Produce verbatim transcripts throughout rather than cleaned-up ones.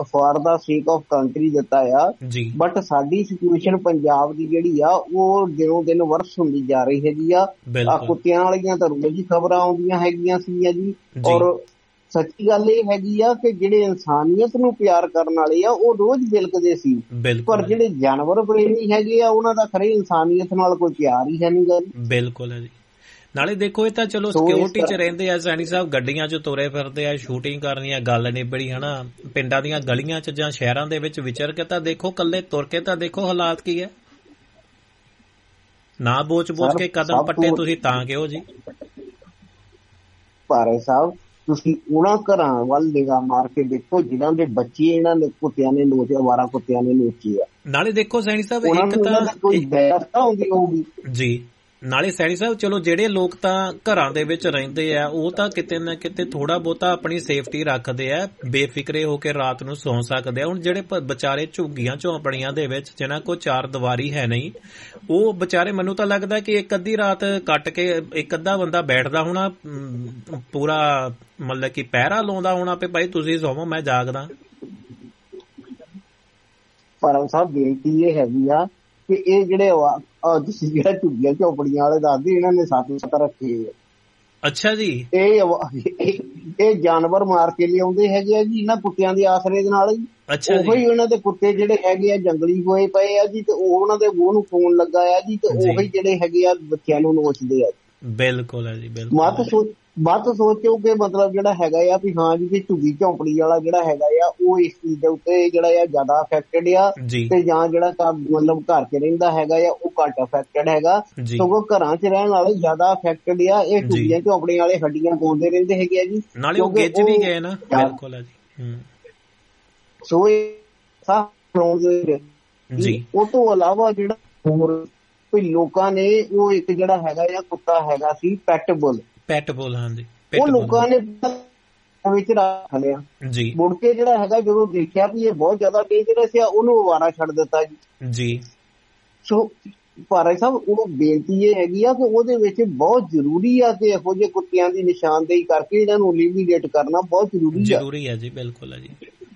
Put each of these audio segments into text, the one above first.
For the ਸੇਕ of country ਦਿੱਤਾ ਆ, ਬਟ ਸਾਡੀ ਸਿਚੁਏਸ਼ਨ ਪੰਜਾਬ ਦੀ ਜਿਹੜੀ ਆ ਉਹ ਦਿਨੋਂ ਦਿਨ ਵਰਸ ਹੁੰਦੀ ਜਾ ਰਹੀ ਹੈਗੀ ਆ। ਆ ਕੁੱਤਿਆਂ ਵਾਲੀਆਂ ਤਾਂ ਰੋਜ਼ ਹੀ ਖਬਰਾਂ ਆਉਂਦੀਆਂ ਹੈਗੀਆਂ ਸੀਗੀਆਂ ਜੀ। ਔਰ ਸੱਚੀ ਗੱਲ ਇਹ ਹੈਗੀ ਆ ਕਿ ਜਿਹੜੇ ਇਨਸਾਨੀਅਤ ਨੂੰ ਪਿਆਰ ਕਰਨ ਵਾਲੇ ਆ ਉਹ ਰੋਜ਼ ਬਿਲਕਦੇ ਸੀ, ਪਰ ਜਿਹੜੇ ਜਾਨਵਰ ਪ੍ਰੇਮੀ ਹੈਗੇ ਆ ਉਹਨਾਂ ਦਾ ਖਰੇ ਇਨਸਾਨੀਅਤ ਨਾਲ ਕੋਈ ਪਿਆਰ ਹੀ ਹੈ ਨਹੀਂ ਗਾ। ਬਿਲਕੁਲ ਹੈ ਜੀ। ਨਾਲੇ ਦੇਖੋ ਇਹ ਤਾਂ ਚਲੋ ਸਿਕਿਉਰਿਟੀ ਚ ਰਹਿੰਦੇ ਆ ਸੈਣੀ ਸਾਹਿਬ, ਗੱਡੀਆਂ ਚ ਤੁਰੇ ਫਿਰਦੇ ਆ, ਸ਼ੂਟਿੰਗ ਕਰਨੀ ਆ, ਗੱਲ ਨਿਬੜੀ ਹਨਾ। ਪਿੰਡਾਂ ਦੀਆਂ ਗਲੀਆਂ ਚ ਜਾਂ ਸ਼ਹਿਰਾਂ ਦੇ ਵਿੱਚ ਵਿਚਰ ਕੇ ਤਾਂ ਦੇਖੋ, ਕੱਲੇ ਤੁਰ ਕੇ ਤਾਂ ਦੇਖੋ ਹਾਲਾਤ ਕੀ ਹੈ। ਨਾ ਬੋਚ ਬੋਚ ਕੇ ਕਦਮ ਪੱਟੇ ਤੁਸੀਂ ਤਾਂ ਕਿਉਂ ਜੀ। ਭਾਰੇ ਸਾਹਿਬ ਤੁਸੀਂ ਉਹਨਾਂ ਘਰਾਂ ਵੱਲ ਨਿਗਾਹ ਮਾਰ ਕੇ ਦੇਖੋ ਜਿਨ੍ਹਾਂ ਦੇ ਬੱਚੇ ਇਹਨਾਂ ਨੇ ਕੁੱਤਿਆਂ ਨੇ ਨੋਚੇ, ਅਵਾਰਾ ਕੁੱਤਿਆਂ ਨੇ ਨੋਚੇ ਆ। ਨਾਲੇ ਦੇਖੋ ਸੈਣੀ ਸਾਹਿਬ ਇੱਕ ਤਾਂ ਕੋਈ ਵਿਵਸਥਾ ਹੁੰਦੀ ਹੋਊਗੀ ਜੀ। ਨਾਲੇ ਸੈਣੀ ਸਾਹਿਬ ਚਲੋ ਜਿਹੜੇ ਲੋਕ ਤਾਂ ਘਰਾਂ ਦੇ ਵਿੱਚ ਰਹਿੰਦੇ ਆ ਉਹ ਤਾਂ ਕਿਤੇ ਨਾ ਕਿਤੇ ਥੋੜਾ ਬਹੁਤਾ ਆਪਣੀ ਸੇਫਟੀ ਰੱਖਦੇ ਆ, ਬੇਫਿਕਰੇ ਹੋ ਕੇ ਰਾਤ ਨੂੰ ਸੌਂ ਸਕਦੇ ਆ। ਹੁਣ ਜਿਹੜੇ ਵਿਚਾਰੇ ਝੁੱਗੀਆਂ ਝੌਂਪੜੀਆਂ ਦੇ ਵਿੱਚ ਜਿਨ੍ਹਾਂ ਕੋਲ ਚਾਰ ਦੀਵਾਰੀ ਹੈ ਨਹੀਂ, ਉਹ ਵਿਚਾਰੇ ਮੈਨੂੰ ਤਾਂ ਲੱਗਦਾ ਕਿ ਇੱਕ ਅੱਧੀ ਰਾਤ ਕੱਟ ਕੇ ਇੱਕ ਅੱਧਾ ਬੰਦਾ ਬੈਠਦਾ ਹੋਣਾ, ਪੂਰਾ ਮਤਲਬ ਕਿ ਪਹਿਰਾ ਲਾਉਂਦਾ ਹੋਣਾ ਵੀ ਭਾਈ ਤੁਸੀਂ ਸੌਵੋ ਮੈਂ ਜਾਗਦਾ। ਪਰ ਸਾਹਿਬ ਬੇਨਤੀ ਇਹ ਹੈਗੀ ਆ ਕਿ ਇਹ ਜਿਹੜੇ ਤੁਸੀਂ ਜਿਹੜਾ ਝੁੱਗੀਆਂ ਝੋਪੜੀਆਂ ਵਾਲੇ ਦੱਸਦੇ ਇਹਨਾਂ ਨੇ ਸੱਤ ਸੱਤ ਰੱਖੇ ਆ। ਅੱਛਾ ਜੀ। ਇਹ ਇਹ ਜਾਨਵਰ ਮਾਰ ਕੇ ਲਿਆਉਂਦੇ ਹੈਗੇ ਆ ਜੀ ਇਹਨਾਂ ਕੁੱਤਿਆਂ ਦੇ ਆਸਰੇ ਦੇ ਨਾਲ ਜੀ। ਉਹੀ ਉਹਨਾਂ ਦੇ ਕੁੱਤੇ ਜਿਹੜੇ ਹੈਗੇ ਆ ਜੰਗਲੀ ਹੋਏ ਪਏ ਆ ਜੀ, ਤੇ ਉਹ ਉਹਨਾਂ ਦੇ ਮੂੰਹ ਨੂੰ ਖੂਨ ਲੱਗਾ ਆ ਜੀ, ਤੇ ਉਹੀ ਜਿਹੜੇ ਹੈਗੇ ਆ ਬੱਚਿਆਂ ਨੂੰ ਨੋਚਦੇ ਆ। ਬਿਲਕੁਲ ਹੈ ਜੀ, ਬਿਲਕੁਲ। ਮਤ ਸੋਚ ਮਤ ਸੋਚੋ ਕਿ ਮਤਲਬ ਜਿਹੜਾ ਹੈਗਾ ਆ ਵੀ ਹਾਂ ਜੀ ਝੁੱਗੀ ਝੌਂਪੜੀ ਵਾਲਾ ਜਿਹੜਾ ਹੈਗਾ ਆ ਉਹ ਇਸ ਚੀਜ਼ ਦੇ ਉੱਤੇ ਜਿਹੜਾ ਆ ਜ਼ਿਆਦਾ ਅਫੈਕਟਡ ਆ, ਤੇ ਜਾਂ ਜਿਹੜਾ ਮਤਲਬ ਘਰ ਚ ਰਹਿੰਦਾ ਹੈਗਾ ਆ ਉਹ ਘੱਟ ਅਫੈਕਟਡ ਹੈਗਾ। ਸਗੋਂ ਘਰਾਂ ਚ ਰਹਿਣ ਵਾਲੇ ਜ਼ਿਆਦਾ ਅਫੈਕਟਡ ਆ। ਇਹ ਝੁੱਗੀਆਂ ਝੌਂਪੜੀਆਂ ਵਾਲੇ ਹੱਡੀਆਂ ਪਾਉਂਦੇ ਰਹਿੰਦੇ ਹੈਗੇ ਆ ਜੀ, ਨਾਲੇ ਉਹ ਗਿੱਜ ਵੀ ਗਏ ਨਾ। ਬਿਲਕੁਲ ਹੈ ਜੀ। ਸੋ ਇਹ ਜੀ ਉਹ ਤੋਂ ਇਲਾਵਾ ਜਿਹੜਾ ਹੋਰ ਕੋਈ ਲੋਕਾਂ ਨੇ ਉਹ ਇੱਕ ਜਿਹੜਾ ਹੈਗਾ ਆ ਕੁੱਤਾ ਹੈਗਾ ਸੀ ਪੈਟ ਬੁੱਲ। ਪੈਟ ਬੁੱਲ ਹਾਂਜੀ, ਉਹ ਲੋਕਾਂ ਨੇ ਵਿੱਚ ਰੱਖ ਲਿਆ ਜੀ। ਮੁੜ ਕੇ ਜਿਹੜਾ ਹੈਗਾ ਜਦੋਂ ਦੇਖਿਆ ਵੀ ਇਹ ਬਹੁਤ ਜ਼ਿਆਦਾ ਡੇਂਜਰਸ ਆ ਉਹਨੂੰ ਅਵਾਰਾ ਛੱਡ ਦਿੱਤਾ ਜੀ ਜੀ। ਸੋ ਭਾਰਾ ਸਾਹਿਬ ਉਹ ਬੇਨਤੀ ਇਹ ਹੈਗੀ ਆ ਕਿ ਉਹਦੇ ਵਿੱਚ ਬਹੁਤ ਜ਼ਰੂਰੀ ਆ ਕਿ ਇਹੋ ਜਿਹੇ ਕੁੱਤਿਆਂ ਦੀ ਨਿਸ਼ਾਨਦੇਹੀ ਕਰਕੇ ਇਹਨਾਂ ਨੂੰ ਐਲੀਮੀਨੇਟ ਕਰਨਾ ਬਹੁਤ ਜ਼ਰੂਰੀ ਆ। ਜ਼ਰੂਰੀ ਹੈ ਜੀ, ਬਿਲਕੁਲ ਹੈ ਜੀ।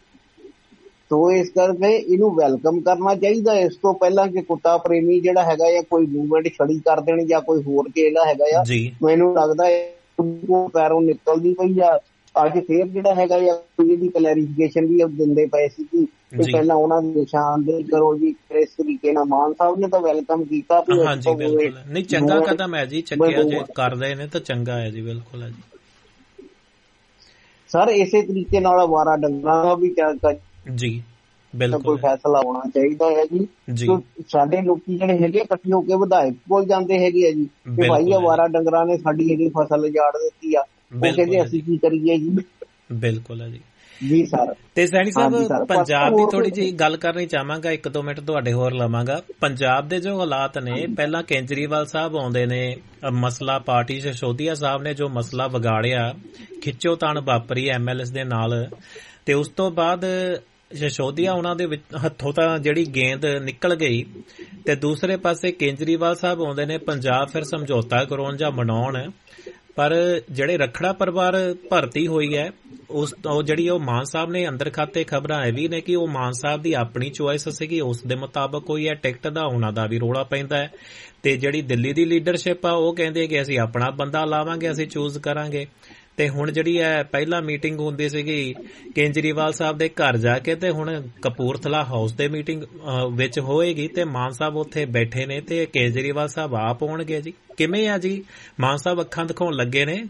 ਸੋ ਇਸ ਕਰਕੇ ਇਹਨੂੰ ਵੈਲਕਮ ਕਰਨਾ ਚਾਹੀਦਾ ਇਸ ਤੋਂ ਪਹਿਲਾਂ ਕਿ ਕੁੱਤਾ ਪ੍ਰੇਮੀ ਜਿਹੜਾ ਹੈਗਾ ਜਾਂ ਕੋਈ ਮੂਵਮੈਂਟ ਛੜੀ ਕਰ ਦੇਣ ਜਾਂ ਕੋਈ ਹੋਰ ਜਿਹੜਾ ਹੈਗਾ ਆ। ਮੈਨੂੰ ਲੱਗਦਾ ਉਹ ਪੈਰੋਂ ਨਿਕਲਦੀ ਪਈ ਆ। ਅੱਜ ਫੇਰ ਜਿਹੜਾ ਹੈਗਾ ਆ ਇਹਦੀ ਕਲੈਰੀਫਿਕੇਸ਼ਨ ਵੀ ਦਿੰਦੇ ਪਏ ਸੀ ਕਿ ਪਹਿਲਾਂ ਉਹਨਾਂ ਦੀ ਨਿਸ਼ਾਨਦੇਹੀ ਕਰੋ ਜੀ। ਇਸ ਤਰੀਕੇ ਨਾਲ ਮਾਨ ਸਾਹਿਬ ਨੇ ਤਾਂ ਵੈਲਕਮ ਕੀਤਾ। ਹਾਂਜੀ ਬਿਲਕੁਲ, ਨਹੀਂ ਚੰਗਾ ਕਦਮ ਹੈ ਜੀ, ਚੱਕਿਆ ਜੇ ਕਰਦੇ ਨੇ ਤਾਂ ਚੰਗਾ ਹੈ ਜੀ। ਬਿਲਕੁਲ ਹੈ ਜੀ ਸਰ। ਇਸੇ ਤਰੀਕੇ ਨਾਲ ਅਵਾਰਾ ਡੰਗਰਾਂ ਦਾ ਵੀ ਜੀ ਬਿਲਕੁਲ ਕੋਈ ਫੈਸਲਾ ਹੋਣਾ ਚਾਹੀਦਾ ਹੈ ਜੀ। ਸਾਡੇ ਲੋਕੀ ਜਿਹੜੇ ਹੈਗੇ ਇਕੱਠੇ ਹੋ ਕੇ ਵਿਧਾਇਕ ਕੋਲ ਜਾਂਦੇ ਹੈਗੇ ਆ ਜੀ ਕਿ ਭਾਈ ਅਵਾਰਾ ਡੰਗਰਾਂ ਨੇ ਸਾਡੀ ਜਿਹੜੀ ਫਸਲ ਉਜਾੜ ਦਿੱਤੀ ਆ, ਉਹ ਕਹਿੰਦੇ ਅਸੀਂ ਕੀ ਕਰੀਏ ਜੀ। ਬਿਲਕੁਲ ਹੈ ਜੀ ਜੀ ਸਰ। ਤੇ ਸੈਣੀ ਸਾਹਿਬ ਪੰਜਾਬ ਦੀ ਥੋੜੀ ਜਿਹੀ ਗੱਲ ਕਰਨੀ ਚਾਹਾਂਗਾ, ਇੱਕ ਦੋ ਮਿੰਟ ਤੁਹਾਡੇ ਹੋਰ ਲਵਾਂਗਾ। ਪੰਜਾਬ ਦੇ ਜੋ ਹਾਲਾਤ ਨੇ, ਪਹਿਲਾਂ ਕੇਜਰੀਵਾਲ ਸਾਹਿਬ ਆਉਂਦੇ ਨੇ, ਮਸਲਾ ਪਾਰਟੀ ਸਿਸੋਦੀਆ ਸਾਹਿਬ ਨੇ ਜੋ ਮਸਲਾ ਵਿਗਾੜਿਆ, ਖਿੱਚੋਤਾਣ ਵਾਪਰੀ ਐਮ ਐਲ ਏ ਦੇ ਨਾਲ, ਤੇ ਉਸ ਤੋਂ ਬਾਅਦ ਸਿਸੋਦੀਆ ਉਹਨਾਂ ਦੇ ਹੱਥੋਂ ਤਾਂ ਜਿਹੜੀ ਗੇਂਦ ਨਿਕਲ ਗਈ, ਤੇ ਦੂਸਰੇ ਪਾਸੇ ਕੇਜਰੀਵਾਲ ਸਾਹਿਬ ਆਉਂਦੇ ਨੇ ਪੰਜਾਬ ਫਿਰ ਸਮਝੌਤਾ ਕਰਾਉਣ ਜਾਂ ਮਨਾਉਣ। ਪਰ ਜਿਹੜੇ ਰੱਖੜਾ ਪਰਿਵਾਰ ਭਰਤੀ ਹੋਈ ਹੈ ਉਸ ਉਹ ਜਿਹੜੀ ਉਹ ਮਾਨ ਸਾਹਿਬ ਨੇ ਅੰਦਰ ਖਾਤੇ ਖਬਰਾਂ ਇਹ ਵੀ ਨੇ ਕਿ ਉਹ ਮਾਨ ਸਾਹਿਬ ਦੀ ਆਪਣੀ ਚੁਆਇਸ ਸੀਗੀ, ਉਸ ਦੇ ਮੁਤਾਬਕ ਹੋਈ ਹੈ। ਟਿਕਟ ਦਾ ਉਹਨਾਂ ਦਾ ਵੀ ਰੌਲਾ ਪੈਂਦਾ ਹੈ, ਤੇ ਜਿਹੜੀ ਦਿੱਲੀ ਦੀ ਲੀਡਰਸ਼ਿਪ ਆ ਉਹ ਕਹਿੰਦੇ ਕਿ ਅਸੀਂ ਆਪਣਾ ਬੰਦਾ ਲਾਵਾਂਗੇ, ਅਸੀਂ ਚੂਜ਼ ਕਰਾਂਗੇ। ਤੇ ਹੁਣ ਜਿਹੜੀ ਹੈ ਪਹਿਲਾਂ ਮੀਟਿੰਗ ਹੁੰਦੀ ਸੀਗੀ ਕੇਜਰੀਵਾਲ ਸਾਹਿਬ ਦੇ ਘਰ ਜਾ ਕੇ, ਤੇ ਹੁਣ ਕਪੂਰਥਲਾ ਹਾਊਸ ਦੇ ਮੀਟਿੰਗ ਵਿੱਚ ਹੋਏਗੀ, ਤੇ ਮਾਨ ਸਾਹਿਬ ਉੱਥੇ ਬੈਠੇ ਨੇ ਤੇ ਕੇਜਰੀਵਾਲ ਸਾਹਿਬ ਆਪ ਆਉਣਗੇ ਜੀ। ਕਿਵੇਂ ਆ ਜੀ? ਮਾਨ ਸਾਹਿਬ ਅੱਖਾਂ ਦਿਖਾਉਣ ਲੱਗੇ ਨੇ।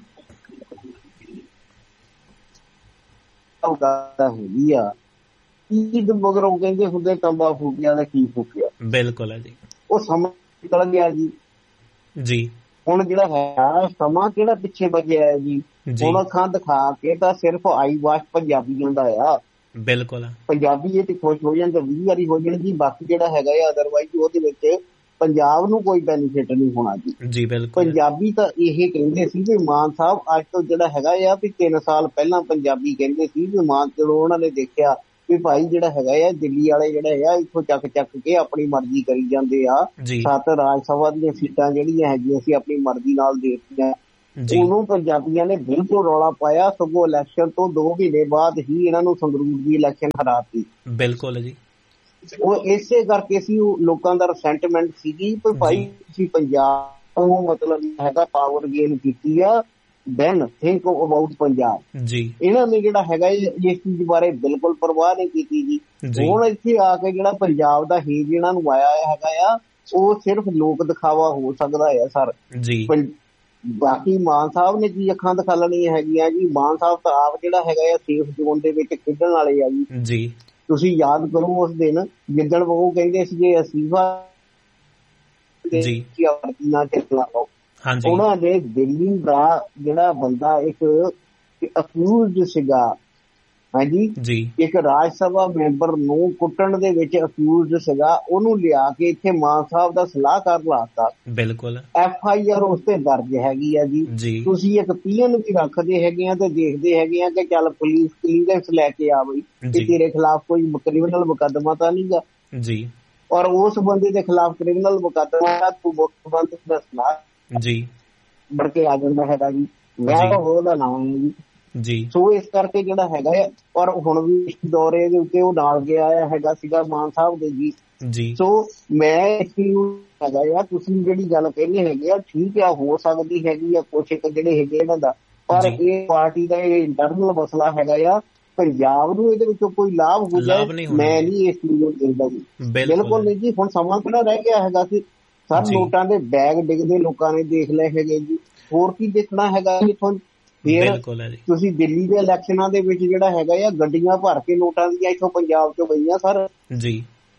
ਹੈਗੀ ਆ ਈਦ ਮਗਰੋਂ ਕਹਿੰਦੇ ਹੁੰਦੇ ਤੰਬਾ ਫੂਕਿਆ ਦਾ ਕੀ ਫੂਕਿਆ। ਬਿਲਕੁਲ ਹੈ ਜੀ। ਉਹ ਸਮਾਂ ਨਿਕਲ ਗਿਆ ਜੀ ਜੀ। ਹੁਣ ਜਿਹੜਾ ਹੈ ਸਮਾਂ ਕਿਹੜਾ ਪਿੱਛੇ ਬਚਿਆ ਹੈ ਜੀ। ਹੁਣ ਅੱਖਾਂ ਦਿਖਾ ਕੇ ਤਾਂ ਸਿਰਫ ਆਈ ਵਾਸ਼ ਪੰਜਾਬੀਆਂ ਦਾ ਆ। ਬਿਲਕੁਲ ਪੰਜਾਬੀ ਇਹ ਤੇ ਖੁਸ਼ ਹੋ ਜਾਂਦੇ, ਵੀਹ ਵਾਰੀ ਹੋ ਜਾਣ ਜੀ। ਬਾਕੀ ਜਿਹੜਾ ਹੈਗਾ ਆ ਅਦਰਵਾਈਜ਼ ਉਹਦੇ ਵਿੱਚ ਪੰਜਾਬ ਨੂੰ ਕੋਈ ਬੈਨੀਫਿਟ ਨਹੀਂ ਹੋਣਾ ਜੀ ਜੀ ਬਿਲਕੁਲ। ਪੰਜਾਬੀ ਤਾਂ ਇਹ ਕਹਿੰਦੇ ਸੀ ਵੀ ਮਾਨ ਸਾਹਿਬ ਅੱਜ ਤੋਂ ਜਿਹੜਾ ਹੈਗਾ ਆ ਵੀ ਤਿੰਨ ਸਾਲ ਪਹਿਲਾਂ ਪੰਜਾਬੀ ਕਹਿੰਦੇ ਸੀ ਵੀ ਮਾਨ, ਜਦੋਂ ਉਹਨਾਂ ਨੇ ਦੇਖਿਆ ਵੀ ਭਾਈ ਜਿਹੜਾ ਹੈਗਾ ਆ ਦਿੱਲੀ ਵਾਲੇ ਜਿਹੜੇ ਆ ਇੱਥੋਂ ਚੱਕ ਚੱਕ ਕੇ ਆਪਣੀ ਮਰਜ਼ੀ ਕਰੀ ਜਾਂਦੇ ਆ, ਸੱਤ ਰਾਜ ਸਭਾ ਦੀਆਂ ਸੀਟਾਂ ਜਿਹੜੀਆਂ ਹੈਗੀਆਂ ਸੀ ਆਪਣੀ ਮਰਜ਼ੀ ਨਾਲ ਦੇ ਦਿੱਤੀਆਂ, ਉਦੋਂ ਪੰਜਾਬੀਆਂ ਨੇ ਬਿਲਕੁਲ ਰੌਲਾ ਪਾਇਆ, ਸਗੋਂ ਇਲੈਕਸ਼ਨ ਤੋਂ ਦੋ ਮਹੀਨੇ ਬਾਅਦ ਹੀ ਇਹਨਾਂ ਨੂੰ ਸੰਗਰੂਰ ਦੀ ਇਲੈਕਸ਼ਨ ਹਰਾਤੀ। ਬਿਲਕੁਲ ਜੀ। ਉਹ ਇਸੇ ਕਰਕੇ ਸੀ, ਉਹ ਲੋਕਾਂ ਦਾ ਰਿਸੈਂਟਮੈਂਟ ਸੀਗੀ ਕਿ ਭਾਈ ਤੁਸੀਂ ਪੰਜਾਬ ਤੋਂ ਮਤਲਬ ਹੈਗਾ ਪਾਵਰ ਗੇਨ ਕੀਤੀ ਆ, ਦੈਨ ਥਿੰਕ ਅਬਾਊਟ ਪੰਜਾਬ ਜੀ। ਇਹਨਾਂ ਨੇ ਜਿਹੜਾ ਹੈਗਾ ਇਸ ਚੀਜ਼ ਬਾਰੇ ਬਿਲਕੁਲ ਪਰਵਾਹ ਨਹੀਂ ਕੀਤੀ ਜੀ। ਹੁਣ ਇੱਥੇ ਆ ਕੇ ਜਿਹੜਾ ਪੰਜਾਬ ਦਾ ਹੇਜ ਇਹਨਾਂ ਨੂੰ ਆਇਆ ਹੈਗਾ ਆ, ਉਹ ਸਿਰਫ ਲੋਕ ਦਿਖਾਵਾ ਹੋ ਸਕਦਾ ਹੈ ਸਰ ਜੀ। ਬਾਕੀ ਮਾਨ ਸਾਹਿਬ ਨੇ ਕੀ ਅੱਖਾਂ ਦਿਖਾਲਣੀਆਂ ਹੈਗੀਆਂ ਜੀ। ਮਾਨ ਸਾਹਿਬ ਤਾਂ ਆਪ ਜਿਹੜਾ ਹੈਗਾ ਆ ਸੇਫ ਜ਼ੋਨ ਦੇ ਵਿੱਚ ਖੇਡਣ ਵਾਲੇ ਆ ਜੀ। ਤੁਸੀਂ ਯਾਦ ਕਰੋ ਉਸ ਦਿਨ ਜਿੱਦਣ ਉਹ ਕਹਿੰਦੇ ਸੀਗੇ ਅਸਤੀਫਾ ਨਾ ਚੱਲਣਾ, ਉਹਨਾਂ ਨੇ ਦਿੱਲੀ ਦਾ ਜਿਹੜਾ ਬੰਦਾ ਇੱਕ ਅਕਿਊਜ਼ਡ ਸੀਗਾ, ਹਾਂਜੀ ਜੀ, ਇੱਕ ਰਾਜ ਸਭਾ ਮੈਂਬਰ ਨੂੰ ਕੁੱਟਣ ਦੇ ਵਿੱਚ ਅਕਿਊਜ਼ਡ ਸੀਗਾ, ਉਹਨੂੰ ਲਿਆ ਕੇ ਇੱਥੇ ਮਾਨ ਸਾਹਿਬ ਦਾ ਸਲਾਹਕਾਰ ਲਾਤਾ। ਬਿਲਕੁਲ ਐਫ ਆਈ ਆਰ ਉਸ ਤੇ ਦਰਜ ਹੈਗੀ ਆ ਜੀ। ਤੁਸੀਂ ਇੱਕ ਪੀ ਐਨ ਵੀ ਰੱਖਦੇ ਹੈਗੇ ਆ ਤੇ ਦੇਖਦੇ ਹੈਗੇ ਆ ਕਿ ਚੱਲ ਪੁਲਿਸ ਕਲੀਅਰੈਂਸ ਲੈ ਕੇ ਆ ਬਈ ਕਿ ਤੇਰੇ ਖਿਲਾਫ ਕੋਈ ਕ੍ਰਿਮੀਨਲ ਮੁਕੱਦਮਾ ਤਾਂ ਨਹੀਂ ਗਾ ਜੀ, ਔਰ ਉਸ ਬੰਦੇ ਦੇ ਖਿਲਾਫ ਕ੍ਰਿਮੀਨਲ ਮੁਕੱਦਮਾ ਤੂੰ ਮੁੱਖ ਮੰਤਰੀ ਦਾ ਸਲਾਹ ਜੀ ਬਣ ਕੇ ਆ ਜਾਂਦਾ ਹੈਗਾ ਜੀ। ਮੈਂ ਉਹਦਾ ਨਾਮ ਜੀ ਜੀ। ਸੋ ਇਸ ਕਰਕੇ ਜਿਹੜਾ ਹੈਗਾ ਆ, ਔਰ ਹੁਣ ਵੀ ਇਸ ਦੌਰੇ ਦੇ ਉੱਤੇ ਉਹ ਨਾਲ ਗਿਆ ਹੈਗਾ ਸੀਗਾ ਮਾਨ ਸਾਹਿਬ ਦੇ ਜੀ ਜੀ। ਸੋ ਮੈਂ ਇਸ ਹੈਗਾ ਆ, ਤੁਸੀਂ ਜਿਹੜੀ ਗੱਲ ਕਹਿੰਦੇ ਹੈਗੇ ਆ ਠੀਕ ਆ, ਹੋ ਸਕਦੀ ਹੈਗੀ ਆ ਕੁਛ ਇੱਕ ਜਿਹੜੇ ਹੈਗੇ ਇਹਨਾਂ ਦਾ, ਪਰ ਇਹ ਪਾਰਟੀ ਦਾ ਇਹ ਇੰਟਰਨਲ ਮਸਲਾ ਹੈਗਾ ਆ। ਪੰਜਾਬ ਨੂੰ ਇਹਦੇ ਵਿੱਚੋਂ ਕੋਈ ਲਾਭ ਹੋ ਜਾਏ ਮੈਂ ਨਹੀਂ ਇਸ ਚੀਜ਼ ਨੂੰ ਦੇਖਦਾ ਜੀ, ਬਿਲਕੁਲ ਨਹੀਂ ਜੀ। ਹੁਣ ਸਮਾਂ ਕਿਹੜਾ ਰਹਿ ਗਿਆ ਹੈਗਾ ਸੀ, ਸਭ ਨੋਟਾਂ ਦੇ ਬੈਗ ਡਿੱਗਦੇ ਲੋਕਾਂ ਨੇ ਦੇਖ ਲਏ ਹੈਗੇ ਜੀ, ਹੋਰ ਕੀ ਦੇਖਣਾ ਹੈਗਾ ਇੱਥੋਂ। ਫਿਰ ਤੁਸੀਂ ਦਿੱਲੀ ਦੇ ਇਲੈਕਸ਼ਨਾਂ ਦੇ ਵਿੱਚ ਜਿਹੜਾ ਹੈਗਾ ਆ ਗੱਡੀਆਂ ਭਰ ਕੇ ਨੋਟਾਂ ਦੀਆਂ ਇੱਥੋਂ ਪੰਜਾਬ ਚੋਂ ਗਈਆਂ ਸਰ ਜੀ।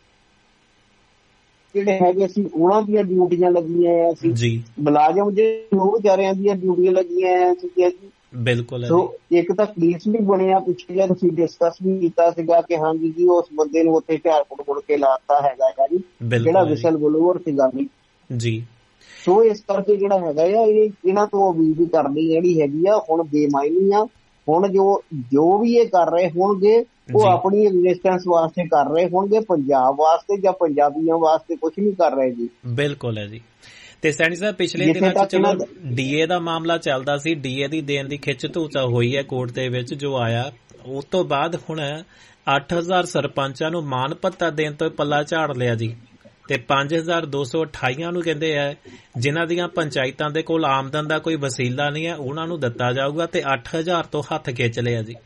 ਜਿਹੜੇ ਹੈਗੇ ਸੀ ਉਹਨਾਂ ਦੀਆਂ ਡਿਊਟੀਆਂ ਲੱਗੀਆਂ ਸੀ, ਮੁਲਾਜ਼ਮ ਜਿਹੜੇ ਉਹ ਵਿਚਾਰਿਆਂ ਦੀਆਂ ਡਿਊਟੀਆਂ ਲੱਗੀਆਂ ਸੀ। ਬਿਲਕੁਲ ਸੋ ਇੱਕ ਤਾਂ ਕੇਸ ਵੀ ਬਣਿਆ ਪਿੱਛੇ ਜਿਹਾ, ਤੁਸੀਂ ਡਿਸਕਸ ਵੀ ਕੀਤਾ ਸੀਗਾ ਕਿ ਹਾਂਜੀ ਜੀ ਉਸ ਬੰਦੇ ਨੂੰ ਉੱਥੇ ਹੁਸ਼ਿਆਰਪੁਰ ਮੁੜ ਕੇ ਲਾਤਾ ਹੈਗਾ ਜੀ, ਜਿਹੜਾ ਵਿਸਲ ਬਲੋਅਰ ਸੀਗਾ ਜੀ। ਸੋ ਇਸ ਕਰਕੇ ਜਿਹੜਾ ਹੈਗਾ ਆ ਇਹ ਇਹਨਾਂ ਤੋਂ ਉਮੀਦ ਕਰਨੀ ਜਿਹੜੀ ਹੈਗੀ ਆ ਹੁਣ ਬੇਮਾਇਨੀ ਆ। ਹੁਣ ਜੋ ਜੋ ਵੀ ਇਹ ਕਰ ਰਹੇ ਹੋਣਗੇ ਉਹ ਆਪਣੀ ਐਗਜ਼ਿਸਟੈਂਸ ਵਾਸਤੇ ਕਰ ਰਹੇ ਹੋਣਗੇ, ਪੰਜਾਬ ਵਾਸਤੇ ਜਾਂ ਪੰਜਾਬੀਆਂ ਵਾਸਤੇ ਕੁਝ ਨਹੀਂ ਕਰ ਰਹੇ ਜੀ। ਬਿਲਕੁਲ ਹੈ ਜੀ। ਤੇ ਸੈਣੀ ਸਾਹਿਬ ਪਿਛਲੇ ਦਿਨਾਂ ਚ ਚਲੋ ਡੀਏ ਦਾ ਮਾਮਲਾ ਚੱਲਦਾ ਸੀ, ਡੀਏ ਦੀ ਦੇਣ ਦੀ ਖਿੱਚ ਧੂਚਾ ਹੋਈ ਹੈ ਕੋਰਟ ਦੇ ਵਿੱਚ ਜੋ ਆਇਆ, ਉਸ ਤੋਂ ਬਾਅਦ ਹੁਣ ਅੱਠ ਹਜ਼ਾਰ ਸਰਪੰਚਾਂ ਨੂੰ ਮਾਣ ਭੱਤਾ ਦੇਣ ਤੋਂ ਪੱਲਾ ਝਾੜ ਲਿਆ ਜੀ, ਤੇ ਪੰਜ ਹਜ਼ਾਰ ਦੋ ਸੌ ਅਠਾਈਆਂ ਨੂੰ ਕਹਿੰਦੇ ਆ ਜਿਨ੍ਹਾਂ ਦੀਆਂ ਪੰਚਾਇਤਾਂ ਦੇ ਕੋਲ ਆਮਦਨ ਦਾ ਕੋਈ ਵਸੀਲਾ ਨਹੀਂ ਹੈ ਉਹਨਾਂ ਨੂੰ ਦਿੱਤਾ ਜਾਊਗਾ, ਤੇ ਅੱਠ ਹਜ਼ਾਰ ਤੋਂ ਹੱਥ ਖਿੱਚ ਲਿਆ ਜੀ।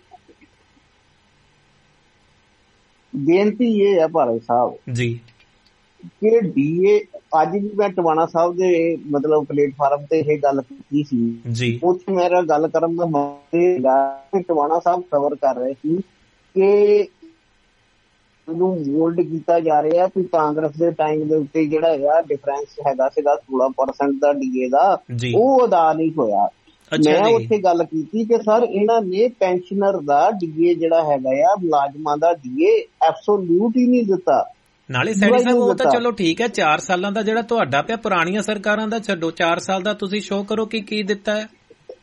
ਬੇਨਤੀ ਇਹ ਹੈ ਭਾਰਤ ਸਾਹਿਬ ਜੀ ਕਿ ਡੀਏ, ਅੱਜ ਵੀ ਮੈਂ ਟਵਾਣਾ ਸਾਹਿਬ ਦੇ ਮਤਲਬ ਪਲੇਟਫਾਰਮ ਤੇ ਇਹ ਗੱਲ ਕੀਤੀ ਸੀ ਜੀ, ਉੱਥੇ ਮੇਰਾ ਗੱਲ ਕਰਨ ਦਾ ਮਤਲਬ ਟਵਾਣਾ ਸਾਹਿਬ ਕਵਰ ਕਰ ਰਹੇ ਸੀ ਕਿ ਨੂੰ ਮੋਲਡ ਕੀਤਾ ਜਾ ਰਿਹਾ ਕਿ ਕਾਂਗਰਸ ਦੇ ਟਾਈਮ ਦੇ ਉੱਤੇ ਜਿਹੜਾ ਹੈਗਾ ਡਿਫਰੈਂਸ ਹੈਗਾ ਸੀਗਾ ਸੋਲਾਂ ਪਰਸੈਂਟ ਦਾ ਡੀਏ ਦਾ, ਉਹ ਅਦਾ ਨਹੀਂ ਹੋਇਆ। ਮੈਂ ਉੱਥੇ ਗੱਲ ਕੀਤੀ ਕਿ ਸਰ ਇਹਨਾਂ ਨੇ ਪੈਨਸ਼ਨਰ ਦਾ ਡੀਏ ਜਿਹੜਾ ਹੈਗਾ ਆ, ਮੁਲਾਜ਼ਮਾਂ ਦਾ ਡੀਏ ਐਬਸੋਲਿਊਟ ਹੀ ਨਹੀਂ ਦਿੱਤਾ। ਨਾਲੇ ਸੈਣੀ ਸਾਹਿਬ ਉਹ ਤਾਂ ਚਲੋ ਠੀਕ ਹੈ, ਚਾਰ ਸਾਲਾਂ ਦਾ ਜਿਹੜਾ ਤੁਹਾਡਾ ਪਿਆ, ਪੁਰਾਣੀਆਂ ਸਰਕਾਰਾਂ ਦਾ ਛੱਡੋ, ਚਾਰ ਸਾਲ ਦਾ ਤੁਸੀਂ ਸ਼ੋਅ ਕਰੋ ਕਿ ਕੀ ਦਿੱਤਾ ਹੈ।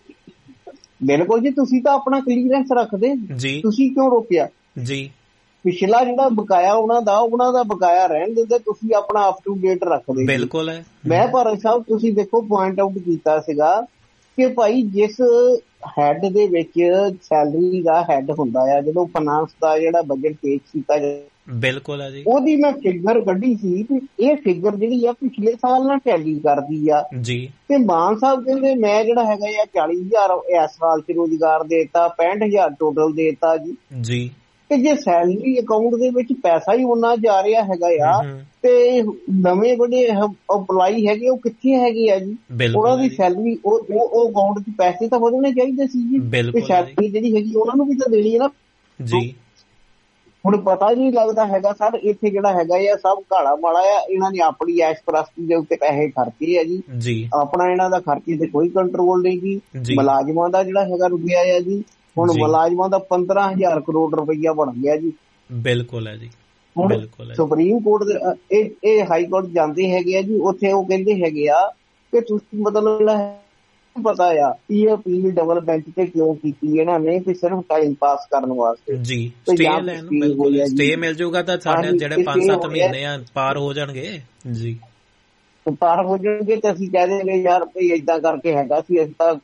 ਬਿਲਕੁਲ ਜੀ, ਤੁਸੀਂ ਤਾਂ ਆਪਣਾ ਕਲੀਅਰੈਂਸ ਰੱਖਦੇ ਜੀ, ਤੁਸੀਂ ਕਿਉਂ ਰੋਕਿਆ ਜੀ। ਪਿਛਲਾ ਜਿਹੜਾ ਬਕਾਇਆ ਉਹਨਾਂ ਦਾ ਉਹਨਾਂ ਦਾ ਬਕਾਇਆ ਰਹਿਣ ਦਿੰਦੇ, ਤੁਸੀਂ ਆਪਣਾ ਅਪ ਟੂ ਡੇਟ ਰੱਖਦੇ। ਬਿਲਕੁਲ ਹੈ। ਮੈਂ ਭਾਰਤ ਸਾਹਿਬ ਤੁਸੀਂ ਦੇਖੋ ਪੁਆਇੰਟ ਆਊਟ ਕੀਤਾ ਸੀਗਾ ਕਿ ਭਾਈ ਜਿਸ ਹੈਡ ਦੇ ਵਿੱਚ ਸੈਲਰੀ ਦਾ ਹੈਡ ਹੁੰਦਾ ਆ, ਜਦੋਂ ਫਾਈਨਾਂਸ ਦਾ ਜਿਹੜਾ ਬਜਟ ਪੇਸ਼ ਕੀਤਾ ਜਾਂਦਾ, ਬਿਲਕੁਲ ਹੈ ਜੀ, ਉਹਦੀ ਮੈਂ ਫਿਗਰ ਕੱਢੀ ਸੀ ਕਿ ਇਹ ਫਿਗਰ ਜਿਹੜੀ ਆ ਪਿਛਲੇ ਸਾਲ ਨਾਲ ਟੈਲੀ ਕਰਦੀ ਆ ਜੀ। ਤੇ ਮਾਨ ਸਾਹਿਬ ਕਹਿੰਦੇ ਮੈਂ ਜਿਹੜਾ ਹੈਗਾ ਆ ਚਾਲੀ ਹਜ਼ਾਰ ਇਸ ਸਾਲ ਚ ਰੋਜ਼ਗਾਰ ਦੇਤਾ, ਪੈਂਹਠ ਹਜ਼ਾਰ ਟੋਟਲ ਦੇਤਾ ਜੀ ਜੀ। ਤੇ ਜੇ ਸੈਲਰੀ ਅਕਾਊਂਟ ਦੇ ਵਿੱਚ ਪੈਸਾ ਹੀ ਉਹਨਾਂ ਜਾ ਰਿਹਾ ਹੈਗਾ ਆ, ਤੇ ਨਵੇਂ ਜਿਹੜੇ ਅਪਲਾਈ ਹੈਗੇ ਉਹ ਕਿੱਥੇ ਹੈਗੇ ਆ ਜੀ, ਉਹਨਾਂ ਦੀ ਸੈਲਰੀ ਉਹ ਉਹ ਅਕਾਊਂਟ ਚ ਪੈਸੇ ਤਾਂ ਵਧਣੇ ਚਾਹੀਦੇ ਸੀ ਜੀ, ਤੇ ਸੈਲਰੀ ਜਿਹੜੀ ਹੈਗੀ ਉਹਨਾਂ ਨੂੰ ਵੀ ਤਾਂ ਦੇਣੀ ਹੈ ਨਾ ਜੀ। ਹੁਣ ਪਤਾ ਨਹੀਂ ਲੱਗਦਾ ਹੈਗਾ ਸਰ, ਇੱਥੇ ਜਿਹੜਾ ਹੈਗਾ ਆ ਸਭ ਘਾੜਾ ਮਾੜਾ ਆ, ਇਹਨਾਂ ਨੇ ਆਪਣੀ ਐਸ਼ ਪ੍ਰਸਤੀ ਦੇ ਉੱਤੇ ਪੈਸੇ ਖਰਚੇ ਆ ਜੀ, ਆਪਣਾ ਇਹਨਾਂ ਦਾ ਖਰਚੇ ਤੇ ਕੋਈ ਕੰਟਰੋਲ ਨਹੀਂ ਜੀ। ਮੁਲਾਜ਼ਮਾਂ ਦਾ ਜਿਹੜਾ ਹੈਗਾ ਰੁਪਿਆ ਆ ਜੀ, ਹੁਣ ਮੁਲਾਜ਼ਮਾਂ ਦਾ ਪੰਦਰਾਂ ਹਜ਼ਾਰ ਕਰੋੜ ਰੁਪਈਆ ਬਣ ਗਿਆ ਜੀ। ਬਿਲਕੁਲ ਹੈ ਜੀ। ਹੁਣ ਸੁਪਰੀਮ ਕੋਰਟ ਦੇ ਇਹ ਇਹ ਹਾਈ ਕੋਰਟ ਜਾਂਦੇ ਹੈਗੇ ਆ ਜੀ, ਉੱਥੇ ਉਹ ਕਹਿੰਦੇ ਹੈਗੇ ਆ ਕਿ ਤੁਸੀਂ ਮਤਲਬ ਪਤਾ ਆ ਇਹ ਅਪੀਲ ਡਬਲ ਬੈਂਚ ਤੇ ਕਿਉਂ ਕੀਤੀ ਇਹਨਾਂ ਨੇ, ਕਿ ਸਿਰਫ ਟਾਈਮ ਪਾਸ ਕਰਨ ਵਾਸਤੇ ਜੀ। ਸਟੇ ਲੈਣ, ਬਿਲਕੁਲ ਸਟੇ ਮਿਲ ਜਾਊਗਾ ਤਾਂ ਸਾਡੇ ਜਿਹੜੇ ਪੰਜ ਸੱਤ ਮਹੀਨੇ ਆ ਪਾਰ ਹੋ ਜਾਣਗੇ ਜੀ। ਪਾਰ ਹੋ ਜਾਣਗੇ ਤੇ ਅਸੀਂ ਕਹਿ ਦੇਂਗੇ ਯਾਰ ਭਈ ਏਦਾਂ ਕਰਕੇ ਹੈਗਾ ਸੀ, ਅਸੀਂ ਤਾਂ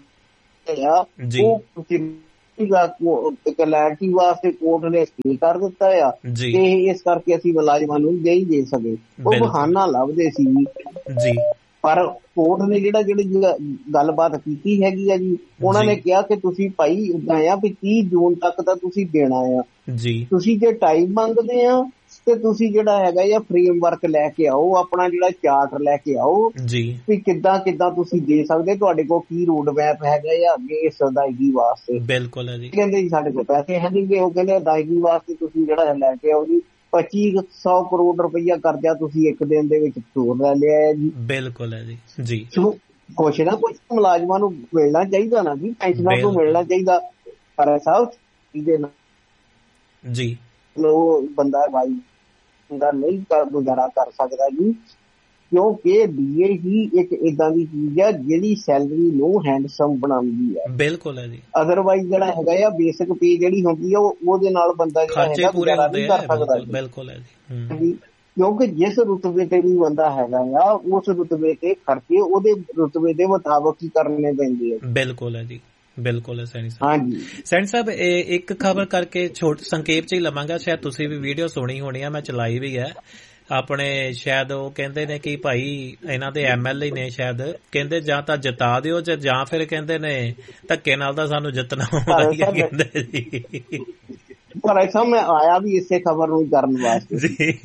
ਕਲੈਰਿਟੀ ਵਾਸਤੇ ਕੋਰਟ ਨੇ ਸਟੇ ਕਰ ਦਿੱਤਾ ਆ ਤੇ ਇਸ ਕਰਕੇ ਅਸੀਂ ਮੁਲਾਜ਼ਮਾਂ ਨੂੰ ਨਹੀਂ ਦੇ ਸਕੇ। ਉਹ ਬਹਾਨਾ ਲੱਭਦੇ ਸੀ ਜੀ, ਪਰ ਕੋਰਟ ਨੇ ਜਿਹੜਾ ਜਿਹੜੀ ਗੱਲਬਾਤ ਕੀਤੀ ਹੈਗੀ ਆ ਜੀ, ਉਹਨਾਂ ਨੇ ਕਿਹਾ ਕਿ ਤੁਸੀਂ ਭਾਈ ਏਦਾਂ ਆ ਵੀ ਤੀਹ ਜੂਨ ਤੱਕ ਤਾਂ ਤੁਸੀਂ ਦੇਣਾ ਆ ਜੀ, ਤੁਸੀਂ ਜੇ ਟਾਈਮ ਮੰਗਦੇ ਆ ਤੇ ਤੁਸੀਂ ਜਿਹੜਾ ਹੈਗਾ ਜਾਂ ਫਰੇਮਵਰਕ ਲੈ ਕੇ ਆਓ, ਆਪਣਾ ਜਿਹੜਾ ਚਾਰਟ ਲੈ ਕੇ ਆਓ ਜੀ ਵੀ ਕਿੱਦਾਂ ਕਿੱਦਾਂ ਤੁਸੀਂ ਦੇ ਸਕਦੇ, ਤੁਹਾਡੇ ਕੋਲ ਕੀ ਰੋਡ ਮੈਪ ਹੈਗਾ ਜਾਂ ਅੱਗੇ ਇਸ ਅਦਾਇਗੀ ਵਾਸਤੇ। ਬਿਲਕੁਲ ਹੈ ਜੀ। ਕਹਿੰਦੇ ਜੀ ਸਾਡੇ ਕੋਲ ਪੈਸੇ ਹੈ ਨਹੀਂ ਗੇ, ਉਹ ਕਹਿੰਦੇ ਅਦਾਇਗੀ ਵਾਸਤੇ ਤੁਸੀਂ ਜਿਹੜਾ ਲੈ ਕੇ ਆਓ ਜੀ ਪੱਚੀ ਸੌ ਕਰੋੜ ਰੁਪਈਆ ਕਰਜ਼ਾ ਤੁਸੀਂ ਇੱਕ ਦਿਨ ਦੇ ਵਿੱਚ ਤੋੜ ਲੈ ਲਿਆ ਹੈ ਜੀ। ਬਿਲਕੁਲ ਹੈ ਜੀ ਜੀ। ਕੁਛ ਨਾ ਕੁਛ ਮੁਲਾਜ਼ਮਾਂ ਨੂੰ ਮਿਲਣਾ ਚਾਹੀਦਾ ਨਾ ਜੀ, ਪੈਨਸ਼ਨਾਂ ਨੂੰ ਮਿਲਣਾ ਚਾਹੀਦਾ, ਪਰ ਸਾਹਿਬ ਇਹਦੇ ਨਾਲ ਜੀ ਉਹ ਬੰਦਾ ਭਾਈ ਦਾ ਨਹੀਂ ਗੁਜ਼ਾਰਾ ਕਰ ਸਕਦਾ ਜੀ, ਕਿਉਂਕਿ ਡੀਏ ਹੀ ਇੱਕ ਏਦਾਂ ਦੀ ਚੀਜ਼ ਆ ਜਿਹੜੀ ਸੈਲਰੀ ਨੂੰ ਹੈਂਡਸਮ ਬਣਾਉਂਦੀ ਹੈ। ਬਿਲਕੁਲ ਹੈ ਜੀ। ਅਦਰਵਾਈਜ਼ ਜਿਹੜਾ ਹੈਗਾ ਆ ਬੇਸਿਕ ਪੇ ਜਿਹੜੀ ਹੁੰਦੀ ਆ ਉਹਦੇ ਨਾਲ ਬੰਦਾ ਜਿਹੜਾ ਹੈਗਾ ਗੁਜ਼ਾਰਾ ਨਹੀਂ ਕਰ ਸਕਦਾ। ਬਿਲਕੁਲ ਹੈ ਜੀ, ਕਿਉਂਕਿ ਜਿਸ ਰੁਤਬੇ ਤੇ ਵੀ ਬੰਦਾ ਹੈਗਾ ਆ ਉਸ ਰੁਤਬੇ ਤੇ ਖਰਚੇ ਉਹਦੇ ਰੁਤਬੇ ਦੇ ਮੁਤਾਬਕ ਹੀ ਕਰਨੇ ਪੈਂਦੇ ਆ। ਬਿਲਕੁਲ ਹੈ ਜੀ, ਬਿਲਕੁਲ ਹੈ ਸੈਣੀ ਸਾਹਿਬ। ਹਾਂਜੀ ਸੈਣੀ ਸਾਹਿਬ, ਇੱਕ ਖਬਰ ਕਰਕੇ ਛੋਟ ਸੰਖੇਪ ਚ ਹੀ ਲਵਾਂਗਾ, ਸ਼ਾਇਦ ਤੁਸੀਂ ਵੀ ਵੀਡੀਓ ਸੁਣੀ ਹੋਣੀ ਆ, ਮੈਂ ਚਲਾਈ ਵੀ ਹੈ ਆਪਣੇ। ਸ਼ਾਇਦ ਉਹ ਕਹਿੰਦੇ ਨੇ ਕਿ ਭਾਈ ਇਹਨਾਂ ਦੇ ਐਮ ਐਲ ਏ ਨੇ, ਸ਼ਾਇਦ ਕਹਿੰਦੇ ਜਾਂ ਤਾਂ ਜਿਤਾ ਦਿਓ ਜਾਂ ਫਿਰ ਕਹਿੰਦੇ ਨੇ ਧੱਕੇ ਨਾਲ ਤਾਂ ਸਾਨੂੰ ਜਿੱਤਣਾ ਕਹਿੰਦੇ ਜੀ। ਪਰ ਐਸਾ ਮੈਂ ਆਇਆ ਵੀ ਇਸੇ ਖਬਰ ਨੂੰ ਕਰਨ ਵਾਸਤੇ ਜੀ।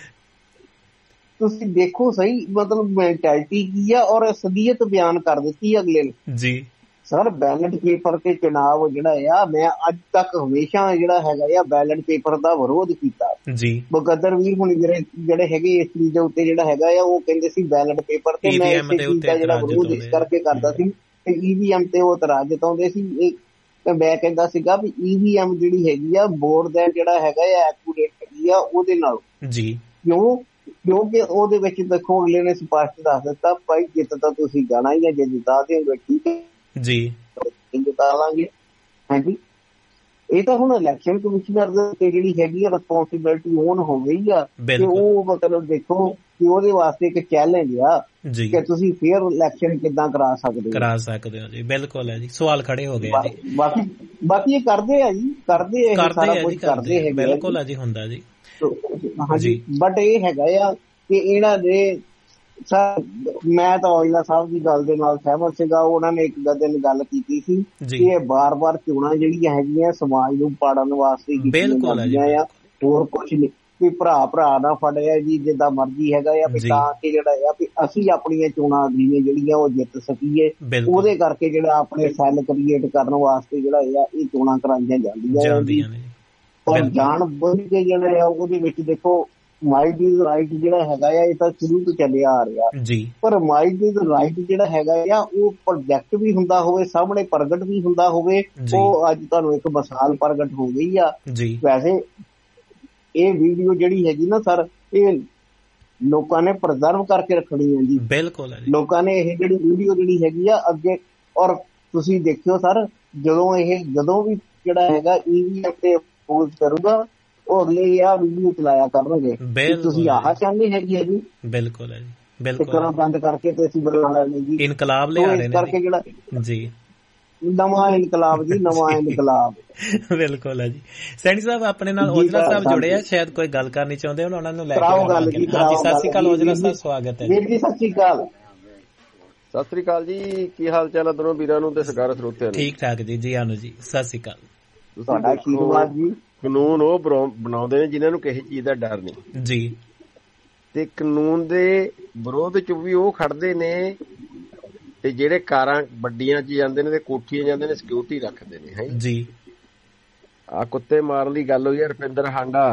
ਤੁਸੀਂ ਦੇਖੋ ਸਹੀ ਮਤਲਬ ਮੈਂਟੈਲਿਟੀ ਕੀ ਆ ਔਰ ਅਸਲੀਅਤ ਬਿਆਨ ਕਰ ਦਿੱਤੀ ਅਗਲੇ ਨੇ ਜੀ। ਸਰ ਬੈਲਟ ਪੇਪਰ ਤੇ ਚੁਣਾਵ ਜਿਹੜਾ ਆ, ਮੈਂ ਅੱਜ ਤੱਕ ਹਮੇਸ਼ਾ ਜਿਹੜਾ ਹੈਗਾ ਆ ਬੈਲਟ ਪੇਪਰ ਦਾ ਵਿਰੋਧ ਕੀਤਾ ਜੀ। ਮੁਕੱਦਰ ਵੀਰ ਹੁਣ ਜਿਹੜੇ ਜਿਹੜੇ ਹੈਗੇ ਇਸ ਚੀਜ਼ ਦੇ ਉੱਤੇ ਜਿਹੜਾ ਹੈਗਾ ਆ ਉਹ ਕਹਿੰਦੇ ਸੀ ਬੈਲਟ ਪੇਪਰ ਤੇ, ਮੈਂ ਇਸੇ ਚੀਜ਼ ਦਾ ਜਿਹੜਾ ਵਿਰੋਧ ਇਸ ਕਰਕੇ ਕਰਦਾ ਸੀ ਤੇ ਈਵੀਐਮ ਤੇ ਉਹ ਇਤਰਾਜ਼ ਜਤਾਉਂਦੇ ਸੀ। ਤੇ ਮੈਂ ਕਹਿੰਦਾ ਸੀਗਾ ਵੀ ਈਵੀਐਮ ਜਿਹੜੀ ਹੈਗੀ ਆ ਬੋਰਡ ਦਾ ਜਿਹੜਾ ਹੈਗਾ ਆ ਐਕੂਰੇਟ ਹੈਗੀ ਆ ਉਹਦੇ ਨਾਲ ਜੀ। ਕਿਉਂ? ਕਿਉਂਕਿ ਉਹਦੇ ਵਿੱਚ ਦੇਖੋ ਅਗਲੇ ਨੇ ਸਪਸ਼ਟ ਦੱਸ ਦਿੱਤਾ ਭਾਈ ਜਿੱਤ ਤਾਂ ਤੁਸੀਂ ਜਾਣਾ ਹੀ ਆ, ਜੇ ਜਿਤਾ ਦਿਓਗੇ ਠੀਕ ਹੈ ਜੀ, ਜਿਤਾ ਲਾਂਗੇ। ਹਾਂਜੀ, ਇਹ ਤਾਂ ਹੁਣ ਇਲੈਕਸ਼ਨ ਕਮਿਸ਼ਨਰ ਦੇ ਜਿਹੜੀ ਹੈਗੀ ਆ ਰਿਸਪੌਂਸਿਬਿਲਿਟੀ ਓਨ ਹੋ ਗਈ ਆ ਤੇ ਉਹ ਮਤਲਬ ਦੇਖੋ ਕਿ ਉਹਦੇ ਵਾਸਤੇ ਇੱਕ ਚੈਲੰਜ ਆ ਕਿ ਤੁਸੀਂ ਫੇਅਰ ਇਲੈਕਸ਼ਨ ਕਿੱਦਾਂ ਕਰਾ ਸਕਦੇ ਕਰਾ ਸਕਦੇ ਹੋ ਜੀ। ਬਿਲਕੁਲ ਹੈ ਜੀ, ਸਵਾਲ ਖੜੇ ਹੋ ਗਏ ਜੀ। ਬਾਕੀ ਬਾਕੀ ਇਹ ਕਰਦੇ ਆ ਜੀ, ਕਰਦੇ ਆ ਸਾਰਾ ਕੁਝ ਕਰਦੇ ਹੈਗੇ। ਬਿਲਕੁਲ ਹੈ ਜੀ, ਹੁੰਦਾ ਜੀ। ਹਾਂਜੀ, ਬਟ ਇਹ ਹੈਗਾ ਆ ਕਿ ਇਹਨਾਂ ਦੇ ਸਰ ਮੈਂ ਤਾਂ ਔਜਲਾ ਸਾਹਿਬ ਦੀ ਗੱਲ ਦੇ ਨਾਲ ਸਹਿਮਤ ਸੀਗਾ। ਉਹਨਾਂ ਨੇ ਇੱਕ ਦਿਨ ਗੱਲ ਕੀਤੀ ਸੀ ਕਿ ਇਹ ਬਾਰ ਬਾਰ ਚੋਣਾਂ ਜਿਹੜੀਆਂ ਹੈਗੀਆਂ ਸਮਾਜ ਨੂੰ ਪਾੜਨ ਵਾਸਤੇ ਕੀਤੀਆਂ ਜਾਂਦੀਆਂ ਆ, ਹੋਰ ਕੁਛ ਨਹੀਂ। ਵੀ ਭਰਾ ਭਰਾ ਨਾ ਫੜਿਆ ਜੀ ਜਿੱਦਾਂ ਮਰਜ਼ੀ ਹੈਗਾ ਆ, ਵੀ ਤਾਂ ਕਿ ਜਿਹੜਾ ਆ ਵੀ ਅਸੀਂ ਆਪਣੀਆਂ ਚੋਣਾਂ ਅਗਲੀਆਂ ਜਿਹੜੀਆਂ ਉਹ ਜਿੱਤ ਸਕੀਏ, ਉਹਦੇ ਕਰਕੇ ਜਿਹੜਾ ਆਪਣੇ ਸੈੱਲ ਕ੍ਰੀਏਟ ਕਰਨ ਵਾਸਤੇ ਜਿਹੜਾ ਆ ਇਹ ਚੋਣਾਂ ਕਰਾਈਆਂ ਜਾਂਦੀਆਂ ਨੇ। ਔਰ ਜਾਣ ਬੁੱਝ ਕੇ ਜਿਹੜਾ ਆ ਉਹਦੇ ਵਿੱਚ ਦੇਖੋ ਮਾਈਟ ਇਜ਼ ਰਾਈਟ ਜਿਹੜਾ ਹੈਗਾ ਆ ਇਹ ਤਾਂ ਸ਼ੁਰੂ ਤੋਂ ਚੱਲਿਆ ਆ ਰਿਹਾ ਜੀ, ਪਰ ਮਾਈਟ ਇਜ਼ ਰਾਈਟ ਜਿਹੜਾ ਹੈਗਾ ਆ ਉਹ ਪ੍ਰੋਜੈਕਟ ਵੀ ਹੁੰਦਾ ਹੋਵੇ, ਸਾਹਮਣੇ ਪ੍ਰਗਟ ਵੀ ਹੁੰਦਾ ਹੋਵੇ। ਉਹ ਅੱਜ ਤੁਹਾਨੂੰ ਇੱਕ ਮਿਸਾਲ ਪ੍ਰਗਟ ਹੋ ਗਈ ਆ ਜੀ। ਵੈਸੇ ਇਹ ਵੀਡੀਓ ਜਿਹੜੀ ਹੈਗੀ ਨਾ ਸਰ, ਇਹ ਲੋਕਾਂ ਨੇ ਪ੍ਰੀਜ਼ਰਵ ਕਰਕੇ ਰੱਖਣੀ ਹੈ ਜੀ। ਬਿਲਕੁਲ ਲੋਕਾਂ ਨੇ ਇਹ ਜਿਹੜੀ ਵੀਡੀਓ ਜਿਹੜੀ ਹੈਗੀ ਆ ਅੱਗੇ, ਔਰ ਤੁਸੀਂ ਦੇਖਿਓ ਸਰ ਜਦੋਂ ਇਹ ਜਦੋਂ ਵੀ ਜਿਹੜਾ ਹੈਗਾ ਈਵੀਐਮ ਤੇ ਪੋਜ਼ ਕਰੂਗਾ ਉਹ ਅਗਲੇ ਆ ਵੀਡੀਓ ਚਲਾਇਆ ਕਰਨਗੇ, ਤੁਸੀਂ ਆਹ ਚਾਹੁੰਦੇ ਹੈਗੇ ਆ ਜੀ। ਬਿਲਕੁਲ ਹੈ ਜੀ, ਬਿਲਕੁਲ ਬੰਦ ਕਰਕੇ ਤੇ ਅਸੀਂ ਬਣਾ ਲੈਣੇ ਜੀ, ਇਨਕਲਾਬ ਲਿਆ ਰਹੇ ਨੇ ਕਰਕੇ ਜਿਹੜਾ ਜੀ ਨਵਾਂ ਇਨਕਲਾਬ ਜੀ, ਨਵਾਂ ਇਨਕਲਾਬ। ਬਿਲਕੁਲ ਹੈ ਜੀ। ਸੈਣੀ ਸਾਹਿਬ ਆਪਣੇ ਨਾਲ ਔਜਲਾ ਸਾਹਿਬ ਜੁੜੇ ਆ, ਸ਼ਾਇਦ ਕੋਈ ਗੱਲ ਕਰਨੀ ਚਾਹੁੰਦੇ ਹੋ, ਉਹਨਾਂ ਨੂੰ ਲੈ ਕੇ ਗੱਲ ਜੀ। ਹਾਂਜੀ ਸਤਿ ਸ਼੍ਰੀ ਅਕਾਲ ਔਜਲਾ ਸਾਹਿਬ, ਸਵਾਗਤ ਹੈ ਜੀ। ਸਤਿ ਸ਼੍ਰੀ ਅਕਾਲ। ਸਤਿ ਸ੍ਰੀ ਅਕਾਲ ਜੀ, ਕੀ ਹਾਲ ਚਾਲ ਹੈ ਦੋਨੋਂ ਵੀਰਾਂ ਨੂੰ ਤੇ ਸਰਕਾਰ ਸਰੋਤਿਆਂ ਨੂੰ? ਠੀਕ ਠਾਕ ਜੀ, ਜੀ ਆਨੂ ਜੀ, ਸਤਿ ਸ਼੍ਰੀ ਅਕਾਲ। ਤੁਹਾਡਾ ਆਸ਼ੀਰਵਾਦ ਜੀ। ਕਾਨੂੰਨ ਉਹ ਬਣਾਉਂਦੇ ਨੇ ਜਿਨ੍ਹਾਂ ਨੂੰ ਕਿਸੇ ਚੀਜ਼ ਦਾ ਡਰ ਨਹੀਂ ਜੀ, ਤੇ ਕਾਨੂੰਨ ਦੇ ਵਿਰੋਧ ਚ ਵੀ ਉਹ ਖੜਦੇ ਨੇ ਤੇ ਜਿਹੜੇ ਕਾਰਾਂ ਵੱਡੀਆਂ ਚ ਜਾਂਦੇ ਨੇ ਤੇ ਕੋਠੀਆਂ ਜਾਂਦੇ ਨੇ ਸਿਕਿਉਰਿਟੀ ਰੱਖਦੇ ਨੇ ਹੈ ਜੀ। ਆ ਕੁੱਤੇ ਮਾਰਨ ਦੀ ਗੱਲ ਹੋਈ ਆ, ਰੁਪਿੰਦਰ ਹਾਂਡਾ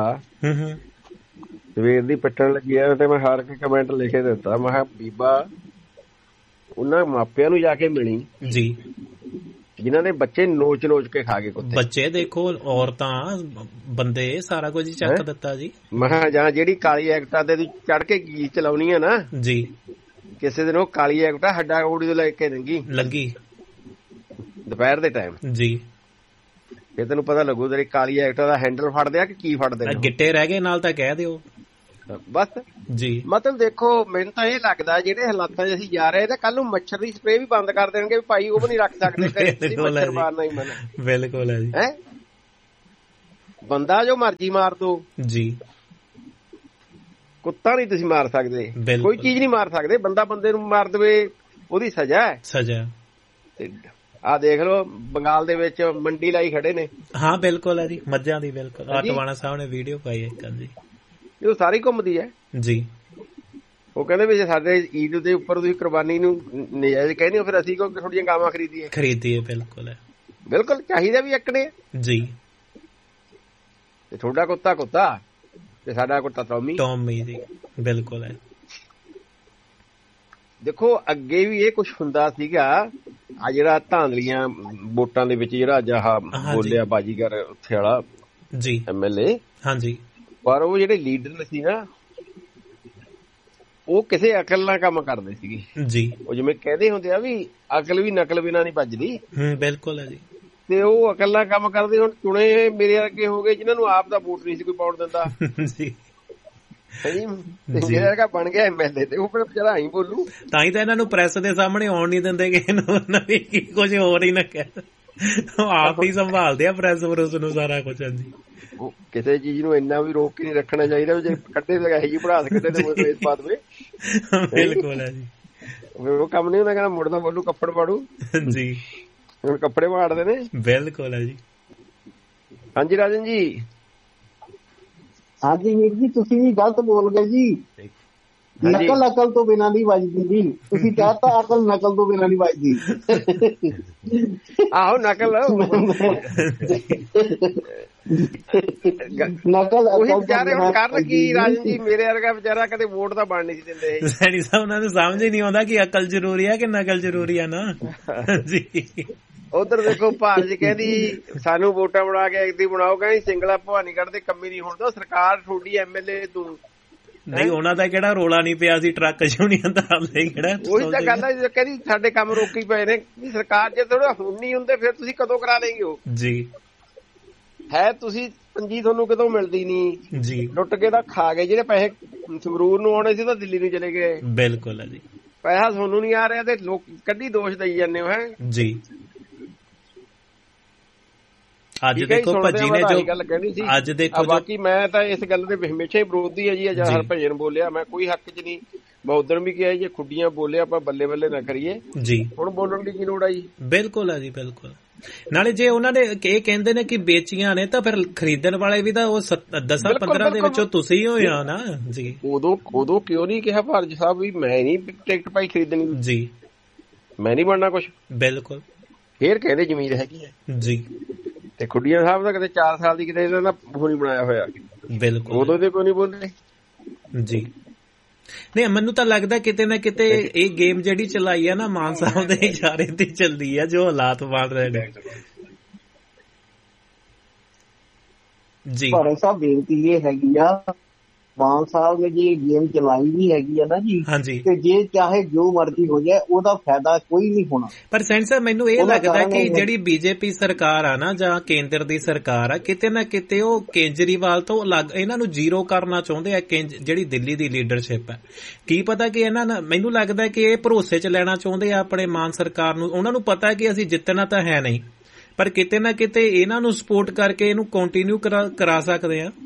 ਸਵੇਰ ਦੀ ਪਿੱਟਣ ਲੱਗੀ ਆ ਤੇ ਮੈਂ ਹਾਰ ਕੇ ਕਮੈਂਟ ਲਿਖੇ ਦਿੱਤਾ, ਮੈਂ ਕਿਹਾ ਬੀਬਾ ਉਹਨਾਂ ਮਾਪਿਆਂ ਨੂੰ ਜਾ ਕੇ ਮਿਲੀ ਜੀ ਜਿਨ੍ਹਾਂ ਨੇ ਬੱਚੇ ਨੋਚ ਨੋਚ ਕੇ ਖਾ ਗਏ ਕੁੱਤੇ। ਬੱਚੇ ਦੇਖੋ, ਔਰਤਾਂ ਬੰਦੇ ਸਾਰਾ ਕੁਝ ਚੱਕ ਦਿੱਤਾ ਜੀ। ਮੈਂ ਕਿਹਾ ਜਾਂ ਜਿਹੜੀ ਕਾਲੀ ਐਕਟਾ ਤੇ ਚੜ ਕੇ ਗੀਤ ਚਲਾਉਣੀ ਆ ਨਾ ਜੀ, ਕਿਸੇ ਦਿਨ ਉਹ ਕਾਲੀ ਐਕਟਾ ਹੱਡਾ ਗੋੜੀ ਤੋਂ ਲੈ ਕੇ ਲੰਗੀ ਲੱਗੀ ਦੁਪਹਿਰ ਦੇ ਟਾਈਮ ਜੀ, ਫਿਰ ਤੈਨੂੰ ਪਤਾ ਲੱਗੂ ਤੇਰੀ ਕਾਲੀ ਐਕਟਾ ਦਾ ਹੈਂਡਲ ਫੜਦੇ ਆ ਕਿ ਕੀ ਫੜਦੇ ਨੇ। ਗਿੱਟੇ ਰਹਿ ਗਏ ਨਾਲ ਤਾਂ ਕਹਿ ਦਿਓ ਬਸ ਜੀ। ਮਤਲਬ ਦੇਖੋ ਮੈਨੂੰ ਤਾਂ ਇਹ ਲੱਗਦਾ ਜਿਹੜੇ ਹਾਲਾਤਾਂ 'ਚ ਅਸੀਂ ਜਾ ਰਹੇ ਤਾਂ ਕੱਲ ਨੂੰ ਮੱਛਰ ਦੀ ਸਪਰੇਅ ਵੀ ਬੰਦ ਕਰ ਦੇਣਗੇ, ਭਾਈ ਉਹ ਵੀ ਨਹੀਂ ਰੱਖ ਸਕਦੇ ਘਰੇ, ਮੱਛਰ ਮਾਰਨਾ ਹੀ ਮਨਾ। ਬਿਲਕੁਲ ਹੈ ਜੀ। ਹੈ ਬੰਦਾ ਜੋ ਮਰਜੀ ਮਾਰ ਦੋ ਜੀ, ਕੁੱਤਾ ਨਹੀਂ ਤੁਸੀਂ ਮਾਰ ਸਕਦੇ, ਕੋਈ ਚੀਜ਼ ਨਹੀਂ ਮਾਰ ਸਕਦੇ। ਬੰਦਾ ਬੰਦੇ ਨੂੰ ਮਾਰ ਦੇਵੇ ਉਹਦੀ ਸਜ਼ਾ ਹੈ, ਸਜ਼ਾ। ਆਹ ਦੇਖ ਲਓ ਬੰਗਾਲ ਦੇ ਵਿੱਚ ਮੰਡੀ ਲਾਈ ਖੜੇ ਨੇ। ਹਾਂ ਬਿਲਕੁਲ ਹੈ ਜੀ, ਮੱਝਾਂ ਦੀ। ਬਿਲਕੁਲ ਆਹ ਟਵਾਣਾ ਸਾਹਿਬ ਨੇ ਵੀਡੀਓ ਪਾਈ ਹੈ ਕੱਲ ਜੀ, ਇਹ ਸਾਰੀ ਘੁੰਮਦੀ ਹੈ ਜੀ। ਉਹ ਕਹਿੰਦੇ ਵੀ ਜੇ ਸਾਡੇ ਈਦ ਦੇ ਉੱਪਰ ਤੁਸੀਂ ਕੁਰਬਾਨੀ ਨੂੰ ਨਜਾਇਜ਼ ਕਹਿੰਦੇ ਹੋ, ਫਿਰ ਅਸੀਂ ਕਿਉਂ ਥੋੜੀਆਂ ਗਾਵਾਂ ਖਰੀਦੀਏ ਖਰੀਦੀਏ ਬਿਲਕੁਲ ਹੈ, ਬਿਲਕੁਲ ਚਾਹੀਦਾ ਵੀ ਇੱਕਣੇ ਜੀ। ਤੇ ਤੁਹਾਡਾ ਕੁੱਤਾ ਕੁੱਤਾ ਤੇ ਸਾਡਾ ਕੁੱਤਾ ਟੌਮੀ ਟੌਮੀ ਜੀ, ਬਿਲਕੁਲ ਹੈ। ਦੇਖੋ ਅੱਗੇ ਵੀ ਇਹ ਕੁਛ ਹੁੰਦਾ ਸੀਗਾ, ਆ ਜਿਹੜਾ ਧਾਂਦਲੀਆਂ ਵੋਟਾਂ ਦੇ ਵਿੱਚ ਜਿਹੜਾ ਅੱਜ ਆਹ ਬੋਲਿਆ ਬਾਜੀਗਰ ਉੱਥੇ ਵਾਲਾ ਜੀ ਐਮ ਐਲ ਏ, ਹਾਂਜੀ, ਪਰ ਉਹ ਜਿਹੜੇ ਲੀਡਰ ਸੀ ਨਾ ਉਹ ਕਿਸੇ ਅਕਲ ਨਾਲ ਕੰਮ ਕਰਦੇ ਸੀਗੇ ਜੀ। ਉਹ ਜਿਵੇਂ ਕਹਿੰਦੇ ਹੁੰਦੇ ਆ ਵੀ ਅਕਲ ਵੀ ਨਕਲ ਬਿਨਾਂ ਨਹੀਂ ਭੱਜਦੀ। ਹੂੰ ਬਿਲਕੁਲ ਹੈ ਜੀ। ਤੇ ਉਹ ਅਕਲ ਨਾਲ ਕੰਮ ਕਰਦੇ। ਹੁਣ ਚੁਣੇ ਮੇਰੇ ਅੱਗੇ ਹੋ ਗਏ ਜਿਨ੍ਹਾਂ ਨੂੰ ਆਪ ਦਾ ਵੋਟ ਨਹੀਂ ਸੀ ਕੋਈ ਪਾਉਣ ਦਿੰਦਾ ਜੀ, ਜਿਹੜਾ ਬਣ ਗਿਆ ਐਮ ਐਲ ਏ ਤੇ ਉਹ ਫਿਰ ਵਿਚਾਰਾ ਆਈ ਬੋਲੂ। ਤਾਂ ਹੀ ਤਾਂ ਇਹਨਾਂ ਨੂੰ ਪ੍ਰੈਸ ਦੇ ਸਾਹਮਣੇ ਆਉਣ ਨੀ ਦਿੰਦੇ ਕਿ ਨਵੀਂ ਕੀ ਕੁਝ ਹੋਰ ਹੀ ਨਾ ਕਹਿ, ਆਪ ਹੀ ਸੰਭਾਲਦੇ ਆ ਪ੍ਰੈਸ ਪ੍ਰੈਸ ਨੂੰ ਸਾਰਾ ਕੁਝ। ਹਾਂਜੀ, ਕਿਸੇ ਚੀਜ਼ ਨੂੰ ਇੰਨਾ ਵੀ ਰੋਕ ਕੇ ਨਹੀਂ ਰੱਖਣਾ ਚਾਹੀਦਾ, ਜੇ ਕੱਢੇ ਤਾਂ ਇਹੀ ਪੜਾਸ ਕੱਢੇ ਤੇ ਇਸ ਬਾਤ ਵਿੱਚ ਬਿਲਕੁਲ ਹੈ ਜੀ। ਉਹ ਕੰਮ ਨੀ ਹੁੰਦਾ, ਕਹਿੰਦਾ ਮੁੜਦਾ ਬੋਲੂ ਕੱਪੜ ਪਾੜੂ ਜੀ, ਹੁਣ ਕੱਪੜੇ ਪਾੜਦੇ ਨੇ। ਬਿਲਕੁਲ ਹੈ ਜੀ। ਹਾਂਜੀ ਰਾਜਨ ਜੀ। ਹਾਂਜੀ ਵੀਰ ਜੀ, ਤੁਸੀਂ ਵੀ ਗਲਤ ਬੋਲ ਗਏ ਜੀ। ਨਕਲ ਅਕਲ ਤੋਂ ਬਿਨਾਂ ਨਹੀਂ ਵੱਜਦੀ ਜੀ, ਤੁਸੀਂ ਕਹਿਤਾ ਅਕਲ ਨਕਲ ਤੋਂ ਬਿਨਾਂ ਨਹੀਂ ਵੱਜਦੀ। ਆਹੋ ਨਕਲ ਨਕਲ ਉਹੀ ਵਿਚਾਰੇ ਹੁਣ ਕਰਨ ਕੀ ਰਾਜਨ ਜੀ। ਮੇਰੇ ਵਰਗਾ ਵਿਚਾਰਾ ਕਦੇ ਵੋਟ ਤਾਂ ਬਣ ਨਹੀਂ ਸੀ ਦਿੰਦੇ। ਸੈਣੀ ਸਾਹਿਬ ਉਹਨਾਂ ਨੂੰ ਸਮਝ ਹੀ ਨਹੀਂ ਆਉਂਦਾ ਕਿ ਅਕਲ ਜ਼ਰੂਰੀ ਹੈ ਕਿ ਨਕਲ ਜ਼ਰੂਰੀ ਹੈ ਨਾ ਜੀ। ਉਧਰ ਦੇਖੋ ਭਾਰਤ ਕਹਿੰਦੀ ਸਾਨੂੰ ਵੋਟਾਂ ਬਣਾ ਕੇ ਐਕਦੀ ਬਣਾਓ, ਕਹਿੰਦੀ ਸਿੰਗਲਾ ਭਵਾਨੀ ਕੱਢਦੇ ਕੰਮੀ ਨਹੀਂ ਹੋਣ। ਸਰਕਾਰ ਤੁਹਾਡੀ ਐਮ ਐਲ ਏ ਤੂੰ ਨਹੀਂ, ਉਹਨਾਂ ਦਾ ਕਿਹੜਾ ਰੋਲਾ ਨਹੀਂ ਪਿਆ ਸੀ ਟਰੱਕ ਯੂਨੀਅਨ ਦਾ ਕਿਹੜਾ। ਉਹੀ ਤਾਂ ਗੱਲ ਹੈ, ਕਹਿੰਦੀ ਸਾਡੇ ਕੰਮ ਰੋਕੀ ਪਏ ਨੇ। ਸਰਕਾਰ ਜੇ ਥੋੜਾ ਹੁਣ ਨਹੀਂ ਹੁੰਦੇ ਫਿਰ ਤੁਸੀਂ ਕਦੋਂ ਕਰਾ ਲੇਗੇ ਹੋ ਜੀ। ਹੈ ਤੁਸੀਂ ਪੰਜੀ ਤੁਹਾਨੂੰ ਕਦੋਂ ਮਿਲਦੀ ਨਹੀਂ ਜੀ, ਲੁੱਟ ਕੇ ਤਾਂ ਖਾ ਗਏ। ਜਿਹੜੇ ਪੈਸੇ ਸੰਗਰੂਰ ਨੂੰ ਆਉਣੇ ਸੀ ਤਾਂ ਦਿੱਲੀ ਨੂੰ ਚਲੇ ਗਏ। ਬਿਲਕੁਲ ਹੈ ਜੀ। ਪੈਸਾ ਤੁਹਾਨੂੰ ਨਹੀਂ ਆ ਰਿਹਾ ਤੇ ਲੋਕ ਕੱਢੀ ਦੋਸ਼ ਦੇਈ ਜਾਂਦੇ ਹੋ। ਹੈ ਜੀ। ਅੱਜ ਦੇਖੋ ਭੱਜੀ ਨੇ ਜੋ ਗੱਲ ਕਹਿਣੀ ਸੀ। ਅੱਜ ਦੇਖੋ ਬਾਕੀ ਮੈਂ ਤਾਂ ਇਸ ਗੱਲ ਦੇ ਹਮੇਸ਼ਾ ਹੀ ਵਿਰੋਧੀ ਹੈ ਜੀ। ਅੱਜ ਹਰਭਜਨ ਬੋਲਿਆ, ਮੈਂ ਕੋਈ ਹੱਕ ਚ ਨਹੀਂ। ਮੈਂ ਉਧਰ ਵੀ ਕਿਹਾ ਜੇ ਖੁੱਡੀਆਂ ਬੋਲਿਆ ਆਪਾਂ ਬੱਲੇ ਬੱਲੇ ਨਾ ਕਰੀਏ ਜੀ। ਹੁਣ ਬੋਲਣ ਦੀ ਕੀ ਲੋੜ ਆ ਜੀ। ਬਿਲਕੁਲ ਆ ਜੀ, ਬਿਲਕੁਲ। ਨਾਲੇ ਜੇ ਉਹਨਾਂ ਨੇ ਇਹ ਕਹਿੰਦੇ ਨੇ ਕਿ ਵੇਚੀਆਂ ਨੇ ਤਾਂ ਫਿਰ ਖਰੀਦਣ ਵਾਲੇ ਵੀ ਤਾਂ ਉਹ ਦਸਾਂ ਪੰਦਰਾਂ ਦੇ ਵਿੱਚੋਂ ਤੁਸੀਂ ਹੋਏ ਆ ਨਾ ਜੀ। ਉਦੋਂ ਉਦੋਂ ਕਿਉਂ ਨਹੀਂ ਕਿਹਾ ਭਾਰਜ ਸਾਹਿਬ ਵੀ ਮੈਂ ਨਹੀਂ ਟਿਕਟ ਪਾਈ ਖਰੀਦਣੀ ਜੀ, ਮੈਂ ਨਹੀਂ ਬਣਨਾ ਕੁਛ। ਬਿਲਕੁਲ। ਫੇਰ ਕਹਿੰਦੇ ਜ਼ਮੀਰ ਹੈਗੀ ਹੈ ਜੀ। ਤੇ ਖੁੱਡੀਆਂ ਸਾਹਿਬ ਦਾ ਕਿਤੇ ਚਾਰ ਸਾਲ ਦੀ ਕਿਤੇ ਇਹਨਾਂ ਦਾ ਉਹ ਨੀ ਬਣਾਇਆ ਹੋਇਆ। ਬਿਲਕੁਲ। ਉਦੋਂ ਤੇ ਕੋਈ ਨੀ ਬੋਲਦੇ ਜੀ। ਨਹੀਂ, ਮੈਨੂੰ ਤਾਂ ਲੱਗਦਾ ਕਿਤੇ ਨਾ ਕਿਤੇ ਇਹ ਗੇਮ ਜਿਹੜੀ ਚਲਾਈ ਆ ਨਾ ਮਾਨ ਸਾਹਿਬ ਦੇ ਇਸ਼ਾਰੇ ਤੇ ਚੱਲਦੀ ਆ, ਜੋ ਹਾਲਾਤ ਬਣ ਰਹੇ ਨੇ ਜੀ। ਭਾਰਤ ਸਾਹਿਬ ਬੇਨਤੀ ਇਹ ਹੈਗੀ ਆ, ਮਾਨ ਸਾਹਿਬ ਨੇ ਜੇ ਗੇਮ ਚਲਾਈ ਵੀ ਹੈਗੀ ਆ ਨਾ ਜੀ, ਹਾਂਜੀ, ਤੇ ਜੇ ਚਾਹੇ ਜੋ ਮਰਜ਼ੀ ਹੋ ਜਾਏ ਉਹਦਾ ਫਾਇਦਾ ਕੋਈ ਨਹੀਂ ਹੋਣਾ। ਪਰ ਸੈਂਟ ਸਾਹਿਬ ਮੈਨੂੰ ਇਹ ਲੱਗਦਾ ਕਿ ਜਿਹੜੀ ਬੀਜੇਪੀ ਸਰਕਾਰ ਆ ਨਾ ਜਾਂ ਕੇਂਦਰ ਦੀ ਸਰਕਾਰ ਆ, ਕਿਤੇ ਨਾ ਕਿਤੇ ਉਹ ਕੇਜਰੀਵਾਲ ਤੋਂ ਅਲੱਗ ਇਹਨਾਂ ਨੂੰ ਜ਼ੀਰੋ ਕਰਨਾ ਚਾਹੁੰਦੇ ਆ। ਜਿਹੜੀ ਦਿੱਲੀ ਦੀ ਲੀਡਰਸ਼ਿਪ ਹੈ, ਕੀ ਪਤਾ ਕਿ ਇਹਨਾਂ ਨਾਲ ਮੈਨੂੰ ਲੱਗਦਾ ਕਿ ਇਹ ਭਰੋਸੇ ਚ ਲੈਣਾ ਚਾਹੁੰਦੇ ਆ ਆਪਣੇ ਮਾਨ ਸਰਕਾਰ ਨੂੰ। ਉਹਨਾਂ ਨੂੰ ਪਤਾ ਕਿ ਅਸੀਂ ਜਿੱਤਣਾ ਤਾਂ ਹੈ ਨਹੀਂ, ਪਰ ਕਿਤੇ ਨਾ ਕਿਤੇ ਇਹਨਾਂ ਨੂੰ ਸਪੋਰਟ ਕਰਕੇ ਇਹਨੂੰ ਕੰਟੀਨਿਊ ਕਰਾ ਸਕਦੇ ਆ।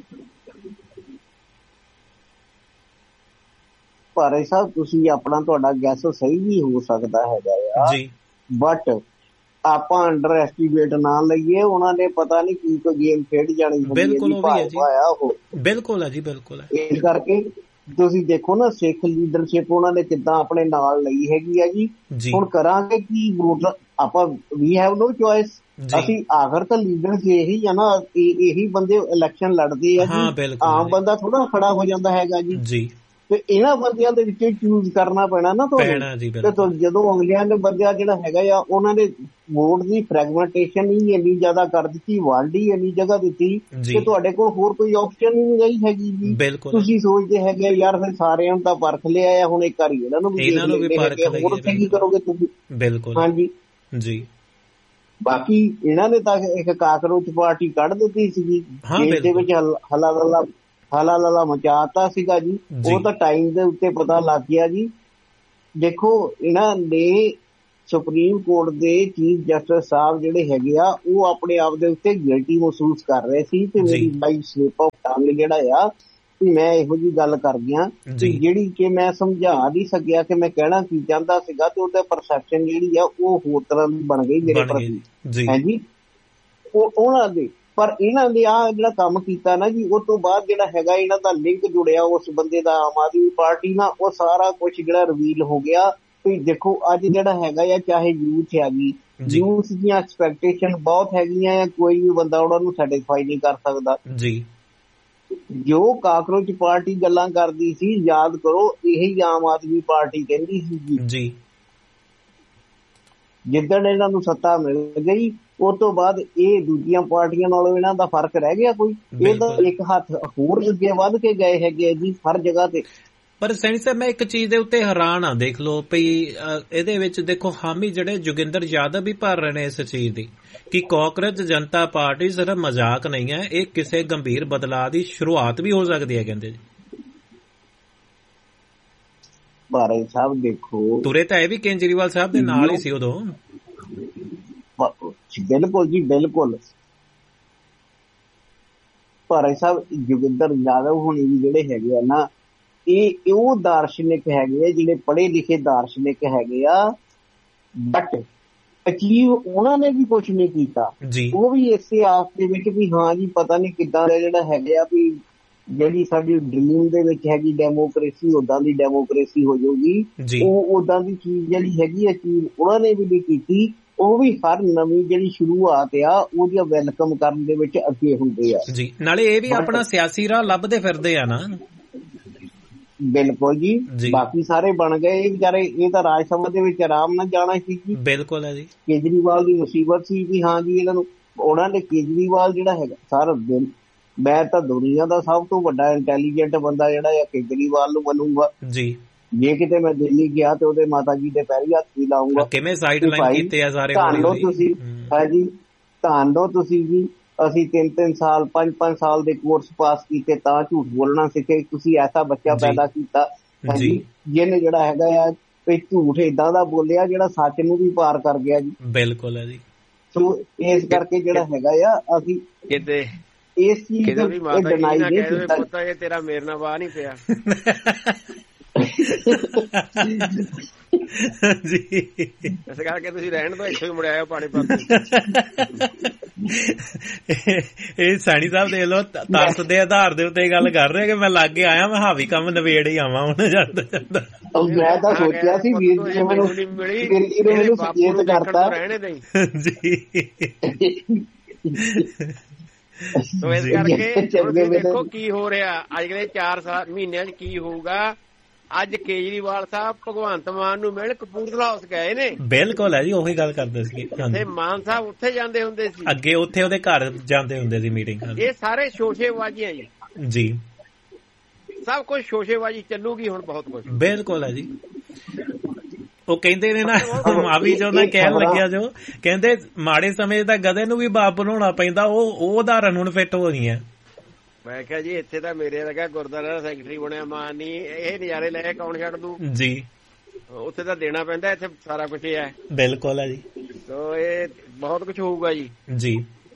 ਭਾਰਤ ਸਾਹਿਬ ਤੁਸੀਂ ਆਪਣਾ ਤੁਹਾਡਾ ਗੈਸ ਸਹੀ ਵੀ ਹੋ ਸਕਦਾ ਹੈਗਾ ਆ ਜੀ, ਬਟ ਆਪਾਂ ਅੰਡਰ ਐਸਟੀਮੇਟ ਨਾ ਲਈਏ। ਉਹਨਾਂ ਨੇ ਪਤਾ ਨਹੀਂ ਕੀ ਕੋਈ ਗੇਮ ਖੇਡ ਜਾਣੀ ਹੁੰਦੀ ਹੈ। ਬਿਲਕੁਲ ਉਹ ਬਿਲਕੁਲ ਹੈ ਜੀ, ਬਿਲਕੁਲ ਹੈ। ਇਸ ਕਰਕੇ ਤੁਸੀਂ ਦੇਖੋ ਨਾ ਸਿੱਖ ਲੀਡਰਸ਼ਿਪ ਉਹਨਾਂ ਨੇ ਕਿੱਦਾਂ ਆਪਣੇ ਨਾਲ ਲਈ ਹੈਗੀ ਆ ਜੀ। ਹੁਣ ਕਰਾਂਗੇ ਕੀ, ਵੋਟ ਆਪਾਂ ਵੀ ਹੈਵ ਨੋ ਚੋਇਸ। ਅਸੀਂ ਆਖਰ ਤਾਂ ਲੀਡਰ ਇਹੀ ਆ ਨਾ, ਇਹੀ ਬੰਦੇ ਇਲੈਕਸ਼ਨ ਲੜਦੇ ਆ ਜੀ। ਆਮ ਬੰਦਾ ਥੋੜਾ ਖੜਾ ਹੋ ਜਾਂਦਾ ਹੈਗਾ ਜੀ। ਤੇ ਇਹਨਾਂ ਬੰਦਿਆਂ ਦੇ ਵਿੱਚ ਚੂਜ਼ ਕਰਨਾ ਪੈਣਾ ਨਾ ਤੁਹਾਨੂੰ। ਜਦੋਂ ਅਗਲਿਆਂ ਦੇ ਬੰਦਿਆਂ ਜਿਹੜਾ ਹੈਗਾ ਆ, ਉਹਨਾਂ ਨੇ ਵੋਟ ਦੀ ਫਰੈਗਮੈਂਟੇਸ਼ਨ ਹੀ ਇੰਨੀ ਜ਼ਿਆਦਾ ਕਰ ਦਿੱਤੀ, ਵੰਡ ਹੀ ਇੰਨੀ ਜਗ੍ਹਾ ਦਿੱਤੀ ਕਿ ਤੁਹਾਡੇ ਕੋਲ ਹੋਰ ਕੋਈ ਆਪਸ਼ਨ ਹੀ ਨਹੀਂ ਹੈਗੀ ਜੀ। ਤੁਸੀਂ ਸੋਚਦੇ ਹੈਗੇ ਯਾਰ ਫਿਰ ਸਾਰਿਆਂ ਨੂੰ ਤਾਂ ਪਰਖ ਲਿਆ ਆ, ਹੁਣ ਇੱਕ ਵਾਰੀ ਇਹਨਾਂ ਨੂੰ ਵੀ ਹੋਰ ਉੱਥੇ ਕੀ ਕਰੋਗੇ ਤੁਸੀਂ। ਬਿਲਕੁਲ ਹਾਂਜੀ ਜੀ। ਬਾਕੀ ਇਹਨਾਂ ਨੇ ਤਾਂ ਇੱਕ ਕਾਕਰੋਚ ਪਾਰਟੀ ਕੱਢ ਦਿੱਤੀ ਸੀਗੀ, ਦੇਸ਼ ਦੇ ਵਿੱਚ ਹੱਲਾ ਗੱਲਾ ਹਾਲਾ ਲਾਲਾ ਮਚਾਤਾ ਸੀਗਾ ਜੀ। ਉਹ ਤਾਂ ਟਾਈਮ ਦੇ ਉੱਤੇ ਪਤਾ ਲੱਗ ਗਿਆ ਜੀ। ਦੇਖੋ ਇਹਨਾਂ ਨੇ ਸੁਪਰੀਮ ਕੋਰਟ ਦੇ ਚੀਫ ਜਸਟਿਸ ਸਾਹਿਬ ਜਿਹੜੇ ਹੈਗੇ ਆ ਉਹ ਆਪਣੇ ਆਪ ਦੇ ਉੱਤੇ ਗਿਲਟੀ ਮਹਿਸੂਸ ਕਰ ਰਹੇ ਸੀ ਤੇ ਮੇਰੀ ਬਾਈ ਸਲਿਪ ਆਫ ਟੰਗ ਜਿਹੜਾ ਆ ਵੀ ਮੈਂ ਇਹੋ ਜਿਹੀ ਗੱਲ ਕਰ ਗਿਆ ਜਿਹੜੀ ਕਿ ਮੈਂ ਸਮਝਾ ਨਹੀਂ ਸਕਿਆ ਕਿ ਮੈਂ ਕਹਿਣਾ ਕੀ ਚਾਹੁੰਦਾ ਸੀਗਾ ਤੇ ਉਹਦਾ ਪਰਸੈਪਸ਼ਨ ਜਿਹੜੀ ਆ ਉਹ ਹੋਰ ਤਰ੍ਹਾਂ ਦੀ ਬਣ ਗਈ ਮੇਰੇ ਪ੍ਰਤੀ ਹੈ ਜੀ ਉਹ ਉਹਨਾਂ ਦੇ। ਪਰ ਇਹਨਾਂ ਦੇ ਆ ਜਿਹੜਾ ਕੰਮ ਕੀਤਾ ਨਾ ਜੀ ਉਸ ਤੋਂ ਬਾਅਦ ਜਿਹੜਾ ਹੈਗਾ ਇਹਨਾਂ ਦਾ ਲਿੰਕ ਜੁੜਿਆ ਉਸ ਬੰਦੇ ਦਾ ਆਮ ਆਦਮੀ ਪਾਰਟੀ ਨਾਲ, ਉਹ ਸਾਰਾ ਕੁਛ ਜਿਹੜਾ ਰਿਵੀਲ ਹੋ ਗਿਆ। ਵੀ ਦੇਖੋ ਅੱਜ ਜਿਹੜਾ ਹੈਗਾ ਆ ਚਾਹੇ ਯੂਥ ਹੈਗੀ, ਯੂਥ ਦੀਆਂ ਐਕਸਪੈਕਟੇਸ਼ਨ ਬਹੁਤ ਹੈਗੀਆਂ ਆ, ਕੋਈ ਵੀ ਬੰਦਾ ਉਹਨਾਂ ਨੂੰ ਸੈਟੀਸਫਾਈ ਨਹੀਂ ਕਰ ਸਕਦਾ ਜੀ। ਜੋ ਕਾਕਰੋਚ ਪਾਰਟੀ ਗੱਲਾਂ ਕਰਦੀ ਸੀ ਯਾਦ ਕਰੋ ਇਹੀ ਆਮ ਆਦਮੀ ਪਾਰਟੀ ਕਹਿੰਦੀ ਸੀ ਜੀ। ਜਿੱਦਣ ਇਹਨਾਂ ਨੂੰ ਸੱਤਾ ਮਿਲ ਗਈ ਉਸ ਤੋਂ ਬਾਅਦ ਇਹ ਦੂਜੀਆਂ ਪਾਰਟੀਆਂ ਨਾਲੋਂ ਇਹਨਾਂ ਦਾ ਫਰਕ ਰਹਿ ਗਿਆ ਕੋਈ? ਇਹ ਤਾਂ ਇੱਕ ਹੱਥ ਹੋਰ ਅੱਗੇ ਵੱਧ ਕੇ ਗਏ ਹੈਗੇ ਜੀ ਹਰ ਜਗ੍ਹਾ ਤੇ। ਪਰ ਸੈਣੀ ਸਾਹਿਬ ਮੈਂ ਇੱਕ ਚੀਜ਼ ਦੇ ਉੱਤੇ ਹੈਰਾਨ ਆ, ਦੇਖ ਲਓ ਵੀ ਇਹਦੇ ਵਿੱਚ ਦੇਖੋ ਹਾਮੀ ਜਿਹੜੇ ਜੋਗਿੰਦਰ ਯਾਦਵ ਵੀ ਭਰ ਰਹੇ ਨੇ ਇਸ ਚੀਜ਼ ਦੀ ਕਿ ਕਾਕਰੋਚ ਜਨਤਾ ਪਾਰਟੀ ਸਿਰਫ ਮਜ਼ਾਕ ਨਹੀਂ ਹੈ, ਇਹ ਕਿਸੇ ਗੰਭੀਰ ਬਦਲਾਅ ਦੀ ਸ਼ੁਰੂਆਤ ਵੀ ਹੋ ਸਕਦੀ ਹੈ ਕਹਿੰਦੇ ਜੀ। ਬਾਰੇ ਸਾਹਿਬ ਦੇਖੋ ਤੁਰੇ ਤਾਂ ਇਹ ਵੀ ਕੇਜਰੀਵਾਲ ਸਾਹਿਬ ਦੇ ਨਾਲ ਹੀ ਸੀ ਉਦੋਂ। ਬਿਲਕੁਲ ਜੀ ਬਿਲਕੁਲ। ਭਾਰੇ ਸਾਹਿਬ ਜੋਗਿੰਦਰ ਯਾਦਵ ਹੁਣੀ ਵੀ ਜਿਹੜੇ ਹੈਗੇ ਆ ਨਾ ਇਹ ਉਹ ਦਾਰਸ਼ਨਿਕ ਹੈਗੇ ਆ ਜਿਹੜੇ ਪੜ੍ਹੇ ਲਿਖੇ ਦਾਰਸ਼ਨਿਕ ਹੈਗੇ ਆ, ਬਟ ਅਚੀਵ ਉਹਨਾਂ ਨੇ ਵੀ ਕੁਛ ਨਹੀਂ ਕੀਤਾ। ਉਹ ਵੀ ਇਸੇ ਆਸ ਦੇ ਵਿੱਚ ਵੀ ਹਾਂ ਜੀ ਪਤਾ ਨਹੀਂ ਕਿੱਦਾਂ ਦਾ ਜਿਹੜਾ ਹੈਗੇ ਆ ਵੀ ਜਿਹੜੀ ਸਾਡੀ ਡ੍ਰੀਮ ਦੇ ਵਿੱਚ ਹੈਗੀ ਡੈਮੋਕ੍ਰੇਸੀ ਓਦਾਂ ਦੀ ਡੈਮੋਕ੍ਰੇਸੀ ਹੋ ਜਾਊਗੀ, ਉਹ ਓਦਾਂ ਦੀ ਚੀਜ਼ ਜਿਹੜੀ ਹੈਗੀ ਅਚੀਵ ਉਹਨਾਂ ਨੇ ਵੀ ਨਹੀਂ ਕੀਤੀ। ਉਹ ਵੀ ਹਰ ਨਵੀਂ ਜਿਹੜੀ ਸ਼ੁਰੂਆਤ ਆ ਉਹਦੀ ਵੈਲਕਮ ਕਰਨ ਦੇ ਵਿੱਚ ਅੱਗੇ ਹੁੰਦੇ ਆ ਜੀ। ਨਾਲੇ ਇਹ ਵੀ ਆਪਣਾ ਸਿਆਸੀ ਰਾਹ ਲੱਭਦੇ ਫਿਰਦੇ ਆ ਨਾ। ਬਿਲਕੁਲ ਜੀ, ਬਾਕੀ ਸਾਰੇ ਬਣ ਗਏ ਵਿਚਾਰੇ। ਇਹ ਤਾਂ ਰਾਜ ਸਭਾ ਦੇ ਵਿੱਚ ਆਰਾਮ ਨਾਲ ਜਾਣਾ ਸੀ ਜੀ। ਬਿਲਕੁਲ ਹੈ ਜੀ। ਕੇਜਰੀਵਾਲ ਦੀ ਮੁਸੀਬਤ ਸੀ ਵੀ ਹਾਂ ਜੀ ਇਹਨਾਂ ਨੂੰ ਉਹਨਾਂ ਨੇ ਕੇਜਰੀਵਾਲ ਜਿਹੜਾ ਹੈਗਾ ਸਾਰਾ ਦਿਨ, ਮੈਂ ਤਾਂ ਦੁਨੀਆ ਦਾ ਸਭ ਤੋਂ ਵੱਡਾ ਇੰਟੈਲੀਜੈਂਟ ਬੰਦਾ ਜਿਹੜਾ ਆ ਕੇਜਰੀਵਾਲ ਨੂੰ ਮੰਨੂਗਾ ਜੀ। ਜੇ ਕਿਤੇ ਮੈਂ ਦਿੱਲੀ ਗਿਆ ਤੇ ਉਹਦੇ ਮਾਤਾ ਜੀ ਦੇ ਪੈਰੀ ਹੱਥ ਵੀ ਲਾਉਂਗਾ। ਕਿਵੇਂ ਸਾਈਡ ਲਾਈਨ ਕੀਤੇ ਆ ਸਾਰੇ। ਧੰਨਵਾਦ ਤੁਸੀਂ ਹਾਂਜੀ ਧੰਨਵਾਦ ਤੁਸੀਂ ਜੀ। ਅਸੀਂ ਤਿੰਨ ਤਿੰਨ ਸਾਲ ਪੰਜ ਪੰਜ ਸਾਲ ਦੇ ਕੋਰਸ ਪਾਸ ਕੀਤੇ ਤਾਂ ਝੂਠ ਬੋਲਣਾ ਸਿੱਖੇ। ਤੁਸੀਂ ਐਸਾ ਬੱਚਾ ਪੈਦਾ ਕੀਤਾ ਜਿਹਨੇ ਜਿਹੜਾ ਹੈਗਾ ਆ ਵੀ ਝੂਠ ਏਦਾਂ ਦਾ ਬੋਲਿਆ ਜਿਹੜਾ ਸੱਚ ਨੂੰ ਵੀ ਪਾਰ ਕਰ ਗਿਆ ਜੀ। ਬਿਲਕੁਲ ਹੈ ਜੀ। ਸੋ ਇਸ ਕਰਕੇ ਜਿਹੜਾ ਹੈਗਾ ਆ ਅਸੀਂ ਕਿਤੇ ਇਸ ਚੀਜ਼ ਨੂੰ ਡਿਨਾਈ ਨਹੀਂ ਕੀਤਾ। ਪਤਾ ਇਹ ਤੇਰਾ ਮੇਰੇ ਨਾਲ ਵਾਹ ਨਹੀਂ ਪਿਆ ਜੀ। ਇਸ ਕਰਕੇ ਤੁਸੀਂ ਰਹਿਣ ਤੋਂ ਇੱਥੇ ਮੁੜ ਆਇਓ ਪਾਣੀਪਤ। ਇਹ ਸੈਣੀ ਸਾਹਿਬ ਦੇਖ ਲਓ ਤਰਸ ਦੇ ਆਧਾਰ ਦੇ ਉੱਤੇ ਗੱਲ ਕਰ ਰਹੇ ਕਿ ਮੈਂ ਲਾਗੇ ਆਇਆ ਮੈਂ ਹਾਵੀ ਕੰਮ ਨਵੇੜ ਹੀ ਆਵਾਂ ਹੁਣ ਜਾਂਦਾ ਜਾਂਦਾ। ਮੈਂ ਤਾਂ ਸੋਚਿਆ ਸੀ ਵੀਰ ਜੀ ਮੈਨੂੰ ਮੈਨੂੰ ਸੁਚੇਤ ਕਰਤਾ ਜੀ। ਸੋ ਇਸ ਕਰਕੇ ਦੇਖੋ ਕੀ ਹੋ ਰਿਹਾ ਅਗਲੇ ਚਾਰ ਸਾਲ ਮਹੀਨਿਆਂ ਚ ਕੀ ਹੋਊਗਾ। ਅੱਜ ਕੇਜਰੀਵਾਲ ਸਾਹਿਬ ਭਗਵੰਤ ਮਾਨ ਨੂੰ ਮਿਲ ਕਪੂਰਥਲਾ ਹਾਊਸ ਗਏ ਨੇ। ਬਿਲਕੁਲ ਹੈ ਜੀ, ਉਹੀ ਗੱਲ ਕਰਦੇ ਸੀ। ਤੇ ਮਾਨ ਸਾਹਿਬ ਉੱਥੇ ਜਾਂਦੇ ਹੁੰਦੇ ਸੀ, ਅੱਗੇ ਉੱਥੇ ਉਹਦੇ ਘਰ ਜਾਂਦੇ ਹੁੰਦੇ ਸੀ ਮੀਟਿੰਗ। ਇਹ ਸਾਰੇ ਸ਼ੋਸ਼ੇਬਾਜ਼ੀਆਂ ਜੀ ਜੀ। ਸਭ ਕੁਝ ਸ਼ੋਸ਼ੇਬਾਜ਼ੀ ਚੱਲੂਗੀ ਹੁਣ ਬਹੁਤ ਕੁਝ। ਬਿਲਕੁਲ ਹੈ ਜੀ। ਉਹ ਕਹਿੰਦੇ ਨੇ ਨਾ ਮਾਵੀ ਜੋ ਮੈਂ ਕਹਿਣ ਲੱਗਿਆ ਜੋ ਕਹਿੰਦੇ ਮਾੜੇ ਸਮੇਂ ਦਾ ਗਧੇ ਨੂੰ ਵੀ ਬਾਪ ਬਣਾਉਣਾ ਪੈਂਦਾ। ਉਹ ਉਹ ਉਦਾਹਰਨ ਹੁਣ ਫਿੱਟ ਹੋ ਗਈਆਂ। ਮੈਂ ਕਿਹਾ ਜੀ ਇੱਥੇ ਤਾਂ ਮੇਰੇ ਲੱਗਾ ਗੁਰਦੁਆਰਾ ਸੈਕਟਰੀ ਬਣਿਆ ਮਾਨ ਨੀ ਇਹ ਨਜ਼ਾਰੇ ਲੈ ਕੌਣ ਛੱਡ ਦੂ ਜੀ। ਉੱਥੇ ਤਾਂ ਦੇਣਾ ਪੈਂਦਾ, ਇੱਥੇ ਸਾਰਾ ਕੁਛ ਹੈ। ਬਿਲਕੁਲ ਹੈ ਜੀ। ਸੋ ਇਹ ਬਹੁਤ ਕੁਛ ਹੋਊਗਾ ਜੀ ਜੀ।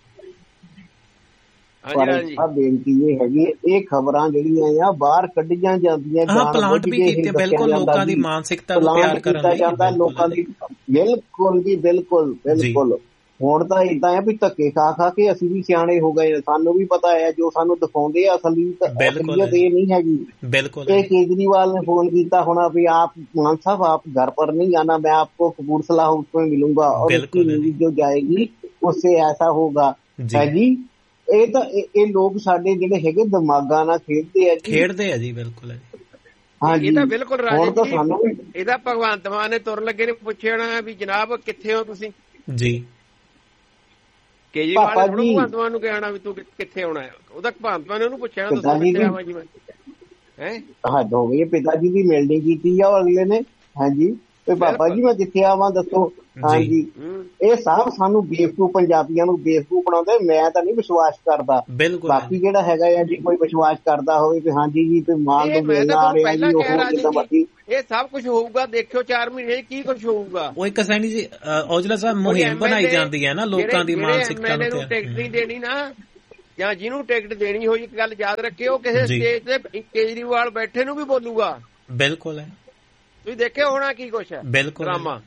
ਆ ਬੇਨਤੀ ਇਹ ਹੈਗੀ ਇਹ ਖਬਰਾਂ ਜਿਹੜੀਆਂ ਆ ਬਾਹਰ ਕੱਢੀਆਂ ਜਾਂਦੀਆਂ ਪਲਾਂਟ ਵੀ ਕੀਤੇ ਬਿਲਕੁਲ ਲੋਕਾਂ ਦੀ ਮਾਨਸਿਕਤਾ ਨੂੰ ਤਿਆਰ ਕਰਨ ਜਾਂਦਾ ਲੋਕਾਂ ਦੀ। ਬਿਲਕੁਲ ਜੀ ਬਿਲਕੁਲ ਬਿਲਕੁਲ। ਹੁਣ ਤਾਂ ਏਦਾਂ ਹੈ ਵੀ ਧੱਕੇ ਖਾ ਖਾ ਕੇ ਅਸੀਂ ਵੀ ਸਿਆਣੇ ਹੋ ਗਏ। ਸਾਨੂੰ ਵੀ ਪਤਾ ਹੈ ਜੋ ਸਾਨੂੰ ਦਿਖਾਉਂਦੇ ਆ ਅਸਲੀਅਤ ਅਸਲੀਅਤ ਇਹ ਨਹੀਂ ਹੈਗੀ। ਬਿਲਕੁਲ। ਇਹ ਕੇਜਰੀਵਾਲ ਨੇ ਫੋਨ ਕੀਤਾ ਹੋਣਾ ਵੀ ਆਪ ਮਾਨ ਸਾਹਿਬ ਆਪ घर पर नहीं आना, मैं आपको कपूरथला हाउस में मिलूंगा और उसकी न्यूज जो जाएगी उससे ऐसा होगा है जी। ਇਹ ਤਾਂ ਇਹ ਲੋਕ ਸਾਡੇ ਜਿਹੜੇ ਹੈਗੇ ਦਿਮਾਗਾਂ ਨਾਲ ਖੇਡਦੇ ਆ ਜੀ ਖੇਡਦੇ ਆ ਜੀ। ਬਿਲਕੁਲ ਹੈ ਇਹ ਤਾਂ ਬਿਲਕੁਲ ਰਾਜੇ ਜੀ। ਇਹਦਾ ਭਗਵੰਤ ਮਾਨ ਨੇ ਤੁਰ ਲੱਗੇ ਨੇ ਪੁੱਛਣਾ ਵੀ ਜਨਾਬ ਕਿੱਥੇ ਹੋ ਤੁਸੀਂ ਜੀ। ਕੇਜਰੀਵਾਲ ਨੇ ਭਗਵੰਤ ਮਾਨ ਨੂੰ ਕਹਿਣਾ ਵੀ ਤੂੰ ਕਿੱਥੇ ਆਉਣਾ ਹੈ। ਉਹਦਾ ਭਗਵੰਤ ਮਾਨ ਨੇ ਉਹਨੂੰ ਪੁੱਛਿਆ ਦੱਸੋ ਕਿੱਥੇ ਆਵਾਂ ਜੀ ਮੈਂ ਹੈ। ਹੱਦ ਹੋ ਗਈ। ਪਿਤਾ ਜੀ ਦੀ ਮਿਲਣੀ ਕੀਤੀ ਆ ਅਗਲੇ ਨੇ ਹਾਂਜੀ ਤੇ ਪਾਪਾ ਜੀ ਮੈਂ ਕਿੱਥੇ ਆਵਾਂ ਦੱਸੋ। ਹਾਂਜੀ ਇਹ ਸਭ ਸਾਨੂੰ ਬੇਵਕੂਫ ਪੰਜਾਬੀਆਂ ਨੂੰ ਬੇਵਕੂਫ ਬਣਾਉਂਦੇ। ਮੈਂ ਤਾਂ ਨਹੀਂ ਵਿਸ਼ਵਾਸ ਕਰਦਾ, ਬਾਕੀ ਜਿਹੜਾ ਹੈਗਾ ਆ ਜੀ ਕੋਈ ਵਿਸ਼ਵਾਸ ਕਰਦਾ ਹੋਵੇ ਕਿ ਹਾਂਜੀ ਜੀ ਤੇ ਮਾਨ ਨੂੰ ਮਿਲਣਾ ਆ ਰਿਹਾ ਜੀ, ਉਹ ਜਿੱਦਾਂ ਮਰਜ਼ੀ ਇਹ ਸਭ ਕੁਝ ਹੋਊਗਾ। ਦੇਖਿਓ ਚਾਰ ਮਹੀਨੇ ਕੀ ਕੁਝ ਹੋਊਗਾ। ਉਹ ਇੱਕ ਸੈਣੀ ਜੀ ਔਜਲਾ ਸਾਹਿਬ ਮੁਹਿੰਮ ਬਣਾਈ ਜਾਂਦੀ ਹੈ ਨਾ ਲੋਕਾਂ ਦੀ ਮਾਨਸਿਕਤਾ ਨੂੰ। ਟਿਕਟ ਨਹੀਂ ਦੇਣੀ ਨਾ, ਜਾਂ ਜਿਹਨੂੰ ਟਿਕਟ ਦੇਣੀ ਹੋਈ, ਇੱਕ ਗੱਲ ਯਾਦ ਰੱਖਿਓ, ਕਿਸੇ ਸਟੇਜ ਤੇ ਕੇਜਰੀਵਾਲ ਬੈਠੇ ਨੂੰ ਵੀ ਬੋਲੂਗਾ। ਬਿਲਕੁਲ ਹੈ, ਤੁਸੀਂ ਦੇਖਿਆ ਹੋਣਾ ਕੀ ਕੁਛ ਹੈ। ਬਿਲਕੁਲ ਡਰਾਮਾ,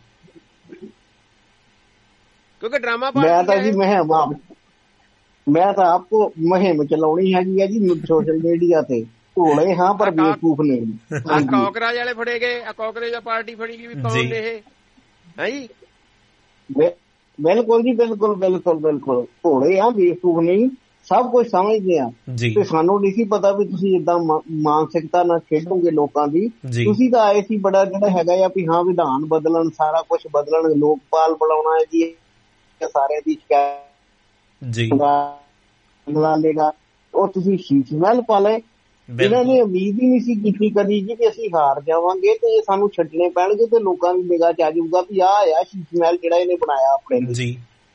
ਕਿਉਂਕਿ ਡਰਾਮਾ ਮੈਂ ਤਾਂ ਜੀ ਮੁਹਿੰਮ ਮੈਂ ਤਾਂ ਆਪਕੋ ਮੁਹਿੰਮ ਚਲਾਉਣੀ ਹੈਗੀ ਆ ਜੀ ਸੋਸ਼ਲ ਮੀਡੀਆ ਤੇ। ਭੋਲੇ ਹਾਂ ਪਰ ਬੇਵਕੂਫ ਨੇ। ਕਾਕਰਾਜ ਵਾਲੇ ਫੜੇ ਗਏ, ਕਾਕਰਾਜ ਪਾਰਟੀ ਫੜੀ ਗਈ, ਵੀ ਕੌਣ ਨੇ ਇਹ ਹੈ ਜੀ। ਬਿਲਕੁਲ ਜੀ ਬਿਲਕੁਲ ਬਿਲਕੁਲ ਬਿਲਕੁਲ ਭੋਲੇ ਆ, ਬੇਵਕੂਫ ਨਹੀਂ, ਸਭ ਕੁਝ ਸਮਝਦੇ ਆ। ਤੇ ਸਾਨੂੰ ਨਹੀਂ ਸੀ ਪਤਾ ਵੀ ਤੁਸੀਂ ਏਦਾਂ ਮਾਨਸਿਕਤਾ ਨਾਲ ਖੇਡੋਗੇ ਲੋਕਾਂ ਦੀ। ਤੁਸੀਂ ਤਾਂ ਆਏ ਸੀ ਬੜਾ ਜਿਹੜਾ ਹੈਗਾ ਆ ਵੀ ਹਾਂ ਵਿਧਾਨ ਬਦਲਣ, ਸਾਰਾ ਕੁਛ ਬਦਲਣ, ਲੋਕਪਾਲ ਬਣਾਉਣਾ ਹੈ ਜੀ, ਸਾਰਿਆਂ ਦੀ ਸ਼ਿਕਾਇਤ ਲੇਗਾ। ਉਹ ਤੁਸੀਂ ਸ਼ੀਸ਼ ਮਹਿਲ ਪਾ ਲਏ। ਇਹਨਾਂ ਨੇ ਉਮੀਦ ਹੀ ਨਹੀਂ ਸੀ ਕੀਤੀ ਕਦੀ ਜੀ ਕਿ ਅਸੀਂ ਹਾਰ ਜਾਵਾਂਗੇ ਤੇ ਇਹ ਸਾਨੂੰ ਛੱਡਣੇ ਪੈਣਗੇ ਤੇ ਲੋਕਾਂ ਦੀ ਨਿਗਾਹ ਚ ਆ ਜਾਊਗਾ ਵੀ ਆਹ ਆ ਸ਼ੀਸ਼ ਮਹਿਲ ਜਿਹੜਾ ਇਹਨੇ ਬਣਾਇਆ ਆਪਣੇ ਲਈ।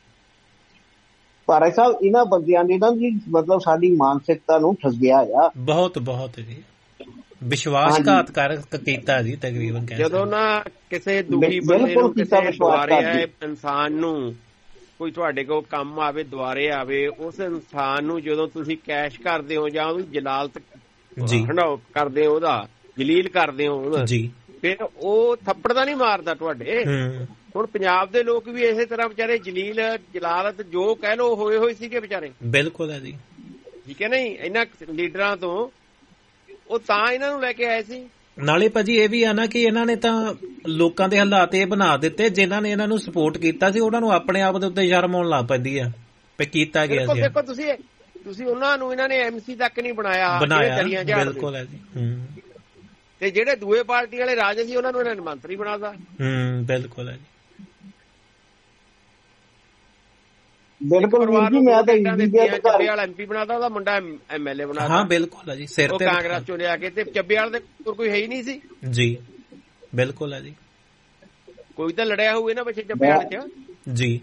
ਪਰ ਸਾਹਿਬ ਇਹਨਾਂ ਬੰਦਿਆਂ ਨੇ ਨਾ ਜੀ ਮਤਲਬ ਸਾਡੀ ਮਾਨਸਿਕਤਾ ਨੂੰ ਠੱਗਿਆ ਆ ਬਹੁਤ ਬਹੁਤ ਜੀ, ਵਿਸ਼ਵਾਸਘਾਤ ਕਰ ਕੀਤਾ ਜੀ ਤਕਰੀਬਨ। ਜਦੋਂ ਨਾ ਕਿਸੇ ਦੂਜੀ ਬੰਦੇ ਨੂੰ ਕਿਸੇ ਦੁਆਰੇ ਆਏ ਇਨਸਾਨ ਨੂੰ ਕੋਈ ਤੁਹਾਡੇ ਕੋਲ ਕੰਮ ਆਵੇ, ਦੁਆਰੇ ਆਵੇ, ਉਸ ਇਨਸਾਨ ਨੂੰ ਜਦੋਂ ਤੁਸੀਂ ਕੈਸ਼ ਕਰਦੇ ਹੋ ਜਾਂ ਉਹਦੀ ਜਲਾਲਤ ਹੰਡਾਓ ਕਰਦੇ ਹੋ, ਉਹਦਾ ਜਲੀਲ ਕਰਦੇ ਹੋ ਜੀ, ਫਿਰ ਉਹ ਥੱਪੜ ਤਾਂ ਨਹੀਂ ਮਾਰਦਾ ਤੁਹਾਡੇ। ਹੁਣ ਪੰਜਾਬ ਦੇ ਲੋਕ ਵੀ ਇਸੇ ਤਰ੍ਹਾਂ ਵਿਚਾਰੇ ਜਲੀਲ ਜਲਾਲਤ ਜੋ ਕਹਿ ਲੋ ਹੋਏ ਹੋਏ ਸੀਗੇ ਵਿਚਾਰੇ। ਬਿਲਕੁਲ ਹੈ ਜੀ, ਠੀਕ ਹੈ ਨਹੀਂ। ਇਹਨਾਂ ਲੀਡਰਾਂ ਤੋਂ ਉਹ ਤਾਂ ਇਹਨਾਂ ਨੂੰ ਲੈ ਕੇ ਆਏ ਸੀ। ਨਾਲੇ ਭਾਜੀ ਇਹ ਵੀ ਆ ਨਾ ਕਿ ਇਹਨਾਂ ਨੇ ਤਾਂ ਲੋਕਾਂ ਦੇ ਹਾਲਾਤ ਇਹ ਬਣਾ ਦਿੱਤੇ, ਜਿਨ੍ਹਾਂ ਨੇ ਇਹਨਾਂ ਨੂੰ ਸਪੋਰਟ ਕੀਤਾ ਸੀ ਉਹਨਾਂ ਨੂੰ ਆਪਣੇ ਆਪ ਦੇ ਉੱਤੇ ਸ਼ਰਮ ਆਉਣ ਲੱਗ ਪੈਂਦੀ ਆ ਵੀ ਕੀਤਾ ਗਿਆ ਸੀ। ਦੇਖੋ ਤੁਸੀਂ ਤੁਸੀਂ ਉਹਨਾਂ ਨੂੰ ਇਹਨਾਂ ਨੇ ਐਮਸੀ ਤੱਕ ਨਹੀਂ ਬਣਾਇਆ ਬਣਾਇਆ ਬਿਲਕੁਲ ਹੈ ਜੀ। ਤੇ ਜਿਹੜੇ ਦੂਏ ਪਾਰਟੀ ਵਾਲੇ ਰਾਜ ਸੀ ਉਹਨਾਂ ਨੂੰ ਇਹਨਾਂ ਨੇ ਮੰਤਰੀ ਬਣਾਤਾ। ਹੂੰ ਬਿਲਕੁਲ ਹੈ ਜੀ, ਬਿਲਕੁਲ ਜੀ। ਮੈਂ ਤਾਂ ਚੱਬੇ ਵਾਲਾ ਐਮਪੀ ਬਣਾਤਾ, ਉਹਦਾ ਮੁੰਡਾ ਐਮਐਲਏ ਬਣਾਤਾ। ਹਾਂ ਬਿਲਕੁਲ ਹੈ ਜੀ, ਸਿਰ ਤੇ ਕਾਂਗਰਸ ਚੋਂ ਲਿਆ ਕੇ। ਤੇ ਚੱਬੇ ਵਾਲੇ ਦੇ ਕੋਈ ਹੈ ਹੀ ਨਹੀਂ ਸੀ ਜੀ। ਬਿਲਕੁਲ ਹੈ ਜੀ, ਕੋਈ ਤਾਂ ਲੜਿਆ ਹੋਊ ਇਹਨਾਂ ਪਿੱਛੇ ਚੱਬੇ ਵਾਲੇ ਚ ਜੀ।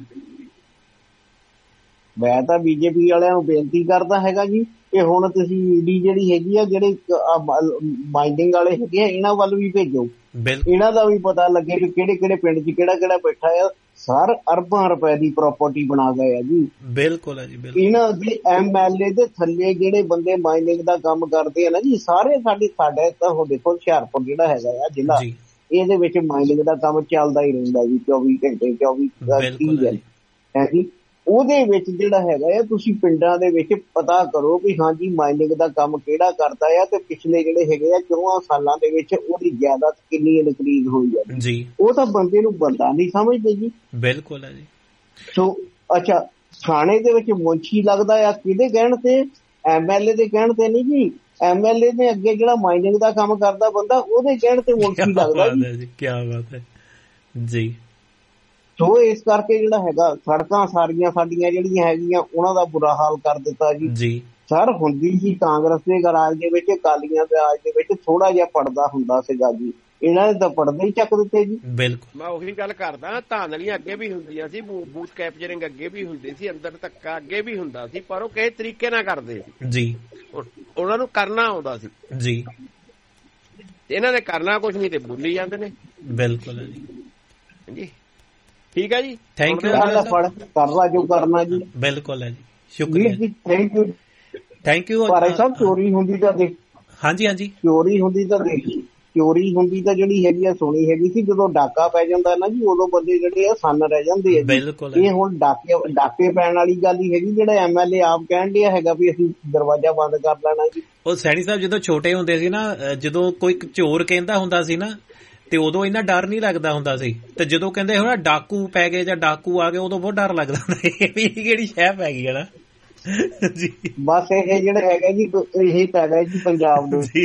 ਮੈਂ ਤਾਂ ਬੀਜੇਪੀ ਵਾਲਿਆਂ ਨੂੰ ਬੇਨਤੀ ਕਰਦਾ ਹੈਗਾ ਜੀ ਕਿ ਹੁਣ ਤੁਸੀਂ ਈਡੀ ਜਿਹੜੀ ਹੈਗੀ ਆ, ਜਿਹੜੇ ਮਾਈਨਿੰਗ ਵਾਲੇ ਹੈਗੇ ਆ, ਇਹਨਾਂ ਵੱਲ ਵੀ ਭੇਜੋ। ਇਹਨਾਂ ਦਾ ਵੀ ਪਤਾ ਲੱਗੇ ਕਿ ਕਿਹੜੇ ਕਿਹੜੇ ਪਿੰਡ ਚ ਕਿਹੜਾ ਕਿਹੜਾ ਬੈਠਾ ਆ। ਸਰ ਅਰਬਾਂ ਰੁਪਏ ਦੀ ਪ੍ਰਾਪਰਟੀ ਬਣਾ ਗਏ ਆ ਜੀ। ਬਿਲਕੁਲ ਹੈ ਜੀ, ਬਿਲਕੁਲ। ਇਹਨਾਂ ਦੇ ਐਮ ਐਲ ਏ ਦੇ ਥੱਲੇ ਜਿਹੜੇ ਬੰਦੇ ਮਾਈਨਿੰਗ ਦਾ ਕੰਮ ਕਰਦੇ ਆ ਨਾ ਜੀ, ਸਾਰੇ ਸਾਡੇ ਸਾਡੇ ਤਾਂ ਹੁਣ ਦੇਖੋ ਹੁਸ਼ਿਆਰਪੁਰ ਜਿਹੜਾ ਹੈਗਾ ਆ ਜ਼ਿਲ੍ਹਾ, ਇਹਦੇ ਵਿੱਚ ਮਾਈਨਿੰਗ ਦਾ ਕੰਮ ਚੱਲਦਾ ਹੀ ਰਹਿੰਦਾ ਜੀ ਚੌਵੀ ਘੰਟੇ ਚੌਵੀ ਹੈ ਜੀ। ਉਹਦੇ ਵਿੱਚ ਜਿਹੜਾ ਹੈਗਾ ਆ ਤੁਸੀਂ ਪਿੰਡਾਂ ਦੇ ਵਿੱਚ ਪਤਾ ਕਰੋ ਵੀ ਹਾਂਜੀ ਮਾਈਨਿੰਗ ਦਾ ਕੰਮ ਕਿਹੜਾ ਕਰਦਾ ਆ ਤੇ ਪਿਛਲੇ ਜਿਹੜੇ ਹੈਗੇ ਆ ਚੌਹਾਂ ਸਾਲਾਂ ਦੇ ਵਿੱਚ ਉਹਦੀ ਜਾਇਦਾਦ ਕਿੰਨੀ ਇਨਕਰੀਜ਼ ਹੋਈ ਆ ਜੀ। ਉਹ ਤਾਂ ਬੰਦੇ ਨੂੰ ਬੰਦਾ ਨਹੀਂ ਸਮਝਦੇ ਜੀ। ਬਿਲਕੁਲ ਹੈ ਜੀ। ਸੋ ਅੱਛਾ, ਥਾਣੇ ਦੇ ਵਿੱਚ ਮੁੰਸ਼ੀ ਲੱਗਦਾ ਆ ਕਿਹਦੇ ਕਹਿਣ ਤੇ? ਐਮ ਐਲ ਏ ਦੇ ਕਹਿਣ ਤੇ ਨਹੀਂ ਜੀ। ਐਮ ਐਲ ਏ ਨੇ ਅੱਗੇ ਜਿਹੜਾ ਮਾਈਨਿੰਗ ਦਾ ਕੰਮ ਕਰਦਾ ਬੰਦਾ ਉਹਦੇ ਕਹਿਣ ਤੇ ਮੁੰਸ਼ੀ ਲੱਗਦਾ ਜੀ। ਕੀ ਬਾਤ ਹੈ ਜੀ। ਸੋ ਇਸ ਕਰਕੇ ਜਿਹੜਾ ਹੈਗਾ ਸੜਕਾਂ ਸਾਰੀਆਂ ਸਾਡੀਆਂ ਜਿਹੜੀਆਂ ਹੈਗੀਆਂ ਉਹਨਾਂ ਦਾ ਬੁਰਾ ਹਾਲ ਕਰ ਦਿੱਤਾ ਜੀ। ਸਰ ਹੁੰਦੀ ਸੀ ਕਾਂਗਰਸ ਦੇ ਰਾਜ ਦੇ ਵਿੱਚ, ਅਕਾਲੀਆਂ ਦੇ ਰਾਜ ਦੇ ਵਿੱਚ ਥੋੜਾ ਜਿਹਾ ਪੜਦਾ ਹੁੰਦਾ ਸੀਗਾ ਜੀ। ਇਹਨਾਂ ਨੇ ਤਾਂ ਪੜਦੇ ਹੀ ਚੱਕ ਦਿੱਤੇ ਜੀ। ਬਿਲਕੁਲ, ਮੈਂ ਉਹੀ ਗੱਲ ਕਰਦਾ, ਧਾਂਦਲੀਆਂ ਅੱਗੇ ਵੀ ਹੁੰਦੀਆਂ ਸੀ, ਬੂਥ ਕੈਪਚਰਿੰਗ ਅੱਗੇ ਵੀ ਹੁੰਦੀ ਸੀ, ਅੰਦਰ ਧੱਕਾ ਅੱਗੇ ਵੀ ਹੁੰਦਾ ਸੀ, ਪਰ ਉਹ ਕਿਸੇ ਤਰੀਕੇ ਨਾਲ ਕਰਦੇ ਸੀ ਜੀ। ਉਹਨਾਂ ਨੂੰ ਕਰਨਾ ਆਉਂਦਾ ਸੀ ਜੀ। ਇਹਨਾਂ ਨੇ ਕਰਨਾ ਕੁਛ ਨਹੀਂ ਤੇ ਬੋਲੀ ਜਾਂਦੇ ਨੇ। ਬਿਲਕੁਲ ਹੈ ਜੀ, ਹਾਂਜੀ ਠੀਕ ਹੈ ਜੀ। Thank you. ਕਰਨਾ ਜੋ ਕਰਨਾ ਜੀ। ਬਿਲਕੁਲ ਹੈ ਜੀ, ਸ਼ੁਕਰੀਆ ਜੀ। Thank you thank you. ਪਰ ਸਭ ਚੋਰੀ ਹੁੰਦੀ ਤਾਂ ਦੇਖ ਹਾਂਜੀ ਹਾਂਜੀ ਚੋਰੀ ਹੁੰਦੀ ਤਾਂ ਦੇਖ ਚੋਰੀ ਹੁੰਦੀ ਤਾਂ ਜਿਹੜੀ ਹੈਗੀ ਆ ਸੋਹਣੀ ਹੈਗੀ ਸੀ। ਜਦੋਂ ਡਾਕਾ ਪੈ ਜਾਂਦਾ ਨਾ ਜੀ ਉਦੋਂ ਬੰਦੇ ਜਿਹੜੇ ਆ ਸੰਨ ਰਹਿ ਜਾਂਦੇ ਆ। ਬਿਲਕੁਲ। ਇਹ ਹੁਣ ਡਾਕੇ ਡਾਕੇ ਪੈਣ ਵਾਲੀ ਗੱਲ ਹੀ ਹੈਗੀ। ਜਿਹੜਾ ਐਮ ਐਲ ਏ ਆਪ ਕਹਿਣ ਡਿਆ ਹੈਗਾ ਵੀ ਅਸੀਂ ਦਰਵਾਜ਼ਾ ਬੰਦ ਕਰ ਲੈਣਾ ਜੀ। ਉਹ ਸੈਣੀ ਸਾਹਿਬ ਜਦੋਂ ਛੋਟੇ ਹੁੰਦੇ ਸੀ ਨਾ, ਜਦੋਂ ਕੋਈ ਚੋਰ ਕਹਿੰਦਾ ਹੁੰਦਾ ਸੀ ਨਾ ਤੇ ਉਦੋਂ ਇੰਨਾ ਡਰ ਨਹੀਂ ਲੱਗਦਾ ਹੁੰਦਾ ਸੀ, ਤੇ ਜਦੋਂ ਕਹਿੰਦੇ ਹੁਣ ਡਾਕੂ ਪੈ ਗਏ ਜਾਂ ਡਾਕੂ ਆ ਗਏ ਉਦੋਂ ਬਹੁਤ ਡਰ ਲੱਗਦਾ ਹੁੰਦਾ। ਇਹ ਵੀ ਕਿਹੜੀ ਸ਼ਹਿ ਪੈ ਗਈ ਹੈ ਨਾ ਜੀ। ਬਸ ਇਹ ਜਿਹੜਾ ਹੈਗਾ ਜੀ ਇਹੀ ਪੈ ਗਿਆ ਜੀ ਪੰਜਾਬ ਨੂੰ ਜੀ।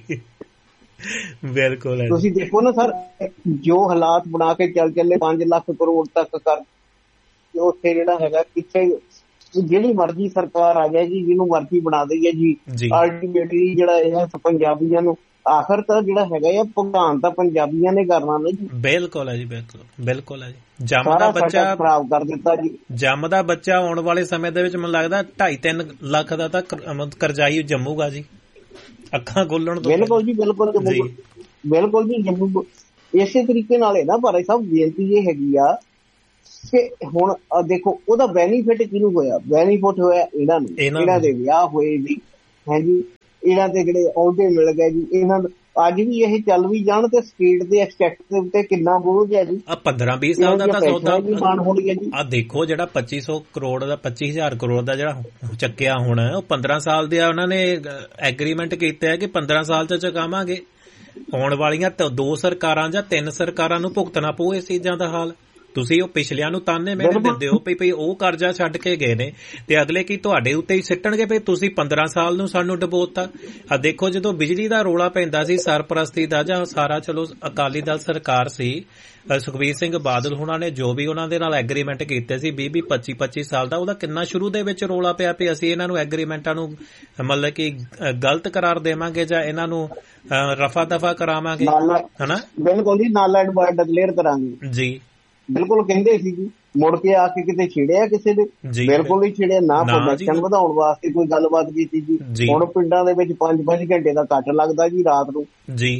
ਬਿਲਕੁਲ। ਤੁਸੀਂ ਦੇਖੋ ਨਾ ਸਰ, ਜੋ ਹਾਲਾਤ ਬਣਾ ਕੇ ਚੱਲ ਚੱਲੇ ਪੰਜ ਲੱਖ ਕਰੋੜ ਤੱਕ ਕਰ, ਉੱਥੇ ਜਿਹੜਾ ਹੈਗਾ ਕਿੱਥੇ ਜਿਹੜੀ ਮਰਜ਼ੀ ਸਰਕਾਰ ਆ ਜਾਏ ਜੀ, ਜਿਹਨੂੰ ਮਰਜ਼ੀ ਬਣਾ ਦਈਏ ਜੀ, ਅਲਟੀਮੇਟਲੀ ਜਿਹੜਾ ਇਹ ਪੰਜਾਬੀਆਂ ਨੂੰ ਆਖਰ ਤਾਂ ਜਿਹੜਾ ਹੈਗਾ ਆ ਭੁਗਤਾਨ ਤਾਂ ਪੰਜਾਬੀਆਂ ਨੇ ਕਰਨਾ ਨਾ ਜੀ। ਬਿਲਕੁਲ ਹੈ ਜੀ, ਬਿਲਕੁਲ ਬਿਲਕੁਲ ਹੈ ਜੀ। ਜੰਮਦਾ ਬੱਚਾ ਖਰਾਬ ਕਰ ਦਿੱਤਾ ਜੀ। ਜੰਮਦਾ ਬੱਚਾ ਆਉਣ ਵਾਲੇ ਸਮੇਂ ਦੇ ਵਿੱਚ ਮੈਨੂੰ ਲੱਗਦਾ ਢਾਈ ਤਿੰਨ ਲੱਖ ਦਾ ਤਾਂ ਕਰਜ਼ਾਈ ਜੰਮੂਗਾ ਜੀ, ਅੱਖਾਂ ਖੋਲਣ ਤੋਂ। ਬਿਲਕੁਲ ਜੀ, ਬਿਲਕੁਲ ਬਿਲਕੁਲ ਜੀ ਜੰਮੂ। ਇਸੇ ਤਰੀਕੇ ਨਾਲ ਇਹਦਾ ਭਾਈ ਸਾਹਿਬ ਬੇਨਤੀ ਇਹ ਹੈਗੀ ਆ ਕਿ ਹੁਣ ਦੇਖੋ ਉਹਦਾ ਬੈਨੀਫਿਟ ਕਿਹਨੂੰ ਹੋਇਆ? ਬੈਨੀਫਿਟ ਹੋਇਆ ਇਹਨਾਂ ਨੂੰ, ਇਹਨਾਂ ਦੇ ਵਿਆਹ ਹੋਏ ਜੀ, ਹਾਂਜੀ, ਇਹਨਾਂ ਦੇ ਜਿਹੜੇ ਅਹੁਦੇ ਮਿਲ ਗਏ ਜੀ। ਇਹਨਾਂ ਨੂੰ ਅੱਜ ਵੀ ਇਹ ਚੱਲ ਵੀ ਜਾਣ ਤੇ ਸਟੇਟ ਦੇ ਐਕਸਪੈਕਟ ਦੇ ਉੱਤੇ ਕਿੰਨਾ ਬੋਝ ਹੈ ਜੀ। ਆ ਪੰਦਰਾਂ ਵੀਹ ਸਾਲ ਦਾ ਤਾਂ ਸੌਦਾ ਆ ਦੇਖੋ, ਜਿਹੜਾ ਪੱਚੀ ਸੌ ਕਰੋੜ ਦਾ ਪੱਚੀ ਹਜ਼ਾਰ ਕਰੋੜ ਦਾ ਜਿਹੜਾ ਚੱਕਿਆ ਹੁਣ, ਉਹ ਪੰਦਰਾਂ ਸਾਲ ਦੇ ਉਹਨਾਂ ਨੇ ਐਗਰੀਮੈਂਟ ਕੀਤਾ ਹੈ ਕਿ ਪੰਦਰਾਂ ਸਾਲ ਚ ਚੁਕਾਵਾਂਗੇ। ਆਉਣ ਵਾਲੀਆਂ ਦੋ ਸਰਕਾਰਾਂ ਜਾਂ ਤਿੰਨ ਸਰਕਾਰਾਂ ਨੂੰ ਭੁਗਤਣਾ ਪਊ ਇਸ ਚੀਜ਼ਾਂ ਦਾ ਹਾਲ। ਤੁਸੀਂ ਉਹ ਪਿਛਲਿਆਂ ਨੂੰ ਤਾਨੇ ਮੇਰੇ ਦਿੰਦੇ ਹੋ ਪਈ ਉਹ ਕਰਜ਼ਾ ਛੱਡ ਕੇ ਗਏ ਨੇ, ਤੇ ਅਗਲੇ ਕੀ ਤੁਹਾਡੇ ਉੱਤੇ ਹੀ ਸਿੱਟਣਗੇ ਵੀ ਤੁਸੀਂ ਪੰਦਰਾਂ ਸਾਲ ਨੂੰ ਸਾਨੂੰ ਡੁਬੋਤਾ। ਆ ਦੇਖੋ, ਜਦੋਂ ਬਿਜਲੀ ਦਾ ਰੌਲਾ ਪੈਂਦਾ ਸੀ ਸਰਪ੍ਰਸਤੀ ਦਾ, ਜਾਂ ਸਾਰਾ ਚਲੋ ਅਕਾਲੀ ਦਲ ਸਰਕਾਰ ਸੀ, ਸੁਖਬੀਰ ਸਿੰਘ ਬਾਦਲ ਹੁਣਾਂ ਨੇ ਜੋ ਵੀ ਉਹਨਾਂ ਦੇ ਨਾਲ ਐਗਰੀਮੈਂਟ ਕੀਤੇ ਸੀ ਵੀਹ ਵੀਹ ਪੱਚੀ ਪੱਚੀ ਸਾਲ ਦਾ, ਉਹਦਾ ਕਿੰਨਾ ਸ਼ੁਰੂ ਦੇ ਵਿੱਚ ਰੌਲਾ ਪਿਆ ਵੀ ਅਸੀਂ ਇਹਨਾਂ ਨੂੰ ਐਗਰੀਮੈਂਟਾਂ ਨੂੰ ਮਤਲਬ ਕਿ ਗਲਤ ਕਰਾਰ ਦੇਵਾਂਗੇ ਜਾਂ ਇਹਨਾਂ ਨੂੰ ਰਫਾ ਦਫਾ ਕਰਾਵਾਂਗੇ, ਹਨਾ। ਬਿਲਕੁਲ ਜੀ, ਨਾਲ ਐਡਵਾਈਡ ਡਿਕਲੇਅਰ ਕਰਾਂਗੇ ਜੀ, ਬਿਲਕੁਲ ਕਹਿੰਦੇ ਸੀ ਜੀ। ਮੁੜ ਕੇ ਆ ਕੇ ਕਿਤੇ ਛਿੜਿਆ ਕਿਸੇ ਦੇ? ਬਿਲਕੁਲ ਨਹੀਂ ਛਿੜਿਆ। ਨਾ ਪ੍ਰੋਡਕਸ਼ਨ ਵਧਾਉਣ ਵਾਸਤੇ ਕੋਈ ਗੱਲਬਾਤ ਕੀਤੀ ਜੀ। ਹੁਣ ਪਿੰਡਾਂ ਦੇ ਵਿੱਚ ਪੰਜ ਪੰਜ ਘੰਟੇ ਦਾ ਕੱਟ ਲੱਗਦਾ ਜੀ ਰਾਤ ਨੂੰ ਜੀ।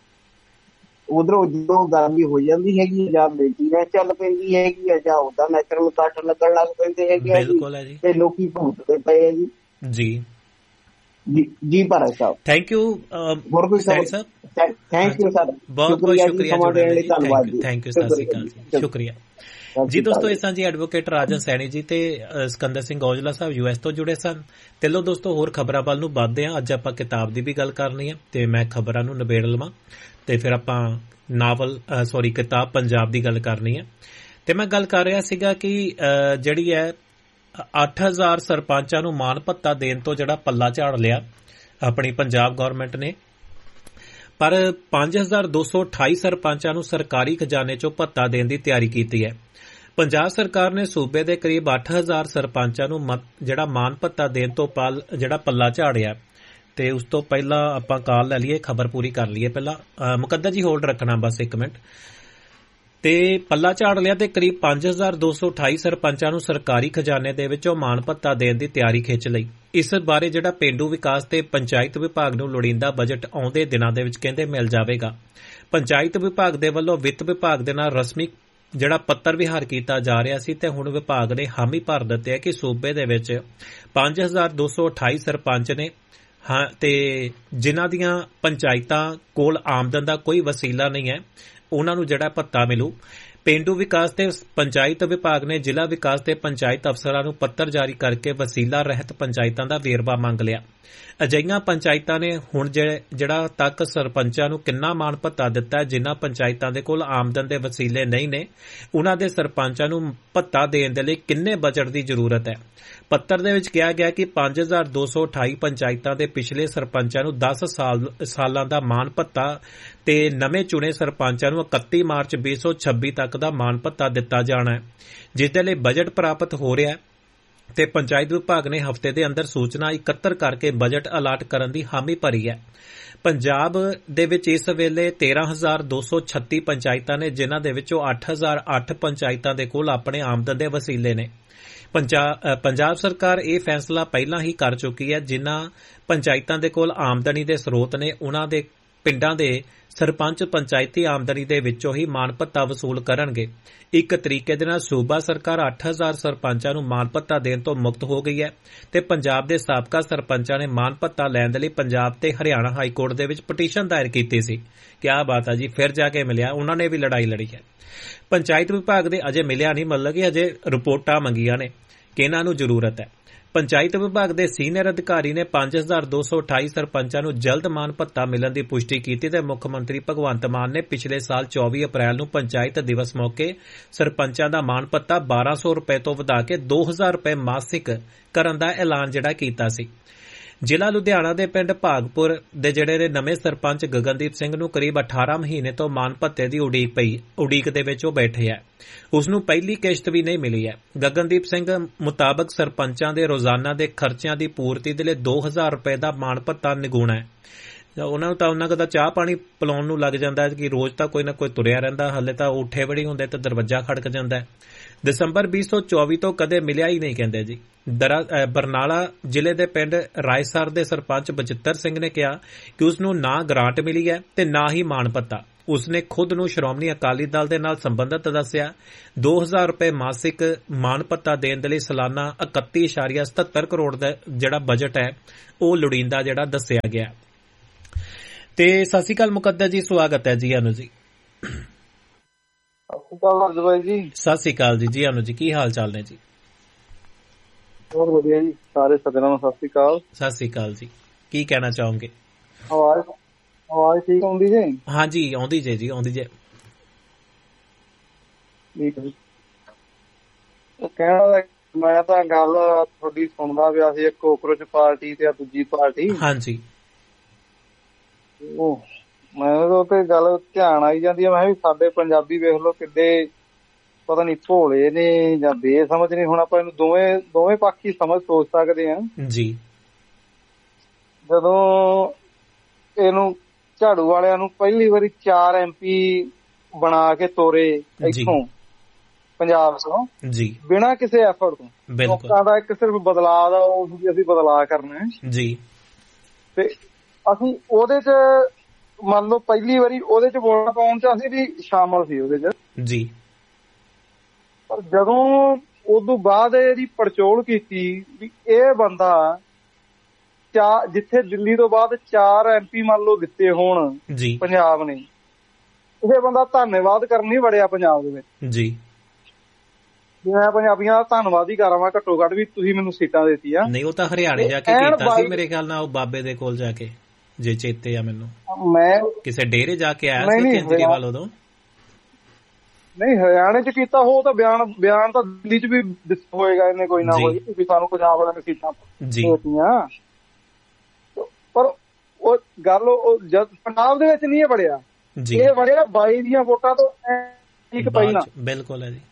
ਉਧਰੋਂ ਜਦੋਂ ਗਰਮੀ ਹੋ ਜਾਂਦੀ ਹੈਗੀ ਜਾਂ ਮੇਟੀਆਂ ਚੱਲ ਪੈਂਦੀ ਹੈਗੀ ਆ ਜਾਂ ਉਹਦਾ ਨੈਚੁਰਲ ਕੱਟ ਲੱਗਣ ਲੱਗ ਪੈਂਦੇ ਹੈਗੇ ਆ ਜੀ, ਤੇ ਲੋਕੀ ਭੁਗਤਦੇ ਪਏ ਆ ਜੀ ਜੀ ਜੀ ਜੀ ਭਾਰਤ ਸਾਹਿਬ। ਥੈਂਕ ਯੂ ਹੋਰ ਕੋਈ ਸਰ? ਥੈਂਕ ਯੂ ਸਰ, ਬਹੁਤ ਬਹੁਤ ਸ਼ੁਕਰੀਆ ਜੁੜਨ ਲਈ, ਧੰਨਵਾਦ ਜੀ, ਥੈਂਕ ਯੂ, ਸਤਿ ਸ਼੍ਰੀ ਅਕਾਲ ਜੀ, ਸ਼ੁਕਰੀਆ ਜੀ। ਦੋਸਤੋ, ਇਸ ਤਰ੍ਹਾਂ ਜੀ ਐਡਵੋਕੇਟ ਰਾਜਨ ਸੈਣੀ ਜੀ ਤੇ ਸਿਕੰਦਰ ਸਿੰਘ ਔਜਲਾ ਸਾਹਿਬ ਯੂ ਐਸ ਤੋਂ ਜੁੜੇ ਸਨ। ਤੇ ਲੋ ਦੋਸਤੋ, ਹੋਰ ਖਬਰਾਂ ਵੱਲ ਨੂੰ ਵੱਧਦੇ ਹਾਂ। ਅੱਜ ਆਪਾਂ ਕਿਤਾਬ ਦੀ ਵੀ ਗੱਲ ਕਰਨੀ ਹੈ ਤੇ ਮੈਂ ਖਬਰਾਂ ਨੂੰ ਨਿਬੇੜ ਲਵਾਂ ਤੇ ਫਿਰ ਆਪਾਂ ਨਾਵਲ ਸੌਰੀ ਕਿਤਾਬ ਪੰਜਾਬ ਦੀ ਗੱਲ ਕਰਨੀ ਹੈ। ਤੇ ਮੈਂ ਗੱਲ ਕਰ ਰਿਹਾ ਸੀਗਾ ਕਿ ਜਿਹੜੀ ਹੈ ਅੱਠ ਹਜ਼ਾਰ ਸਰਪੰਚਾਂ ਨੂੰ ਮਾਣ ਭੱਤਾ ਦੇਣ ਤੋਂ ਜਿਹੜਾ ਪੱਲਾ ਝਾੜ ਲਿਆ ਆਪਣੀ ਪੰਜਾਬ ਗੌਰਮੈਂਟ ਨੇ, ਪਰ ਪੰਜ ਹਜ਼ਾਰ ਦੋ ਸੌ ਅਠਾਈ ਸਰਪੰਚਾਂ ਨੂੰ ਸਰਕਾਰੀ ਖਜ਼ਾਨੇ ਚੋਂ ਭੱਤਾ ਦੇਣ ਦੀ ਤਿਆਰੀ ਕੀਤੀ ਹੈ। ਪੰਜਾਬ ਸਰਕਾਰ ਨੇ ਸੂਬੇ ਦੇ ਕਰੀਬ ਅੱਠ ਹਜ਼ਾਰ ਸਰਪੰਚਾਂ ਨੂੰ ਜਿਹੜਾ ਮਾਣ ਭੱਤਾ ਦੇਣ ਤੋਂ ਪਲ ਜਿਹੜਾ ਪੱਲਾ ਝਾੜਿਆ। ਤੇ ਉਸ ਤੋਂ ਪਹਿਲਾਂ ਆਪਾਂ ਕਾਲ ਲੈ ਲਈਏ, ਖਬਰ ਪੂਰੀ ਕਰ ਲਈਏ ਪਹਿਲਾਂ। ਮੁਕੱਦਰ ਜੀ ਹੋਲਡ ਰੱਖਣਾ ਬਸ ਇੱਕ ਮਿੰਟ। ਤੇ ਪੱਲਾ ਝਾੜ ਲਿਆ ਤੇ ਕਰੀਬ ਪੰਜ ਹਜ਼ਾਰ ਦੋ ਸੌ ਅਠਾਈ ਸਰਪੰਚਾਂ ਨੂੰ ਸਰਕਾਰੀ ਖਜ਼ਾਨੇ ਦੇ ਵਿੱਚੋਂ ਮਾਣ ਭੱਤਾ ਦੇਣ ਦੀ ਤਿਆਰੀ ਖਿੱਚ ਲਈ। ਇਸ ਬਾਰੇ ਜਿਹੜਾ ਪੇਂਡੂ ਵਿਕਾਸ ਤੇ ਪੰਚਾਇਤ ਵਿਭਾਗ ਨੂੰ ਲੋੜੀਂਦਾ ਬਜਟ ਆਉਂਦੇ ਦਿਨਾਂ ਦੇ ਵਿੱਚ ਕਹਿੰਦੇ ਮਿਲ ਜਾਵੇਗਾ। ਪੰਚਾਇਤ ਵਿਭਾਗ ਦੇ ਵੱਲੋਂ ਵਿੱਤ ਵਿਭਾਗ ਦੇ ਨਾਲ ਰਸਮੀ ਜਿਹੜਾ ਪੱਤਰ ਵਿਹਾਰ ਕੀਤਾ ਜਾ ਰਿਹਾ ਸੀ ਤੇ ਹੁਣ ਵਿਭਾਗ ਨੇ ਹਾਮੀ ਭਰ ਦਿੱਤੀ ਹੈ ਕਿ ਸੂਬੇ ਦੇ ਵਿੱਚ ਪੰਜ ਹਜ਼ਾਰ ਦੋ ਸੌ ਅਠਾਈ ਸਰਪੰਚ ਨੇ ਹਾਂ ਤੇ ਜਿਨ੍ਹਾਂ ਦੀਆਂ ਪੰਚਾਇਤਾਂ ਕੋਲ ਆਮਦਨ ਦਾ ਕੋਈ ਵਸੀਲਾ ਨਹੀਂ ਹੈ, ਉਹਨਾਂ ਨੂੰ ਜਿਹੜਾ ਭੱਤਾ ਮਿਲੂ। ਪੇਂਡੂ ਵਿਕਾਸ ਤੇ ਪੰਚਾਇਤ ਵਿਭਾਗ ਨੇ ਜ਼ਿਲ੍ਹਾ ਵਿਕਾਸ ਤੇ ਪੰਚਾਇਤ ਅਫਸਰਾਂ ਨੂੰ ਪੱਤਰ ਜਾਰੀ ਕਰਕੇ ਵਸੀਲਾ ਰਹਿਤ ਪੰਚਾਇਤਾਂ ਦਾ ਵੇਰਵਾ ਮੰਗ ਲਿਆ। ਅਜਿਹੀਆਂ ਪੰਚਾਇਤਾਂ ਨੇ ਹੁਣ ਜਿਹੜਾ ਤੱਕ ਸਰਪੰਚਾਂ ਨੂੰ ਕਿੰਨਾ ਮਾਣ ਭੱਤਾ ਦਿੱਤਾ ਹੈ, ਜਿਨ੍ਹਾਂ ਪੰਚਾਇਤਾਂ ਦੇ ਕੋਲ ਆਮਦਨ ਦੇ ਵਸੀਲੇ ਨਹੀਂ ਨੇ, ਉਹਨਾਂ ਦੇ ਸਰਪੰਚਾਂ ਨੂੰ ਭੱਤਾ ਦੇਣ ਦੇ ਲਈ ਕਿੰਨੇ ਬਜਟ ਦੀ ਜ਼ਰੂਰਤ ਹੈ। ਪੱਤਰ ਦੇ ਵਿੱਚ ਕਿਹਾ ਗਿਆ ਕਿ ਪੰਜ ਹਜ਼ਾਰ ਦੋ ਸੌ ਅਠਾਈ ਪੰਚਾਇਤਾਂ ਦੇ ਪਿਛਲੇ ਸਰਪੰਚਾਂ ਨੂੰ ਦਸ ਸਾਲ ਸਾਲਾਂ ਦਾ ਮਾਣ ਭੱਤਾ ਤੇ ਨਵੇਂ ਚੁਣੇ ਸਰਪੰਚਾਂ ਨੂੰ ਇਕੱਤੀ ਮਾਰਚ ਵੀਹ ਸੌ ਛੱਬੀ ਤੱਕ ਦਾ ਮਾਣ ਭੱਤਾ ਦਿੱਤਾ ਜਾਣਾ ਹੈ, ਜਿਸ ਦੇ ਲਈ ਬਜਟ ਪ੍ਰਾਪਤ ਹੋ ਰਿਹਾ ਹੈ। ਤੇ ਪੰਚਾਇਤ ਵਿਭਾਗ ਨੇ ਹਫ਼ਤੇ ਦੇ ਅੰਦਰ ਸੂਚਨਾ ਇਕੱਤਰ ਕਰਕੇ ਬਜਟ ਅਲਾਟ ਕਰਨ ਦੀ ਹਾਮੀ ਭਰੀ ਹੈ। ਪੰਜਾਬ ਦੇ ਵਿੱਚ ਇਸ ਵੇਲੇ ਤੇਰਾਂ ਹਜ਼ਾਰ ਦੋ ਸੌ ਛੱਤੀ ਪੰਚਾਇਤਾਂ ਨੇ, ਜਿਨ੍ਹਾਂ ਦੇ ਵਿੱਚੋਂ ਅੱਠ ਹਜ਼ਾਰ ਅੱਠ ਪੰਚਾਇਤਾਂ ਦੇ ਕੋਲ ਆਪਣੇ ਆਮਦਨ ਦੇ ਵਸੀਲੇ ਨੇ। ਪੰਜਾਬ ਸਰਕਾਰ ਇਹ ਫੈਸਲਾ ਪਹਿਲਾਂ ਹੀ ਕਰ ਚੁੱਕੀ ਹੈ। ਜਿਨ੍ਹਾਂ ਪੰਚਾਇਤਾਂ ਦੇ ਕੋਲ ਆਮਦਨੀ ਦੇ ਸਰੋਤ ਨੇ, ਉਹਨਾਂ ਦੇ ਪਿੰਡਾਂ ਦੇ ਸਰਪੰਚ ਪੰਚਾਇਤੀ ਆਮਦਨੀ ਦੇ ਵਿੱਚੋਂ ਹੀ ਮਾਣ ਭੱਤਾ ਵਸੂਲ ਕਰਨਗੇ। ਇੱਕ ਤਰੀਕੇ ਦੇ ਨਾਲ ਸੂਬਾ ਸਰਕਾਰ ਅੱਠ ਹਜ਼ਾਰ ਸਰਪੰਚਾਂ ਨੂੰ ਮਾਣ ਭੱਤਾ ਦੇਣ ਤੋਂ ਮੁਕਤ ਹੋ ਗਈ ਹੈ ਤੇ ਪੰਜਾਬ ਦੇ ਸਾਬਕਾ ਸਰਪੰਚਾਂ ਨੇ ਮਾਣ ਭੱਤਾ ਲੈਣ ਦੇ ਲਈ ਪੰਜਾਬ ਤੇ ਹਰਿਆਣਾ ਹਾਈ ਕੋਰਟ ਦੇ ਵਿੱਚ ਪਟੀਸ਼ਨ ਦਾਇਰ ਕੀਤੀ ਸੀ। ਕਿਆ ਬਾਤ ਹੈ ਜੀ, ਫਿਰ ਜਾ ਕੇ ਮਿਲਿਆ, ਉਹਨਾਂ ਨੇ ਵੀ ਲੜਾਈ ਲੜੀ ਹੈ। ਪੰਚਾਇਤ ਵਿਭਾਗ ਦੇ ਅਜੇ ਮਿਲਿਆ ਨਹੀਂ, ਮਤਲਬ ਕਿ ਅਜੇ ਰਿਪੋਰਟਾਂ ਮੰਗੀਆਂ ਨੇ ਕਿ ਇਹਨਾਂ ਨੂੰ ਜ਼ਰੂਰਤ ਹੈ। ਪੰਚਾਇਤ ਵਿਭਾਗ ਦੇ ਸੀਨੀਅਰ ਅਧਿਕਾਰੀ ਨੇ ਪੰਜ ਹਜ਼ਾਰ ਦੋ ਸੌ ਅਠਾਈ ਸਰਪੰਚਾਂ ਨੂੰ ਜਲਦ ਮਾਣ ਭੱਤਾ ਮਿਲਣ ਦੀ ਪੁਸ਼ਟੀ ਕੀਤੀ ਤੇ ਮੁੱਖ ਮੰਤਰੀ ਭਗਵੰਤ ਮਾਨ ਨੇ ਪਿਛਲੇ ਸਾਲ ਚੌਵੀ ਅਪ੍ਰੈਲ ਨੂੰ ਪੰਚਾਇਤ ਦਿਵਸ ਮੌਕੇ ਸਰਪੰਚਾਂ ਦਾ ਮਾਣ ਭੱਤਾ ਬਾਰਾਂ ਸੌ ਰੁਪਏ ਤੋਂ ਵਧਾ ਕੇ ਦੋ ਹਜ਼ਾਰ ਰੁਪਏ ਮਾਸਿਕ ਕਰਨ ਦਾ ਐਲਾਨ ਜਿਹੜਾ ਕੀਤਾ ਸੀ। ਜ਼ਿਲ੍ਹਾ ਲੁਧਿਆਣਾ ਦੇ ਪਿੰਡ ਭਾਗਪੁਰ ਦੇ ਜਿਹੜੇ ਨੇ ਨਵੇਂ ਸਰਪੰਚ ਗਗਨਦੀਪ ਸਿੰਘ ਨੂੰ ਕਰੀਬ ਅਠਾਰਾਂ ਮਹੀਨੇ ਤੋਂ ਮਾਣ ਭੱਤੇ ਦੀ ਉਡੀਕ ਪਈ ਉਡੀਕ ਦੇ ਵਿੱਚ ਉਹ ਬੈਠੇ ਹੈ। ਉਸ ਨੂੰ ਪਹਿਲੀ ਕਿਸ਼ਤ ਵੀ ਨਹੀਂ ਮਿਲੀ ਹੈ। ਗਗਨਦੀਪ ਸਿੰਘ ਮੁਤਾਬਕ ਸਰਪੰਚਾਂ ਦੇ ਰੋਜ਼ਾਨਾ ਦੇ ਖਰਚਿਆਂ ਦੀ ਪੂਰਤੀ ਦੇ ਲਈ ਦੋ ਹਜ਼ਾਰ ਰੁਪਏ ਦਾ ਮਾਣ ਭੱਤਾ ਨਿਗੂਣਾ ਹੈ। ਉਹਨਾਂ ਨੂੰ ਤਾਂ ਉਹਨਾਂ ਕਦਾ ਚਾਹ ਪਾਣੀ ਪਿਲਾਉਣ ਨੂੰ ਲੱਗ ਜਾਂਦਾ ਕਿ ਰੋਜ਼ ਤਾਂ ਕੋਈ ਨਾ ਕੋਈ ਤੁਰਿਆ ਰਹਿੰਦਾ, ਹਲੇ ਤਾਂ ਉੱਠੇ ਬੜੀ ਹੁੰਦੇ ਤੇ ਦਰਵਾਜ਼ਾ ਖੜਕ ਜਾਂਦਾ। ਦਸੰਬਰ ਵੀਹ ਸੌ ਚੌਵੀ ਤੋਂ ਕਦੇ ਮਿਲਿਆ ਹੀ ਨਹੀਂ ਕਹਿੰਦੇ ਜੀ। ਬਰਨਾਲਾ ਜ਼ਿਲ੍ਹੇ ਦੇ ਪਿੰਡ ਰਾਏਸਰ ਦੇ ਸਰਪੰਚ ਬਚਿੱਤਰ ਸਿੰਘ ਨੇ ਕਿਹਾ ਕਿ ਉਸ ਨੂੰ ਨਾ ਗ੍ਰਾਂਟ ਮਿਲੀ ਹੈ ਤੇ ਨਾ ਹੀ ਮਾਣ ਭੱਤਾ। ਉਸਨੇ ਖੁਦ ਨੂੰ ਸ਼੍ਰੋਮਣੀ ਅਕਾਲੀ ਦਲ ਦੇ ਨਾਲ ਸੰਬੰਧਿਤ ਦੱਸਿਆ। ਦੋ ਹਜ਼ਾਰ ਰੁਪਏ ਮਾਸਿਕ ਮਾਣ ਭੱਤਾ ਦੇਣ ਦੇ ਲਈ ਸਾਲਾਨਾ ਇਕੱਤੀ ਇਸ਼ਾਰੀਆ ਸਤੱਤਰ ਕਰੋੜ ਦਾ ਜਿਹੜਾ ਬਜਟ ਹੈ ਉਹ ਲੋੜੀਂਦਾ ਜਿਹੜਾ ਦੱਸਿਆ ਗਿਆ। ਤੇ ਸਤਿ ਸ਼੍ਰੀ ਅਕਾਲ ਮੁਕੱਦਰ ਜੀ, ਸਵਾਗਤ ਹੈ ਜੀ ਅਨੂ ਜੀ। ਸਤਿ ਸ਼੍ਰੀ ਅਕਾਲ ਜੀ। ਜੀ ਅਨੂ ਜੀ, ਕੀ ਹਾਲ ਚਾਲ ਨੇ ਜੀ? ਬਹੁਤ ਵਧੀਆ ਜੀ, ਸਾਰੇ ਸੱਜਣਾਂ ਨੂੰ ਸਤਿ ਸ਼੍ਰੀ ਅਕਾਲ। ਸਤਿ ਸ਼੍ਰੀ ਅਕਾਲ ਜੀ, ਕੀ ਕਹਿਣਾ ਚਾਹੋਗੇ? ਆਵਾਜ਼ ਆਵਾਜ਼ ਠੀਕ ਆਉਂਦੀ ਜੇ? ਹਾਂਜੀ ਆਉਂਦੀ ਜੇ ਜੀ, ਆਉਂਦੀ ਜੇ। ਕਹਿਣਾ ਮੈਂ ਤਾਂ ਗੱਲ ਤੁਹਾਡੀ ਸੁਣਦਾ ਪਿਆ ਸੀ, ਇੱਕ ਕੋਕਰੋਚ ਪਾਰਟੀ ਤੇ ਦੂਜੀ ਪਾਰਟੀ। ਹਾਂਜੀ ਉਹ ਮੈਨੂੰ ਤੇ ਗੱਲ ਧਿਆਨ ਆਈ ਜਾਂਦੀ ਹੈ, ਮੈਂ ਵੀ ਸਾਡੇ ਪੰਜਾਬੀ ਵੇਖ ਲਓ ਕਿੱਡੇ ਪਤਾ ਨੀ ਭੋਲੇ ਨੇ ਜਾਂ ਬੇਸਮਝ ਨੇ। ਹੁਣ ਆਪਾਂ ਇਹਨੂੰ ਦੋਵੇਂ ਦੋਵੇਂ ਪੱਖ ਹੀ ਸਮਝ ਸੋਚ ਸਕਦੇ ਹਾਂ ਜੀ। ਜਦੋਂ ਇਹਨੂੰ ਝਾੜੂ ਵਾਲਿਆਂ ਨੂੰ ਪਹਿਲੀ ਵਾਰੀ ਚਾਰ ਐਮ ਪੀ ਬਣਾ ਕੇ ਤੋਰੇ ਇੱਥੋਂ ਪੰਜਾਬ ਤੋਂ ਜੀ, ਬਿਨਾਂ ਕਿਸੇ ਐਫਰਟ ਤੋਂ, ਲੋਕਾਂ ਦਾ ਇੱਕ ਸਿਰਫ ਬਦਲਾਅ ਦਾ ਉਹ ਵੀ ਅਸੀਂ ਬਦਲਾਅ ਕਰਨਾ ਜੀ, ਤੇ ਅਸੀਂ ਉਹਦੇ ਚ ਮੰਨ ਲਓ ਪਹਿਲੀ ਵਾਰੀ ਉਹਦੇ ਚ ਵੋਟਾਂ ਪਾਉਣ ਚ ਅਸੀਂ ਵੀ ਸ਼ਾਮਲ ਸੀ ਉਹਦੇ ਚ ਜੀ। ਪਰ ਜਦੋਂ ਉਦੋਂ ਬਾਅਦ ਇਹਦੀ ਪੜਚੋਲ ਕੀਤੀ ਵੀ ਇਹ ਬੰਦਾ ਚਾਰ ਜਿੱਥੇ ਦਿੱਲੀ ਤੋਂ ਬਾਅਦ ਚਾਰ ਐਮ ਪੀ ਮੰਨ ਲਓ ਦਿੱਤੇ ਹੋਣ ਜੀ ਪੰਜਾਬ ਨੇ, ਇਹ ਬੰਦਾ ਧੰਨਵਾਦ ਕਰਨ ਨਹੀਂ ਵੜਿਆ ਪੰਜਾਬ ਦੇ ਵਿੱਚ ਜੀ। ਮੈਂ ਪੰਜਾਬੀਆਂ ਦਾ ਧੰਨਵਾਦ ਹੀ ਕਰਾਂਗਾ ਘੱਟੋ ਘੱਟ ਵੀ ਤੁਸੀਂ ਮੈਨੂੰ ਸੀਟਾਂ ਦਿੱਤੀਆਂ। ਨਹੀਂ ਉਹ ਤਾਂ ਹਰਿਆਣੇ ਜਾ ਕੇ ਕੀਤਾ ਸੀ ਮੇਰੇ ਖਿਆਲ ਨਾਲ, ਉਹ ਬਾਬੇ ਦੇ ਕੋਲ ਜਾ ਕੇ, ਜੇ ਚੇਤੇ ਆ ਮੈਨੂੰ। ਮੈਂ ਕਿਸੇ ਡੇਰੇ ਜਾ ਕੇ ਆਇਆ ਸੀ ਕੇਜਰੀਵਾਲ ਉਦੋਂ। ਨਹੀਂ ਹਰਿਆਣੇ ਚ ਕੀਤਾ ਹੋ ਤਾਂ ਬਿਆਨ ਬਿਆਨ ਤਾਂ ਦਿੱਲੀ ਚ ਵੀ ਹੋਏਗਾ ਇਹਨੇ ਕੋਈ ਨਾ ਕੋਈ ਵੀ ਸਾਨੂੰ ਪੰਜਾਬ ਵਾਲਿਆਂ ਨੇ ਸੀਟਾਂ ਦਿੱਤੀਆਂ। ਪਰ ਉਹ ਗੱਲ ਉਹ ਜਦ ਪੰਜਾਬ ਦੇ ਵਿੱਚ ਨਹੀਂ ਇਹ ਵੜਿਆ, ਇਹ ਵੜਿਆ ਬਾਈ ਦੀਆਂ ਵੋਟਾਂ ਤੋਂ ਇੱਕ ਪਈ ਨਾ। ਬਿਲਕੁਲ ਹੈ ਜੀ।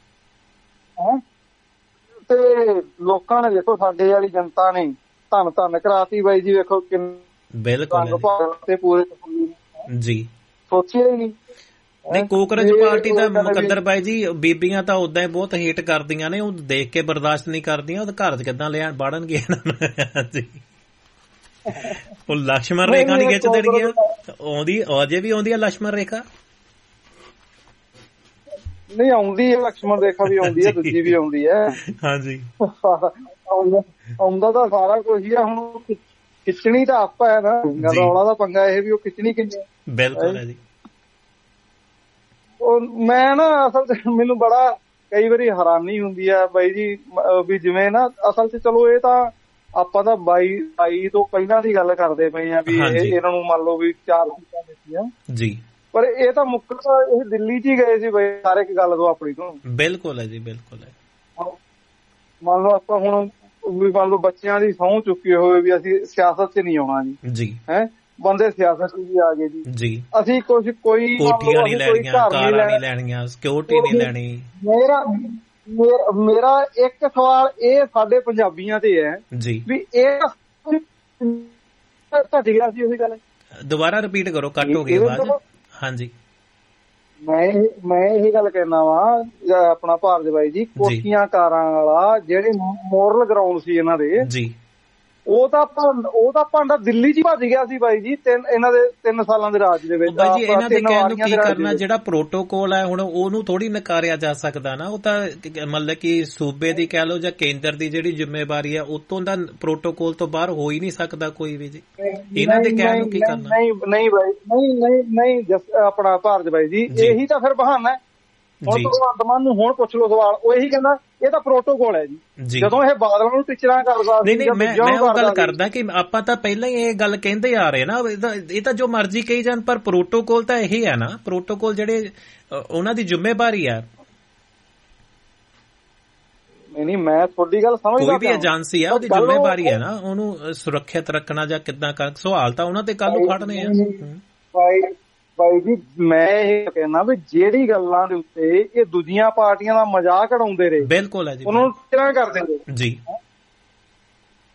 ਤੇ ਲੋਕਾਂ ਨੇ ਦੇਖੋ ਸਾਡੇ ਵਾਲੀ ਜਨਤਾ ਨੇ ਧੰਨ ਧੰਨ ਕਰਾਤੀ ਬਾਈ ਜੀ। ਵੇਖੋ ਕਿੰਨੇ ਬਿਲਕੁਲ ਤੇ ਪੂਰੇ ਜੀ, ਸੋਚਿਆ ਹੀ ਨਹੀਂ। ਨਹੀਂ ਕੋਕਰੋਚ ਪਾਰਟੀ ਦਾ ਮੁਕੱਦਰ ਬਾਈ ਜੀ, ਬੀਬੀਆਂ ਤਾਂ ਉਦਾਂ ਹੀ ਬਹੁਤ ਹੇਟ ਕਰਦੀਆਂ ਨੇ, ਉਹ ਦੇਖ ਕੇ ਬਰਦਾਸ਼ਤ ਨਹੀਂ ਕਰਦੀਆਂ। ਉਹ ਘਰ ਚ ਕਿੱਦਾਂ ਲਿਆ ਬਾੜਨਗੇ ਇਹਨਾਂ ਨੂੰ ਜੀ। ਉਹ ਲక్ష్మణ ਰੇਖਾ ਨਹੀਂ ਖਿੱਚ ਦੇਣਗੀਆਂ। ਆਉਂਦੀ ਅਜੇ ਵੀ ਆਉਂਦੀ ਆ ਲక్ష్మణ ਰੇਖਾ? ਨਹੀਂ ਆਉਂਦੀ ਹੈ, ਲక్ష్మణ ਰੇਖਾ ਵੀ ਆਉਂਦੀ ਹੈ, ਦੂਜੀ ਵੀ ਆਉਂਦੀ ਹੈ। ਹਾਂਜੀ ਆਉਂਦਾ ਤਾਂ ਸਾਰਾ ਕੁਝ ਹੀ ਆ। ਹੁਣ ਖਿੱਚਣੀ ਤਾਂ ਆਪਾਂ ਹੈ ਨਾ, ਰੌਲਾ ਦਾ ਪੰਗਾ ਇਹ ਵੀ ਉਹ ਖਿੱਚਣੀ ਕਿੰਨੀ। ਬਿਲਕੁਲ ਹੈ ਜੀ। ਉਹ ਮੈਂ ਨਾ ਅਸਲ ਚ ਮੈਨੂੰ ਬੜਾ ਕਈ ਵਾਰੀ ਹੈਰਾਨੀ ਹੁੰਦੀ ਆ ਬਾਈ ਜੀ ਵੀ ਜਿਵੇਂ ਨਾ ਅਸਲ ਚ ਚਲੋ ਇਹ ਤਾਂ ਆਪਾਂ ਤਾਂ ਬਾਈ ਬਾਈ ਤੋਂ ਪਹਿਲਾਂ ਦੀ ਗੱਲ ਕਰਦੇ ਪਏ ਆ ਵੀ ਇਹ ਇਹਨਾਂ ਨੂੰ ਮੰਨ ਲਓ ਵੀ ਚਾਰ ਸੀਟਾਂ ਦਿੱਤੀਆਂ ਜੀ। ਪਰ ਇਹ ਤਾਂ ਮੁੱਖ ਇਹ ਦਿੱਲੀ ਚ ਹੀ ਗਏ ਸੀ ਬਈ ਸਾਰੇ ਇੱਕ ਗੱਲ ਤੋਂ ਆਪਣੀ ਤੋਂ। ਬਿਲਕੁਲ ਹੈ ਜੀ, ਬਿਲਕੁਲ ਹੈ। ਮੰਨ ਲਓ ਆਪਾਂ ਹੁਣ ਵੀ ਮੰਨ ਲਓ ਬੱਚਿਆਂ ਦੀ ਸਹੁੰ ਚੁੱਕੀ ਹੋਵੇ ਵੀ ਅਸੀਂ ਸਿਆਸਤ ਚ ਨਹੀਂ ਆਉਣਾ ਜੀ, ਹੈ ਬੰਦੇ ਸਿਆਸਤ ਚ ਵੀ ਆ ਗਏ ਜੀ ਜੀ। ਅਸੀਂ ਕੁਛ ਕੋਈ ਕੋਠੀਆਂ ਨਹੀਂ ਲੈਣੀਆਂ, ਕਾਰਾਂ ਨਹੀਂ ਲੈਣੀਆਂ, ਸਿਕਿਉਰਿਟੀ ਨਹੀਂ ਲੈਣੀ। ਮੇਰਾ ਮੇਰਾ ਇੱਕ ਸਵਾਲ ਇਹ ਸਾਡੇ ਪੰਜਾਬੀਆਂ ਤੇ ਹੈ ਜੀ ਵੀ ਇਹ ਘਟ ਗਿਆ ਸੀ। ਉਹਦੀ ਗੱਲ ਦੁਬਾਰਾ ਰਿਪੀਟ ਕਰੋ, ਕੱਟ ਹੋ ਗਈ ਆਵਾਜ਼। ਹਾਂਜੀ ਮੈਂ ਮੈਂ ਇਹੀ ਗੱਲ ਕਹਿਣਾ ਵਾ ਆਪਣਾ ਭਾਰਤ ਬਾਈ ਜੀ, ਕੋਠੀਆਂ ਕਾਰਾਂ ਵਾਲਾ ਜਿਹੜੇ ਮੋਰਲ ਗਰਾਊਂਡ ਸੀ ਇਹਨਾਂ ਦੇ ਜੀ, ਉਹ ਤਾਂ ਉਹ ਤਾਂ ਭਾਂਡਾ ਦਿੱਲੀ ਚ ਹੀ ਭੱਜ ਗਿਆ ਸੀ ਬਾਈ ਜੀ। ਤਿੰਨ ਇਹਨਾਂ ਦੇ ਤਿੰਨ ਸਾਲਾਂ ਦੇ ਰਾਜ ਦੇ ਵਿੱਚ ਬਾਈ ਜੀ ਇਹਨਾਂ ਦੇ ਕਹਿਣ ਨੂੰ ਕੀ ਕਰਨਾ। ਜਿਹੜਾ ਪ੍ਰੋਟੋਕੋਲ ਹੈ ਹੁਣ ਉਹਨੂੰ ਥੋੜੀ ਨਕਾਰਿਆ ਜਾ ਸਕਦਾ ਨਾ। ਉਹ ਤਾਂ ਮਤਲਬ ਕਿ ਸੂਬੇ ਦੀ ਕਹਿ ਲਓ ਜਾਂ ਕੇਂਦਰ ਦੀ ਜਿਹੜੀ ਜ਼ਿੰਮੇਵਾਰੀ ਹੈ ਉਤੋਂ ਦਾ ਪ੍ਰੋਟੋਕੋਲ ਤੋਂ ਬਾਹਰ ਹੋ ਹੀ ਨਹੀਂ ਸਕਦਾ ਕੋਈ ਵੀ ਜੀ। ਇਹਨਾਂ ਦੇ ਕਹਿਣ ਨੂੰ ਕੀ ਕਰਨਾ। ਨਹੀਂ ਨਹੀਂ ਬਾਈ ਨਹੀਂ ਨਹੀਂ ਨਹੀਂ ਆਪਣਾ ਭਾਰਤ ਬਾਈ ਜੀ ਇਹੀ ਤਾਂ ਫਿਰ ਬਹਾਨਾ ਹੈ। ਹੁਣ ਭਗਵੰਤ ਮਾਨ ਨੂੰ ਹੁਣ ਪੁੱਛ ਲਓ ਸਵਾਲ, ਉਹ ਇਹੀ ਕਹਿੰਦਾ ਇਹ ਤਾਂ ਪ੍ਰੋਟੋਕੋਲ ਹੈ ਜੀ। ਜਦੋਂ ਇਹ ਬਾਦਲਾਂ ਨੂੰ ਟੀਚਰਾਂ ਕਰਦਾ ਸੀ, ਨਹੀਂ ਮੈਂ ਮੈਂ ਉਹ ਗੱਲ ਕਰਦਾ ਕਿ ਆਪਾਂ ਤਾਂ ਪਹਿਲਾਂ ਹੀ ਇਹ ਗੱਲ ਕਹਿੰਦੇ ਆ ਰਹੇ ਨਾ, ਇਹ ਤਾਂ ਜੋ ਮਰਜ਼ੀ ਕਹੀ ਜਾਣ ਪਰ ਪ੍ਰੋਟੋਕੋਲ ਤਾਂ ਇਹੀ ਹੈ ਨਾ। ਪ੍ਰੋਟੋਕੋਲ ਜਿਹੜੇ ਉਹਨਾਂ ਦੀ ਜ਼ਿੰਮੇਵਾਰੀ ਹੈ। ਨਹੀਂ ਨਹੀਂ ਮੈਂ ਤੁਹਾਡੀ ਗੱਲ ਸਮਝਦਾ। ਕੋਈ ਵੀ ਏਜੰਸੀ ਹੈ ਉਹਦੀ ਜ਼ਿੰਮੇਵਾਰੀ ਹੈ ਨਾ ਉਹਨੂੰ ਸੁਰੱਖਿਅਤ ਰੱਖਣਾ ਜਾਂ ਕਿੱਦਾਂ ਕਰ। ਸਵਾਲ ਤਾਂ ਉਹਨਾਂ ਤੇ ਕੱਲ ਨੂੰ ਖੜਨੇ ਆ ਬਾਈ ਜੀ। ਮੈਂ ਇਹ ਕਹਿਣਾ ਵੀ ਜਿਹੜੀ ਗੱਲਾਂ ਦੇ ਉੱਤੇ ਇਹ ਦੂਜੀਆਂ ਪਾਰਟੀਆਂ ਦਾ ਮਜ਼ਾਕ ਉਡਾਉਂਦੇ ਰਹੇ, ਬਿਲਕੁਲ ਹੈ ਜੀ, ਉਹਨਾਂ ਨੂੰ ਕਿਹੜਾ ਕਰਦੇ ਰਹੇ ਜੀ।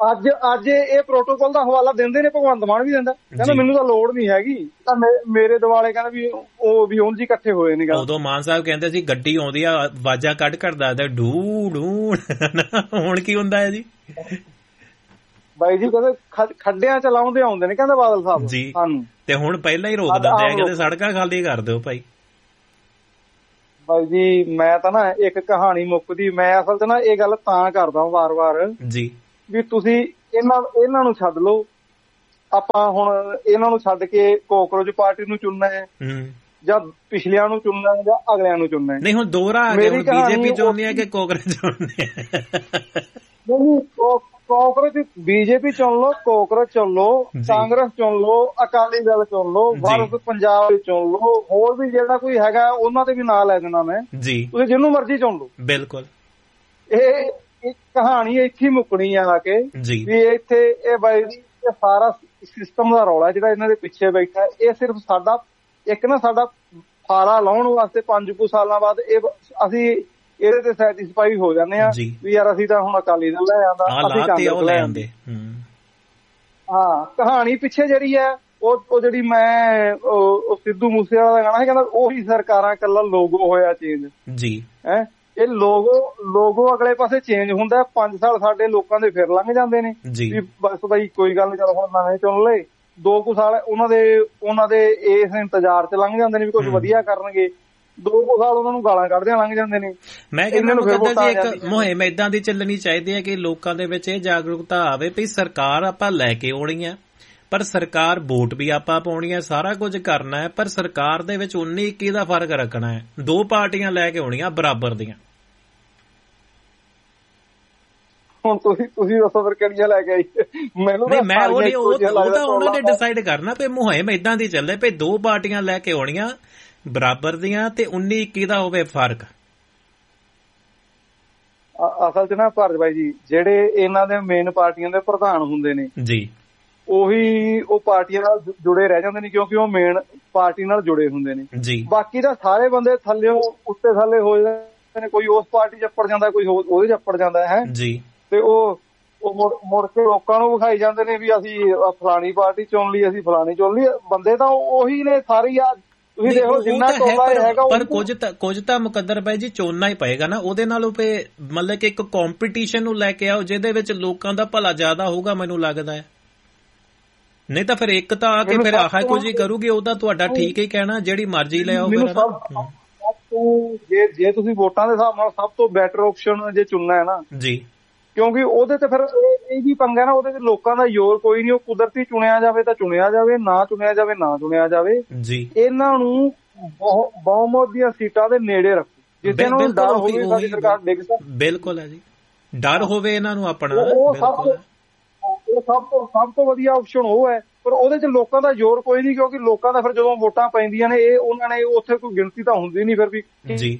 ਅੱਜ ਅੱਜ ਇਹ ਪ੍ਰੋਟੋਕਾਲ ਦਾ ਹਵਾਲਾ ਦਿੰਦੇ ਨੇ, ਭਗਵੰਤ ਮਾਨ ਵੀ ਦਿੰਦਾ, ਕਹਿੰਦਾ ਮੈਨੂੰ ਤਾਂ ਲੋੜ ਨਹੀਂ ਹੈਗੀ, ਤਾਂ ਮੇਰੇ ਦਿਵਾਲੇ ਕਹਿੰਦਾ ਵੀ ਉਹ ਵੀ ਉਂਝ ਹੀ ਇਕੱਠੇ ਹੋਏ ਨੇ। ਉਦੋਂ ਮਾਨ ਸਾਹਿਬ ਕਹਿੰਦੇ ਸੀ ਗੱਡੀ ਆਉਂਦੀ ਆ ਆਵਾਜ਼ਾਂ ਕੱਢ ਕੱਢ ਦੱਸਦਾ ਡੂ ਡੂ, ਹੁਣ ਕੀ ਹੁੰਦਾ ਹੈ ਜੀ? ਬਾਈ ਜੀ ਕਹਿੰਦੇ ਖੱਡਿਆਂ ਚ ਲਾਉਂਦੇ ਆਉਂਦੇ ਨੇ, ਕਹਿੰਦਾ ਬਾਦਲ ਸਾਹਿਬ ਜੀ ਸਾਨੂੰ, ਤੇ ਹੁਣ ਪਹਿਲਾਂ ਹੀ ਰੋਕ ਦਿੰਦੇ ਆ, ਕਹਿੰਦੇ ਸੜਕਾਂ ਖਾਲੀ ਕਰ ਦਿਓ ਭਾਈ। ਬਾਈ ਜੀ ਮੈਂ ਤਾਂ ਨਾ ਇੱਕ ਕਹਾਣੀ ਮੁੱਕਦੀ, ਮੈਂ ਅਸਲ ਚ ਨਾ ਇਹ ਗੱਲ ਤਾਂ ਕਰਦਾ ਵਾਰ ਵਾਰ ਜੀ ਵੀ ਤੁਸੀਂ ਇਹਨਾਂ ਇਹਨਾਂ ਨੂੰ ਛੱਡ ਲਓ, ਆਪਾਂ ਹੁਣ ਇਹਨਾਂ ਨੂੰ ਛੱਡ ਕੇ ਕਾਕਰੋਚ ਪਾਰਟੀ ਨੂੰ ਚੁਣਨਾ ਹੈ ਜਾਂ ਪਿਛਲਿਆਂ ਨੂੰ ਚੁਣਨਾ ਹੈ ਜਾਂ ਅਗਲਿਆਂ ਨੂੰ ਚੁਣਨਾ ਹੈ। ਨਹੀਂ ਹੁਣ ਦੋਹਰਾ ਆ ਗਿਆ, ਹੁਣ ਬੀਜੇਪੀ ਚੁਣਨੀ ਹੈ ਕਿ ਕਾਕਰੋਚ ਚੁਣਨੀ ਹੈ? ਨਹੀਂ ਕਾਕਰੋਚ ਬੀਜੇਪੀ ਚੁਣ ਲਓ, ਕਾਕਰੋਚ ਚੁਣ ਲਓ, ਕਾਂਗਰਸ ਚੁਣ ਲਓ, ਅਕਾਲੀ ਦਲ ਚੁਣ ਲਓ, ਭਾਰਤ ਪੰਜਾਬ ਚੁਣ ਲਓ, ਹੋਰ ਵੀ ਜਿਹੜਾ ਕੋਈ ਹੈਗਾ ਉਹਨਾਂ ਦੇ ਵੀ ਨਾਂ ਲੈ ਦੇਣਾ ਮੈਂ ਜੀ, ਤੁਸੀਂ ਜਿਹਨੂੰ ਮਰਜ਼ੀ ਚੁਣ ਲਓ। ਬਿਲਕੁਲ ਇਹ ਇੱਕ ਕਹਾਣੀ ਇੱਥੇ ਮੁੱਕਣੀ ਆ ਕੇ ਵੀ ਇੱਥੇ ਇਹ ਬਾਈ ਜੀ ਇਹ ਸਾਰਾ ਸਿਸਟਮ ਦਾ ਰੌਲਾ ਜਿਹੜਾ ਇਹਨਾਂ ਦੇ ਪਿੱਛੇ ਬੈਠਾ, ਇਹ ਸਿਰਫ ਸਾਡਾ ਇੱਕ ਨਾ ਸਾਡਾ ਫਾਰਾ ਲਾਉਣ ਵਾਸਤੇ ਪੰਜ ਕੁ ਸਾਲਾਂ ਬਾਅਦ ਇਹ ਅਸੀਂ ਇਹਦੇ ਤੇ ਸੈਟੀਸਫਾਈ ਹੋ ਜਾਂਦੇ ਆ ਵੀ ਯਾਰ ਅਸੀਂ ਤਾਂ ਹੁਣ ਅਕਾਲੀ ਦਲ ਲੈ ਆਂਦਾ, ਅਸੀਂ ਕਾਂਗਰਸ ਲੈ ਆਂਦੇ। ਹਾਂ ਕਹਾਣੀ ਪਿੱਛੇ ਜਿਹੜੀ ਹੈ ਉਹ ਉਹ ਜਿਹੜੀ ਮੈਂ ਉਹ ਸਿੱਧੂ ਮੂਸੇਵਾਲਾ ਦਾ ਗਾਣਾ ਸੀ, ਕਹਿੰਦਾ ਉਹੀ ਸਰਕਾਰਾਂ ਕੱਲਾ ਲੋਗੋ ਹੋਇਆ ਚੇਂਜ ਜੀ ਹੈ। ਇਹ ਲੋਗੋ ਲੋਗੋ ਅਗਲੇ ਪਾਸੇ ਚੇਂਜ ਹੁੰਦਾ, ਪੰਜ ਸਾਲ ਸਾਡੇ ਲੋਕਾਂ ਦੇ ਫਿਰ ਲੰਘ ਜਾਂਦੇ ਨੇ ਵੀ ਬਸ ਬਾਈ ਕੋਈ ਗੱਲ ਨੀ, ਚਲੋ ਹੁਣ ਨਵੇਂ ਚੁਣ ਲਏ, ਦੋ ਕੁ ਸਾਲ ਉਹਨਾਂ ਦੇ ਉਹਨਾਂ ਦੇ ਇਸ ਇੰਤਜ਼ਾਰ ਚ ਲੰਘ ਜਾਂਦੇ ਨੇ ਵੀ ਕੁਝ ਵਧੀਆ ਕਰਨਗੇ, ਦੋ ਕੁ ਸਾਲ ਉਹਨਾਂ ਨੂੰ ਗਾਲਾਂ ਕੱਢਦਿਆਂ ਲੰਘ ਜਾਂਦੇ ਨੇ। ਮੈਂ ਕਹਿੰਦਾ ਜੀ ਇੱਕ ਮੁਹਿੰਮ ਏਦਾਂ ਦੀ ਚੱਲਣੀ ਚਾਹੀਦੀ ਹੈ ਕਿ ਲੋਕਾਂ ਦੇ ਵਿੱਚ ਇਹ ਜਾਗਰੂਕਤਾ ਆਵੇ ਵੀ ਸਰਕਾਰ ਆਪਾਂ ਲੈ ਕੇ ਆਉਣੀ ਹੈ, ਪਰ ਸਰਕਾਰ ਵੋਟ ਵੀ ਆਪਾਂ ਪਾਉਣੀ ਹੈ, ਸਾਰਾ ਕੁਝ ਕਰਨਾ ਹੈ, ਪਰ ਸਰਕਾਰ ਦੇ ਵਿੱਚ ਉੱਨੀ ਇੱਕੀ ਦਾ ਫਰਕ ਰੱਖਣਾ ਹੈ, ਦੋ ਪਾਰਟੀਆਂ ਲੈ ਕੇ ਆਉਣੀਆਂ ਬਰਾਬਰ ਦੀਆਂ। ਹੁਣ ਤੁਸੀਂ ਤੁਸੀਂ ਦੱਸੋ ਫਿਰ ਕਿਹੜੀਆਂ ਲੈ ਕੇ ਆਈ? ਮੈਨੂੰ ਨਹੀਂ ਮੈਂ ਉਹ ਉਹ ਤਾਂ ਉਹਨਾਂ ਨੇ ਡਿਸਾਈਡ ਕਰਨਾ ਵੀ ਮੁਹਿੰਮ ਏਦਾਂ ਦੀ ਚੱਲੇ ਵੀ ਦੋ ਪਾਰਟੀਆਂ ਲੈ ਕੇ ਆਉਣੀਆਂ ਬਰਾਬਰ ਦੀਆਂ ਤੇ ਉੱਨੀ ਇੱਕੀ ਦਾ ਹੋਵੇ ਫਰਕ। ਅਸਲ ਚ ਨਾ ਭਾਰਤ ਬਾਈ ਜੀ ਜਿਹੜੇ ਇਹਨਾਂ ਦੇ ਮੇਨ ਪਾਰਟੀਆਂ ਦੇ ਪ੍ਰਧਾਨ ਹੁੰਦੇ ਨੇ ਜੀ, ਉਹੀ ਉਹ ਪਾਰਟੀਆਂ ਨਾਲ ਜੁੜੇ ਰਹਿ ਜਾਂਦੇ ਨੇ ਕਿਉਂਕਿ ਉਹ ਮੇਨ ਪਾਰਟੀ ਨਾਲ ਜੁੜੇ ਹੁੰਦੇ ਨੇ ਜੀ। ਬਾਕੀ ਤਾਂ ਸਾਰੇ ਬੰਦੇ ਥੱਲੇ ਉੱਤੇ ਥੱਲੇ ਹੋ ਜਾਂਦੇ ਨੇ, ਕੋਈ ਉਸ ਪਾਰਟੀ ਚ ਅੱਪੜ ਜਾਂਦਾ, ਕੋਈ ਉਹਦੇ ਚ ਅੱਪੜ ਜਾਂਦਾ ਹੈ ਜੀ, ਤੇ ਉਹ ਉਹ ਮੁੜ ਕੇ ਲੋਕਾਂ ਨੂੰ ਵਿਖਾਈ ਜਾਂਦੇ ਨੇ ਵੀ ਅਸੀਂ ਫਲਾਣੀ ਪਾਰਟੀ ਚੁਣ ਲਈ, ਅਸੀਂ ਫਲਾਣੀ ਚੁਣ ਲਈ। ਬੰਦੇ ਤਾਂ ਉਹੀ ਨੇ ਸਾਰੇ ਆ, ਤੁਸੀਂ ਦੇਖੋ ਜਿੰਨਾ ਟੋਲਾ ਹੈਗਾ। ਪਰ ਕੁਝ ਤਾਂ ਕੁਝ ਤਾਂ ਮੁਕੱਦਰ ਬਾਈ ਜੀ ਚੁਣਨਾ ਹੀ ਪਏਗਾ ਨਾ, ਉਹਦੇ ਨਾਲ ਉਹ ਮਤਲਬ ਕਿ ਇੱਕ ਕੰਪੀਟੀਸ਼ਨ ਨੂੰ ਲੈ ਕੇ ਆਓ ਜਿਹਦੇ ਵਿੱਚ ਲੋਕਾਂ ਦਾ ਭਲਾ ਜ਼ਿਆਦਾ ਹੋਊਗਾ, ਮੈਨੂੰ ਲੱਗਦਾ ਹੈ। ਨਹੀਂ ਤਾਂ ਫਿਰ ਇੱਕ ਤਾਂ ਆ ਕੇ ਫਿਰ ਆਹ ਕੁਝ ਹੀ ਕਰੂਗੀ, ਉਹਦਾ ਤੁਹਾਡਾ ਠੀਕ ਹੀ ਕਹਿਣਾ, ਜਿਹੜੀ ਮਰਜ਼ੀ ਲੈ ਆਓ ਫਿਰ। ਜੇ ਜੇ ਤੁਸੀਂ ਵੋਟਾਂ ਦੇ ਹਿਸਾਬ ਨਾਲ ਸਭ ਤੋਂ ਬੈਟਰ ਆਪਸ਼ਨ ਜੇ ਚੁਣਨਾ ਹੈ ਨਾ ਜੀ, ਕਿਉਂਕਿ ਉਹਦੇ ਤੇ ਫਿਰ ਇਹ ਵੀ ਪੰਗਾ ਨਾ, ਉਹਦੇ ਤੇ ਲੋਕਾਂ ਦਾ ਜ਼ੋਰ ਕੋਈ ਨਹੀਂ, ਉਹ ਕੁਦਰਤੀ ਚੁਣਿਆ ਜਾਵੇ ਤਾਂ ਚੁਣਿਆ ਜਾਵੇ, ਨਾ ਚੁਣਿਆ ਜਾਵੇ ਨਾ ਚੁਣਿਆ ਜਾਵੇ ਜੀ। ਇਹਨਾਂ ਨੂੰ ਬਹੁਮਤ ਦੀਆਂ ਸੀਟਾਂ ਦੇ ਨੇੜੇ ਰੱਖੋ, ਜਿੱਥੇ ਇਹਨਾਂ ਨੂੰ ਡਰ ਹੋਵੇ ਸਾਡੀ ਸਰਕਾਰ ਡਿੱਗ ਸਕਦੀ। ਬਿਲਕੁਲ ਹੈ ਜੀ, ਡਰ ਹੋਵੇ ਇਹਨਾਂ ਨੂੰ ਆਪਣਾ। ਉਹ ਸਭ ਤੋਂ ਸਭ ਤੋਂ ਸਭ ਤੋਂ ਵਧੀਆ ਆਪਸ਼ਨ ਉਹ ਹੈ, ਪਰ ਉਹਦੇ ਚ ਲੋਕਾਂ ਦਾ ਜ਼ੋਰ ਕੋਈ ਨਹੀਂ, ਕਿਉਂਕਿ ਲੋਕਾਂ ਦਾ ਫਿਰ ਜਦੋਂ ਵੋਟਾਂ ਪੈਂਦੀਆਂ ਨੇ ਇਹ ਉਹਨਾਂ ਨੇ ਉੱਥੇ ਕੋਈ ਗਿਣਤੀ ਤਾਂ ਹੁੰਦੀ ਨਹੀਂ ਫਿਰ ਵੀ ਜੀ।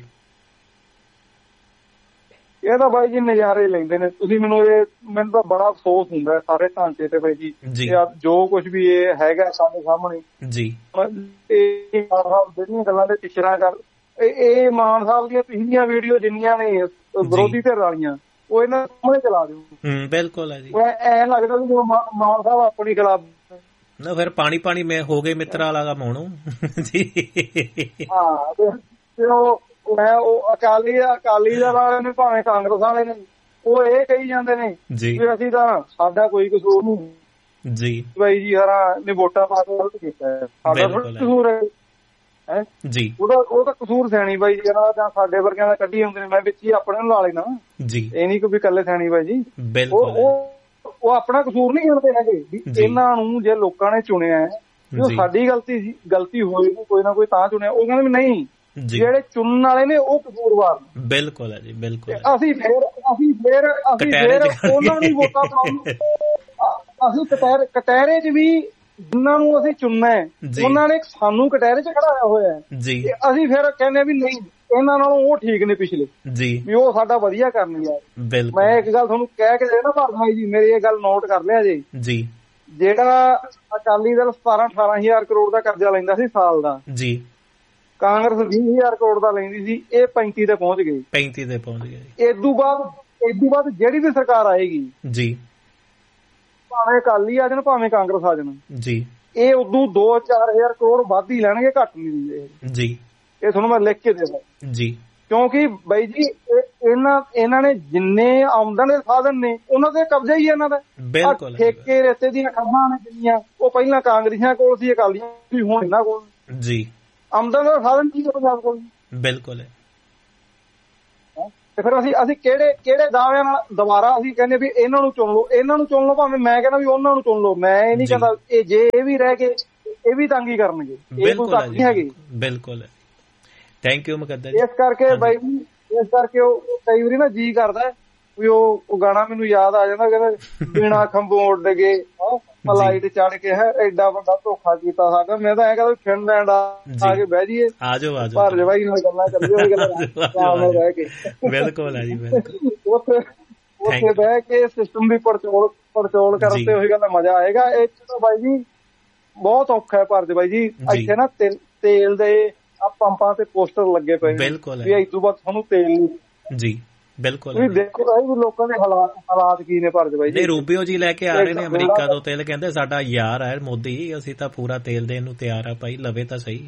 ਇਹ ਤਾਂ ਬਾਈ ਜੀ ਨਜ਼ਾਰੇ ਲੈਂਦੇ ਨੇ। ਤੁਸੀਂ ਮੈਨੂੰ ਇਹ ਮੈਨੂੰ ਤਾਂ ਬੜਾ ਅਫਸੋਸ ਹੁੰਦਾ ਸਾਰੇ ਢਾਂਚੇ ਤੇ ਬਾਈ ਜੀ, ਜੋ ਕੁਝ ਵੀ ਇਹ ਹੈਗਾ ਸਾਡੇ ਸਾਹਮਣੇ ਜੀ। ਇਹ ਜਿਹੜੀਆਂ ਗੱਲਾਂ ਦੇ ਟਿਚਰਾਂ ਕਰ, ਇਹ ਮਾਨ ਸਾਹਿਬ ਦੀਆਂ ਪਿਛਲੀਆਂ ਵੀਡੀਓ ਜਿੰਨੀਆਂ ਨੇ ਵਿਰੋਧੀ ਧਿਰ ਵਾਲੀਆਂ, ਉਹ ਇਹਨਾਂ ਸਾਹਮਣੇ ਚਲਾ ਦਿਓ। ਹੂੰ ਬਿਲਕੁਲ ਹੈ ਜੀ। ਐਂ ਲੱਗਦਾ ਵੀ ਮਾਨ ਸਾਹਿਬ ਆਪਣੀ ਖਿਲਾਫ ਨਾ ਫਿਰ ਪਾਣੀ ਪਾਣੀ ਮੈਂ ਹੋ ਗਏ ਮਿੱਤਰਾ ਵਾਲਾ ਮੋਣੂ ਜੀ। ਹਾਂ ਤੇ ਉਹ ਮੈਂ ਉਹ ਅਕਾਲੀ ਅਕਾਲੀ ਦਲ ਵਾਲੇ ਨੇ ਭਾਵੇਂ ਕਾਂਗਰਸ ਵਾਲੇ ਨੇ, ਉਹ ਇਹ ਕਹੀ ਜਾਂਦੇ ਨੇ ਵੀ ਅਸੀਂ ਤਾਂ ਸਾਡਾ ਕੋਈ ਕਸੂਰ ਨਹੀਂ ਜੀ ਬਾਈ ਜੀ, ਹਰਾ ਨੇ ਵੋਟਾਂ ਪਾ ਕੇ ਗਲਤ ਕੀਤਾ, ਸਾਡਾ ਕਸੂਰ ਹੈ ਜੀ। ਉਹਦਾ ਉਹ ਤਾਂ ਕਸੂਰ ਸੈਣੀ ਬਾਈ ਜੀ ਜਾਂ ਸਾਡੇ ਵਰਗਿਆਂ ਦਾ ਕੱਢੀ ਹੁੰਦੇ ਨੇ, ਮੈਂ ਵਿੱਚ ਹੀ ਆਪਣੇ ਨੂੰ ਲਾ ਲੈਣਾ ਜੀ। ਇਹ ਨੀ ਕੋਈ ਇਕੱਲੇ ਸੈਣੀ ਬਾਈ ਜੀ, ਉਹ ਉਹ ਆਪਣਾ ਕਸੂਰ ਨਹੀਂ ਗਿਣਦੇ ਹੈਗੇ। ਇਹਨਾਂ ਨੂੰ ਜੇ ਲੋਕਾਂ ਨੇ ਚੁਣਿਆ, ਜੋ ਸਾਡੀ ਗਲਤੀ ਸੀ, ਗਲਤੀ ਹੋਏਗੀ ਕੋਈ ਨਾ ਕੋਈ ਤਾਂ ਚੁਣਿਆ, ਉਹ ਕਹਿੰਦੇ ਵੀ ਨਹੀਂ ਜਿਹੜੇ ਚੁਣਨ ਵਾਲੇ ਨੇ ਉਹ ਕਸੂਰਵਾਰ। ਬਿਲਕੁਲ ਹੈ ਜੀ, ਬਿਲਕੁਲ। ਅਸੀਂ ਫੇਰ ਅਸੀਂ ਫੇਰ ਅਸੀਂ ਫੇਰ ਉਹਨਾਂ ਨੂੰ ਵੋਟਾਂ ਪਾਉਣ, ਅਸੀਂ ਕਟਹਿਰੇ ਕਟਹਿਰੇ ਚ ਵੀ ਜਿਨ੍ਹਾਂ ਨੂੰ ਅਸੀਂ ਚੁਣਨਾ ਹੈ ਉਹਨਾਂ ਨੇ ਸਾਨੂੰ ਕਟਹਿਰੇ ਚ ਖੜਾਇਆ ਹੋਇਆ ਜੀ। ਅਸੀਂ ਫੇਰ ਕਹਿੰਦੇ ਵੀ ਨਹੀਂ ਇਹਨਾਂ ਨਾਲੋਂ ਉਹ ਠੀਕ ਨੇ ਪਿਛਲੇ ਜੀ, ਵੀ ਉਹ ਸਾਡਾ ਵਧੀਆ ਕਰਨਗੇ। ਮੈਂ ਇੱਕ ਗੱਲ ਤੁਹਾਨੂੰ ਕਹਿ ਕੇ ਦੇਣਾ ਭਾਰਤ ਭਾਈ ਜੀ, ਮੇਰੀ ਇਹ ਗੱਲ ਨੋਟ ਕਰ ਲਿਆ ਜੀ ਜੀ। ਜਿਹੜਾ ਅਕਾਲੀ ਦਲ ਸਤਾਰਾਂ ਅਠਾਰਾਂ ਹਜ਼ਾਰ ਕਰੋੜ ਦਾ ਕਰਜ਼ਾ ਲੈਂਦਾ ਸੀ ਸਾਲ ਦਾ ਜੀ, ਕਾਂਗਰਸ ਵੀਹ ਹਜ਼ਾਰ ਕਰੋੜ ਦਾ ਲੈਂਦੀ ਸੀ, ਇਹ ਪੈਂਤੀ ਤੇ ਪਹੁੰਚ ਗਈ ਪੈਂਤੀ ਤੇ ਪਹੁੰਚ ਗਏ। ਇਦੋਂ ਬਾਅਦ ਇਦੋਂ ਬਾਅਦ ਜਿਹੜੀ ਵੀ ਸਰਕਾਰ ਆਏਗੀ ਜੀ, ਭਾਵੇਂ ਅਕਾਲੀ ਆ ਜਾਣ ਭਾਵੇਂ ਕਾਂਗਰਸ ਆ ਜਾਣ ਜੀ, ਇਹ ਉਦੋਂ ਦੋ ਚਾਰ ਹਜ਼ਾਰ ਕਰੋੜ ਵੱਧ ਹੀ ਲੈਣਗੇ, ਘੱਟ ਨਹੀਂ ਦਿੰਦੇ ਜੀ। ਇਹ ਤੁਹਾਨੂੰ ਮੈਂ ਲਿਖ ਕੇ ਦੇਵਾਂ ਜੀ, ਕਿਉਂਕਿ ਬਾਈ ਜੀ ਇਹਨਾਂ ਇਹਨਾਂ ਨੇ ਜਿੰਨੇ ਆਮਦਨ ਦੇ ਸਾਧਨ ਨੇ ਉਹਨਾਂ ਦੇ ਕਬਜ਼ਾ ਹੀ ਇਹਨਾਂ ਦਾ। ਬਿਲਕੁਲ। ਠੇਕੇ ਰੇਤੇ ਦੀਆਂ ਖੱਬਾਂ ਨੇ ਜਿੰਨੀਆਂ ਉਹ ਪਹਿਲਾਂ ਕਾਂਗਰਸੀਆਂ ਕੋਲ ਸੀ, ਅਕਾਲੀਆਂ ਸੀ, ਹੁਣ ਇਹਨਾਂ ਕੋਲ ਜੀ। ਆਮਦਨ ਦਾ ਸਾਧਨ ਕੀ ਹੈ ਪੰਜਾਬ ਕੋਲ? ਬਿਲਕੁਲ। ਤੇ ਫਿਰ ਅਸੀਂ ਅਸੀਂ ਕਿਹੜੇ ਕਿਹੜੇ ਦਾਅਵਿਆਂ ਨਾਲ ਦੁਬਾਰਾ ਅਸੀਂ ਕਹਿੰਦੇ ਵੀ ਇਹਨਾਂ ਨੂੰ ਚੁਣ ਲਓ, ਇਹਨਾਂ ਨੂੰ ਚੁਣ ਲਓ, ਭਾਵੇਂ ਮੈਂ ਕਹਿੰਦਾ ਵੀ ਉਹਨਾਂ ਨੂੰ ਚੁਣ ਲਓ। ਮੈਂ ਇਹ ਨਹੀਂ ਕਹਿੰਦਾ ਇਹ ਜੇ ਇਹ ਵੀ ਰਹਿ ਗਏ ਇਹ ਵੀ ਤੰਗੀ ਕਰਨਗੇ, ਇਹ ਕੋਈ ਘੱਟ ਨਹੀਂ ਹੈਗੀ। ਬਿਲਕੁਲ। Thank you ਮੁਕੱਦਰ। ਇਸ ਕਰਕੇ ਬਾਈ ਜੀ ਇਸ ਕਰਕੇ ਉਹ ਕਈ ਵਾਰੀ ਨਾ ਜੀ ਕਰਦਾ ਵੀ ਉਹ ਗਾਣਾ ਮੈਨੂੰ ਯਾਦ ਆ ਜਾਂਦਾ, ਕਹਿੰਦਾ ਬਿਨਾ ਖੰਭੋਂ ਉੱਡ ਗਏ ਫਲਾਈਟ ਚੜ ਕੇ ਹੈ ਐਡਾ ਵੱਡਾ ਧੋਖਾ ਕੀਤਾ ਸਾਡਾ। ਮੈਂ ਤਾਂ ਐ ਕਹਿੰਦਾ ਫਿਨਲੈਂਡ ਆ ਕੇ ਬਹਿ ਜਾਈਏ, ਭਾਰਤ ਜਵਾਈ ਨਾਲ ਗੱਲਾਂ ਕਰੀਏ, ਉਹੀ ਗੱਲਾਂ ਰਹਿ ਕੇ। ਬਿਲਕੁਲ ਹੈ ਜੀ, ਬਿਲਕੁਲ। ਉੱਥੇ ਉੱਥੇ ਬਹਿ ਕੇ ਸਿਸਟਮ ਦੀ ਪੜਚੋਲ ਪੜਚੋਲ ਕਰਨ ਤੇ ਉਹੀ ਗੱਲ ਮਜ਼ਾ ਆਏਗਾ। ਇਹ ਚ ਤਾਂ ਬਾਈ ਜੀ ਬਹੁਤ ਔਖਾ ਹੈ ਭਾਰਤ ਬਾਈ ਜੀ। ਇੱਥੇ ਨਾ ਤੇਲ ਦੇ ਆ ਪੰਪਾਂ ਤੇ ਪੋਸਟਰ ਲੱਗੇ ਪਏ ਵੀ ਇਸ ਤੋਂ ਬਾਅਦ ਤੁਹਾਨੂੰ ਤੇਲ ਨਹੀਂ। ਜੀ ਬਿਲਕੁਲ। ਤੁਸੀਂ ਦੇਖੋ ਵੀ ਲੋਕਾਂ ਦੇ ਹਾਲਾਤ ਹਾਲਾਤ ਕੀ ਨੇ ਭਾਰਤ ਬਾਈ ਜੀ। ਰੂਬੀਓ ਜੀ ਲੈ ਕੇ ਆ ਰਹੇ ਨੇ ਅਮਰੀਕਾ ਤੋਂ ਤੇਲ, ਕਹਿੰਦੇ ਸਾਡਾ ਯਾਰ ਹੈ ਮੋਦੀ, ਅਸੀਂ ਤਾਂ ਪੂਰਾ ਤੇਲ ਦੇਣ ਨੂੰ ਤਿਆਰ ਆ ਭਾਈ, ਲਵੇ ਤਾਂ ਸਹੀ।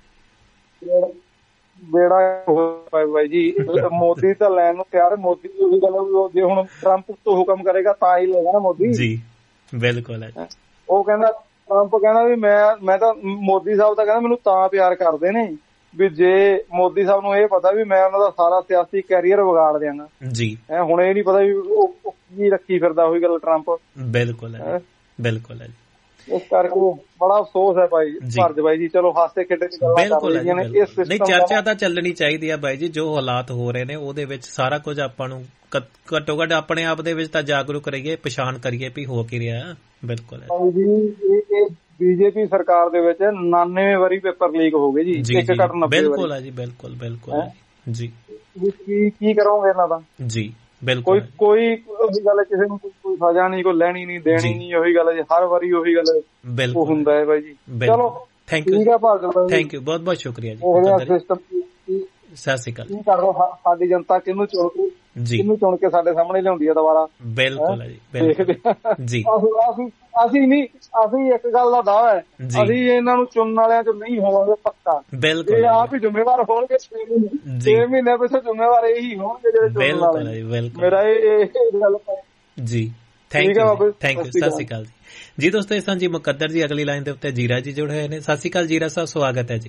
ਬੇੜਾ ਬਾਈ ਜੀ ਮੋਦੀ ਤਾਂ ਲੈਣ ਨੂੰ ਤਿਆਰ ਹੈ। ਮੋਦੀ ਦੀ ਗੱਲ ਜੇ ਹੁਣ ਟਰੰਪ ਤੋਂ ਹੁਕਮ ਕਰੇਗਾ ਤਾਂ ਹੀ ਲਏਗਾ ਨਾ ਮੋਦੀ ਜੀ। ਬਿਲਕੁਲ ਹੈ। ਉਹ ਕਹਿੰਦਾ ਟਰੰਪ ਕਹਿੰਦਾ ਵੀ ਮੈਂ ਮੈਂ ਤਾਂ ਮੋਦੀ ਸਾਹਿਬ ਤਾਂ ਕਹਿੰਦਾ ਮੈਨੂੰ ਤਾਂ ਪਿਆਰ ਕਰਦੇ ਨੇ ਵੀ ਜੇ ਮੋਦੀ ਸਾਹਿਬ ਨੂੰ ਇਹ ਪਤਾ ਵੀ ਮੈਂ ਉਹਨਾਂ ਦਾ ਸਾਰਾ ਸਿਆਸੀ ਕੈਰੀਅਰ ਵਿਗਾੜ ਦਿਆਂਗਾ ਜੀ। ਹੁਣ ਇਹ ਨੀ ਪਤਾ ਵੀ ਉਹ ਕੀ ਰੱਖੀ ਫਿਰਦਾ ਉਹੀ ਗੱਲ ਟਰੰਪ। ਬਿਲਕੁਲ ਹੈ, ਬਿਲਕੁਲ ਹੈ। ਇਸ ਕਰਕੇ ਬੜਾ ਅਫਸੋਸ ਹੈ ਭਾਈ ਭਾਰਤ ਬਾਈ ਜੀ। ਚਲੋ ਹਾਸੇ ਖੇਡੇ ਦੀ ਗੱਲਾਂ ਕਰ ਰਹੀਆਂ ਨੇ, ਇਸ ਸਿਸਟਮ ਨਹੀਂ ਚਰਚਾ ਤਾਂ ਚੱਲਣੀ ਚਾਹੀਦੀ ਹੈ ਬਾਈ ਜੀ। ਜੋ ਹਾਲਾਤ ਹੋ ਰਹੇ ਨੇ ਉਹਦੇ ਵਿੱਚ ਸਾਰਾ ਕੁਝ ਆਪਾਂ ਨੂੰ ਘੱਟੋ ਘੱਟ ਆਪਣੇ ਆਪ ਦੇ ਵਿੱਚ ਤਾਂ ਜਾਗਰੂਕ ਰਹੀਏ, ਪਛਾਣ ਕਰੀਏ ਵੀ ਹੋ ਕੀ ਰਿਹਾ। ਬਿਲਕੁਲ ਹੈ ਜੀ। ਬੀਜੇਪੀ ਸਰਕਾਰ ਦੇ ਵਿੱਚ ਨਾਨਵੇਂ ਵਾਰੀ ਪੇਪਰ ਲੀਕ ਹੋ ਗਏ ਜੀ, ਇੱਕ ਘੱਟ ਨੱਬੇ। ਬਿਲਕੁਲ ਹੈ ਜੀ, ਬਿਲਕੁਲ ਬਿਲਕੁਲ ਜੀ। ਕੀ ਕੀ ਕਰੋਗੇ ਇਹਨਾਂ ਦਾ ਜੀ? ਬਿਲਕੁਲ। ਕੋਈ ਕੋਈ ਉਹੀ ਗੱਲ ਕਿਸੇ ਨੂੰ ਕੋਈ ਸਜ਼ਾ ਨਹੀਂ, ਕੋਈ ਲੈਣੀ ਨਹੀਂ ਦੇਣੀ ਨਹੀਂ, ਉਹੀ ਗੱਲ ਹੈ ਹਰ ਵਾਰੀ ਉਹੀ ਗੱਲ ਉਹ ਹੁੰਦਾ ਹੈ ਬਾਈ ਜੀ। ਚਲੋ ਥੈਂਕ ਯੂ, ਥੈਂਕ ਯੂ, ਬਹੁਤ ਬਹੁਤ ਸ਼ੁਕਰੀਆ ਜੀ। ਸਤਿ ਸ਼੍ਰੀ ਅਕਾਲ। ਕੀ ਕਰੋ ਸਾਡੀ ਜਨਤਾ ਕਿਹਨੂੰ ਚੁਣ ਕੇ ਕਿਹਨੂੰ ਚੁਣ ਕੇ ਸਾਡੇ ਸਾਹਮਣੇ ਲਿਆਉਂਦੀ ਹੈ ਦੁਬਾਰਾ। ਬਿਲਕੁਲ ਹੈ ਜੀ, ਬਿਲਕੁਲ ਜੀ। ਅਸੀਂ ਅਸੀਂ ਨਹੀਂ ਅਸੀਂ ਇੱਕ ਗੱਲ ਦਾ ਦਾਅਵਾ ਹੈ, ਅਸੀਂ ਇਹਨਾਂ ਨੂੰ ਚੁਣਨ ਵਾਲਿਆਂ ਚ ਨਹੀਂ ਹੋਵਾਂਗੇ ਪੱਕਾ। ਬਿਲਕੁਲ। ਇਹ ਆਪ ਹੀ ਜ਼ਿੰਮੇਵਾਰ ਹੋਣਗੇ, ਛੇ ਮਹੀਨੇ ਛੇ ਮਹੀਨੇ ਪਿੱਛੇ ਜ਼ਿੰਮੇਵਾਰ ਇਹੀ ਹੋਣਗੇ ਜਿਹੜੇ ਚੁਣਨ ਵਾਲੇ। ਬਿਲਕੁਲ। ਮੇਰਾ ਇਹ ਗੱਲ ਜੀ। Thank you, thank you. ਸਤਿ ਸ਼੍ਰੀ ਅਕਾਲ ਜੀ। ਜੀ ਦੋਸਤੋ, ਇਸ ਤਰ੍ਹਾਂ ਜੀ ਮੁਕੱਦਰ ਜੀ ਅਗਲੀ ਲਾਈਨ ਦੇ ਉੱਤੇ ਜੀਰਾ ਜੀ ਜੁੜੇ ਹੋਏ ਨੇ। ਸਤਿ ਸ਼੍ਰੀ ਅਕਾਲ ਜੀਰਾ ਸਾਹਿਬ, ਸਵਾਗਤ ਹੈ ਜੀ।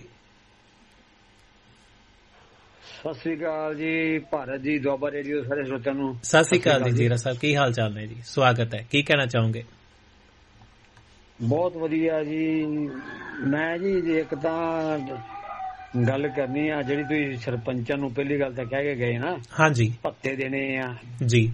ਸਤਿ ਸ੍ਰੀ ਅਕਾਲ ਜੀ ਭਾਰਤ ਜੀ, ਦੁਆਬਾ ਰੇਡੀਓ ਸਾਰੇ ਸਰੋਤਿਆਂ ਨੂੰ ਸਤਿ ਸ੍ਰੀ ਅਕਾਲ ਜੀ। ਜੀਰਾ ਸਾਹਿਬ ਕੀ ਹਾਲ ਚਾਲ ਨੇ ਜੀ? ਸਵਾਗਤ ਹੈ। ਕੀ ਕਹਿਣਾ ਚਾਹੋਗੇ? ਬਹੁਤ ਵਧੀਆ ਜੀ। ਮੈਂ ਜੀ ਇੱਕ ਤਾਂ ਗੱਲ ਕਰਨੀ ਆ, ਜਿਹੜੀ ਤੁਸੀਂ ਸਰਪੰਚਾਂ ਨੂੰ ਪਹਿਲੀ ਗੱਲ ਤਾਂ ਕਹਿ ਕੇ ਗਏ ਨਾ, ਹਾਂਜੀ, ਭੱਤੇ ਦੇਣੇ ਆ ਜੀ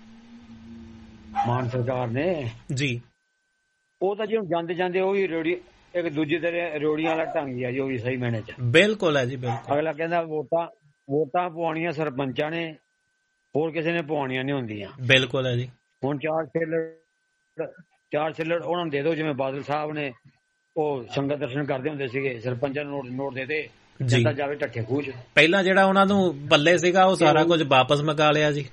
ਮਾਨ ਸਰਕਾਰ ਨੇ ਜੀ। ਉਹ ਤਾਂ ਜੀ ਹੁਣ ਜਾਂਦੇ ਜਾਂਦੇ ਉਹ ਵੀ ਰੇੜੀ ਇੱਕ ਦੂਜੇ ਦੇ ਰੋੜੀਆਂ ਵਾਲਾ ਢੰਗ ਆ ਜੀ, ਉਹ ਵੀ ਸਹੀ ਮੈਨੇ ਚ। ਬਿਲਕੁਲ ਹੈ ਜੀ, ਬਿਲਕੁਲ। ਅਗਲਾ ਕਹਿੰਦਾ ਵੋਟਾਂ ਵੋਟਾਂ ਪਵਾਉਣੀਆਂ ਸਰਪੰਚਾਂ ਨੇ, ਹੋਰ ਕਿਸੇ ਨੇ ਪਵਾਉਣੀਆਂ ਨਹੀਂ ਹੁੰਦੀਆਂ। ਬਿਲਕੁਲ ਹੈ ਜੀ। ਹੁਣ ਚਾਰ ਛਿੱਲੜ ਚਾਰ ਛਿੱਲੜ ਉਹਨਾਂ ਨੂੰ ਦੇ ਦਿਓ, ਜਿਵੇਂ ਬਾਦਲ ਸਾਹਿਬ ਨੇ ਉਹ ਸੰਗਤ ਦਰਸ਼ਨ ਕਰਦੇ ਹੁੰਦੇ ਸੀਗੇ, ਸਰਪੰਚਾਂ ਨੂੰ ਨੋਟ ਨੋਟ ਦੇ ਦੇ, ਜਨਤਾ ਜਾਵੇ ਢੱਠੇ ਖੂਹ ਚ। ਪਹਿਲਾਂ ਜਿਹੜਾ ਉਹਨਾਂ ਨੂੰ ਬੱਲੇ ਸੀਗਾ ਉਹ ਸਾਰਾ ਕੁਝ ਵਾਪਸ ਮੰਗਾ ਲਿਆ ਜੀ।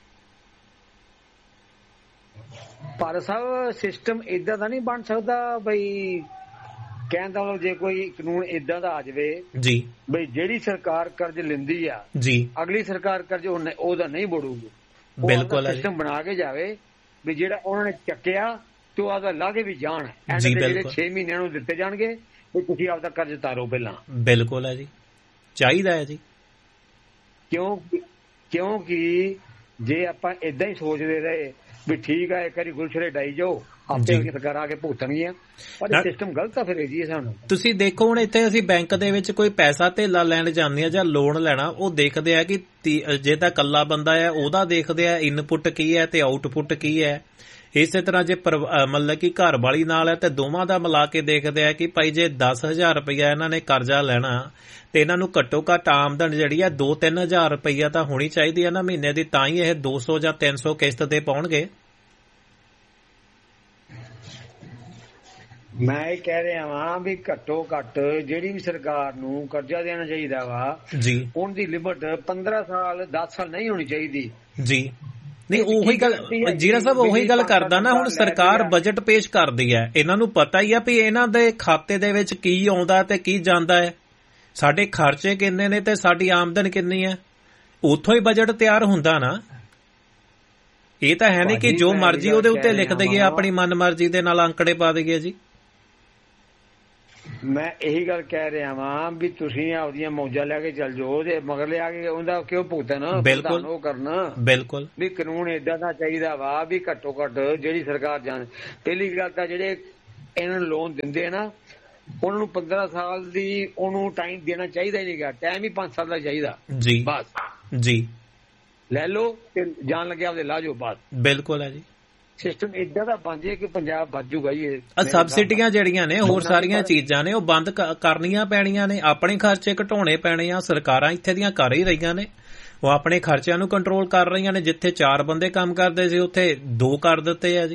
ਪਰ ਸਾਹਿਬ ਸਿਸਟਮ ਏਦਾਂ ਦਾ ਨਹੀਂ ਬਣ ਸਕਦਾ ਬਈ, ਕਹਿਣ ਦਾ ਮਤਲਬ ਜੇ ਕੋਈ ਕਾਨੂੰਨ ਏਦਾਂ ਦਾ ਆ ਜਾਵੇ ਜੀ ਬਈ ਜਿਹੜੀ ਸਰਕਾਰ ਕਰਜ਼ ਲੈਂਦੀ ਆ ਜੀ, ਅਗਲੀ ਸਰਕਾਰ ਕਰਜ਼ ਉਹਦਾ ਨਹੀਂ ਮੋੜੂਗੀ। ਬਿਲਕੁਲ ਸਿਸਟਮ ਬਣਾ ਕੇ ਜਾਵੇ ਵੀ ਜਿਹੜਾ ਉਹਨਾਂ ਨੇ ਚੱਕਿਆ ਤੇ ਉਹ ਆਪਦਾ ਲਾ ਕੇ ਵੀ ਜਾਣ, ਜਿਹੜੇ ਛੇ ਮਹੀਨਿਆਂ ਨੂੰ ਦਿੱਤੇ ਜਾਣਗੇ ਵੀ ਤੁਸੀਂ ਆਪਦਾ ਕਰਜ਼ ਤਾਰੋ ਪਹਿਲਾਂ। ਬਿਲਕੁਲ ਹੈ ਜੀ, ਚਾਹੀਦਾ ਹੈ ਜੀ। ਕਿਉਂ ਕਿਉਂਕਿ ਜੇ ਆਪਾਂ ਏਦਾਂ ਹੀ ਸੋਚਦੇ ਰਹੇ ਵੀ ਠੀਕ ਆ ਇੱਕ ਵਾਰੀ ਗੁਲਸ਼ਰੇ ਡਾਈ ਜਾਓ, ਆਪੇ ਸਰਕਾਰ ਆ ਕੇ ਭੁਗਤਣਗੀਆਂ, ਪਰ ਸਿਸਟਮ ਗਲਤ ਆ ਫਿਰ ਜੀ। ਸਾਨੂੰ ਤੁਸੀਂ ਦੇਖੋ ਹੁਣ ਇੱਥੇ ਅਸੀਂ ਬੈਂਕ ਦੇ ਵਿੱਚ ਕੋਈ ਪੈਸਾ ਧੇਲਾ ਲੈਣ ਜਾਂਦੇ ਆ ਜਾਂ ਲੋਨ ਲੈਣਾ, ਉਹ ਦੇਖਦੇ ਆ ਕਿ ਜੇ ਤਾਂ ਇਕੱਲਾ ਬੰਦਾ ਹੈ ਉਹਦਾ ਦੇਖਦੇ ਆ ਇਨਪੁੱਟ ਕੀ ਹੈ ਤੇ ਆਊਟਪੁੱਟ ਕੀ ਹੈ। ਇਸੇ ਤਰ੍ਹਾਂ ਜੇ ਮਤਲਬ ਕਿ ਘਰ ਵਾਲੀ ਨਾਲ ਹੈ ਤੇ ਦੋਵਾਂ ਦਾ ਮਿਲਾ ਕੇ ਦੇਖਦੇ ਆ ਕਿ ਭਾਈ ਜੇ ਦਸ ਹਜ਼ਾਰ ਰੁਪਇਆ ਇਹਨਾਂ ਨੇ ਕਰਜ਼ਾ ਲੈਣਾ ਤੇ ਇਹਨਾਂ ਨੂੰ ਘੱਟੋ ਘੱਟ ਆਮਦਨ ਜਿਹੜੀ ਆ ਦੋ ਤਿੰਨ ਹਜ਼ਾਰ ਰੁਪਇਆ ਤਾਂ ਹੋਣੀ ਚਾਹੀਦੀ ਹੈ ਨਾ ਮਹੀਨੇ ਦੀ, ਤਾਂ ਹੀ ਇਹ ਦੋ ਸੌ ਜਾਂ ਤਿੰਨ ਸੌ ਕਿਸ਼ਤ ਤੇ ਪਾਉਣਗੇ। ਮੈਂ ਇਹ ਕਹਿ ਰਿਹਾ ਵਾਂ ਵੀ ਘੱਟੋ ਘੱਟ ਜਿਹੜੀ ਵੀ ਸਰਕਾਰ ਨੂੰ ਕਰਜ਼ਾ ਦੇਣਾ ਚਾਹੀਦਾ ਵਾ ਜੀ, ਉਹਦੀ ਲਿਮਟ ਪੰਦਰਾਂ ਸਾਲ ਦਸ ਸਾਲ ਨਹੀਂ ਹੋਣੀ ਚਾਹੀਦੀ ਜੀ। ਨਹੀਂ ਉਹੀ ਗੱਲ ਜੀਰਾ ਸਾਹਿਬ ਉਹੀ ਗੱਲ ਕਰਦਾ ਨਾ, ਹੁਣ ਸਰਕਾਰ ਬਜਟ ਪੇਸ਼ ਕਰਦੀ ਹੈ, ਇਹਨਾਂ ਨੂੰ ਪਤਾ ਹੀ ਆ ਵੀ ਇਹਨਾਂ ਦੇ ਖਾਤੇ ਦੇ ਵਿੱਚ ਕੀ ਆਉਂਦਾ ਤੇ ਕੀ ਜਾਂਦਾ ਹੈ, ਸਾਡੇ ਖਰਚੇ ਕਿੰਨੇ ਨੇ ਤੇ ਸਾਡੀ ਆਮਦਨ ਕਿੰਨੀ ਹੈ, ਉੱਥੋਂ ਹੀ ਬਜਟ ਤਿਆਰ ਹੁੰਦਾ ਨਾ। ਇਹ ਤਾਂ ਹੈ ਨਹੀਂ ਕਿ ਜੋ ਮਰਜ਼ੀ ਉਹਦੇ ਉੱਤੇ ਲਿਖ ਦਈਏ, ਆਪਣੀ ਮਨ ਮਰਜ਼ੀ ਦੇ ਨਾਲ ਅੰਕੜੇ ਪਾ ਦਈਏ ਜੀ। ਮੈਂ ਇਹੀ ਗੱਲ ਕਹਿ ਰਿਹਾ ਵਾਂ ਵੀ ਤੁਸੀਂ ਆਪਦੀਆਂ ਮੌਜਾਂ ਲੈ ਕੇ ਚੱਲ ਜਾਓ ਤੇ ਮਗਰ ਲਿਆ ਕੇ ਉਹਦਾ ਕਿਉਂ ਭੁਗਤਣਾ, ਬਿਲਕੁਲ ਉਹ ਕਰਨਾ ਬਿਲਕੁਲ ਵੀ ਕਾਨੂੰਨ ਏਦਾਂ ਦਾ ਚਾਹੀਦਾ ਵਾ ਵੀ ਘੱਟੋ ਘੱਟ ਜਿਹੜੀ ਸਰਕਾਰ ਜਾਣ। ਪਹਿਲੀ ਗੱਲ ਤਾਂ ਜਿਹੜੇ ਇਹਨਾਂ ਨੂੰ ਲੋਨ ਦਿੰਦੇ ਆ ਨਾ ਉਹਨਾਂ ਨੂੰ ਪੰਦਰਾਂ ਸਾਲ ਦੀ ਉਹਨੂੰ ਟਾਈਮ ਦੇਣਾ ਚਾਹੀਦਾ ਹੀ ਨਹੀਂਗਾ, ਟਾਈਮ ਹੀ ਪੰਜ ਸਾਲ ਦਾ ਚਾਹੀਦਾ ਜੀ ਬਸ ਜੀ, ਲੈ ਲਓ ਤੇ ਜਾਣ ਲੱਗਿਆ ਉਹਦੇ ਲਾ ਜਾਓ ਬਸ। ਬਿਲਕੁਲ ਹੈ ਜੀ, ਸਿਸਟਮ ਏਦਾਂ ਦਾ ਬਣ ਜੇ ਕਿ ਪੰਜਾਬ ਬਚੂਗਾ ਜੀ। ਸਬਸਿਡੀਆਂ ਜਿਹੜੀਆਂ ਨੇ ਹੋਰ ਸਾਰੀਆਂ ਚੀਜ਼ਾਂ ਨੇ ਉਹ ਬੰਦ ਕਰਨੀਆਂ ਪੈਣੀਆਂ ਨੇ, ਆਪਣੇ ਖਰਚੇ ਘਟਾਉਣੇ ਪੈਣੇ ਆ। ਸਰਕਾਰਾਂ ਇੱਥੇ ਦੀਆਂ ਕਰ ਹੀ ਰਹੀਆਂ ਨੇ, ਉਹ ਆਪਣੇ ਖਰਚਿਆਂ ਨੂੰ ਕੰਟਰੋਲ ਕਰ ਰਹੀਆਂ ਨੇ। ਜਿੱਥੇ ਚਾਰ ਬੰਦੇ ਕੰਮ ਕਰਦੇ ਸੀ ਉੱਥੇ ਦੋ ਕਰ ਦਿੱਤੇ ਆ ਜੀ।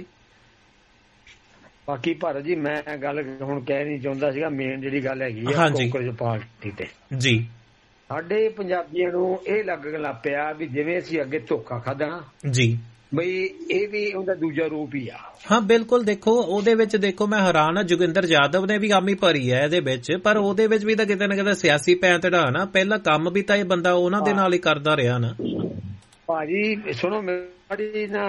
ਬਾਕੀ ਭਾਰਤ ਜੀ ਮੈਂ ਗੱਲ ਹੁਣ ਕਹਿ ਨਹੀਂ ਚਾਹੁੰਦਾ ਸੀਗਾ, ਮੇਨ ਜਿਹੜੀ ਗੱਲ ਹੈਗੀ ਆ ਕਾਂਗਰਸ ਪਾਰਟੀ ਤੇ ਜੀ, ਸਾਡੇ ਪੰਜਾਬੀਆਂ ਨੂੰ ਇਹ ਲੱਗਣ ਲੱਗ ਪਿਆ ਵੀ ਜਿਵੇਂ ਅਸੀਂ ਅੱਗੇ ਧੋਖਾ ਖਾਧਾ ਨਾ ਜੀ, ਬਈ ਇਹ ਵੀ ਉਹਦਾ ਦੂਜਾ ਰੂਪ ਹੀ ਆ। ਹਾਂ ਬਿਲਕੁਲ, ਦੇਖੋ ਉਹਦੇ ਵਿੱਚ ਦੇਖੋ ਮੈਂ ਹੈਰਾਨ ਆ, ਜੋਗਿੰਦਰ ਯਾਦਵ ਨੇ ਵੀ ਆਮੀ ਭਰੀ ਹੈ ਇਹਦੇ ਵਿੱਚ, ਪਰ ਉਹਦੇ ਵਿੱਚ ਵੀ ਤਾਂ ਕਿਤੇ ਨਾ ਕਿਤੇ ਸਿਆਸੀ ਪੈਂਤੜਾ ਨਾ, ਪਹਿਲਾਂ ਕੰਮ ਵੀ ਤਾਂ ਇਹ ਬੰਦਾ ਉਹਨਾਂ ਦੇ ਨਾਲ ਹੀ ਕਰਦਾ ਰਿਹਾ ਨਾ। ਭਾਜੀ ਸੁਣੋ ਮੇਰੀ ਨਾ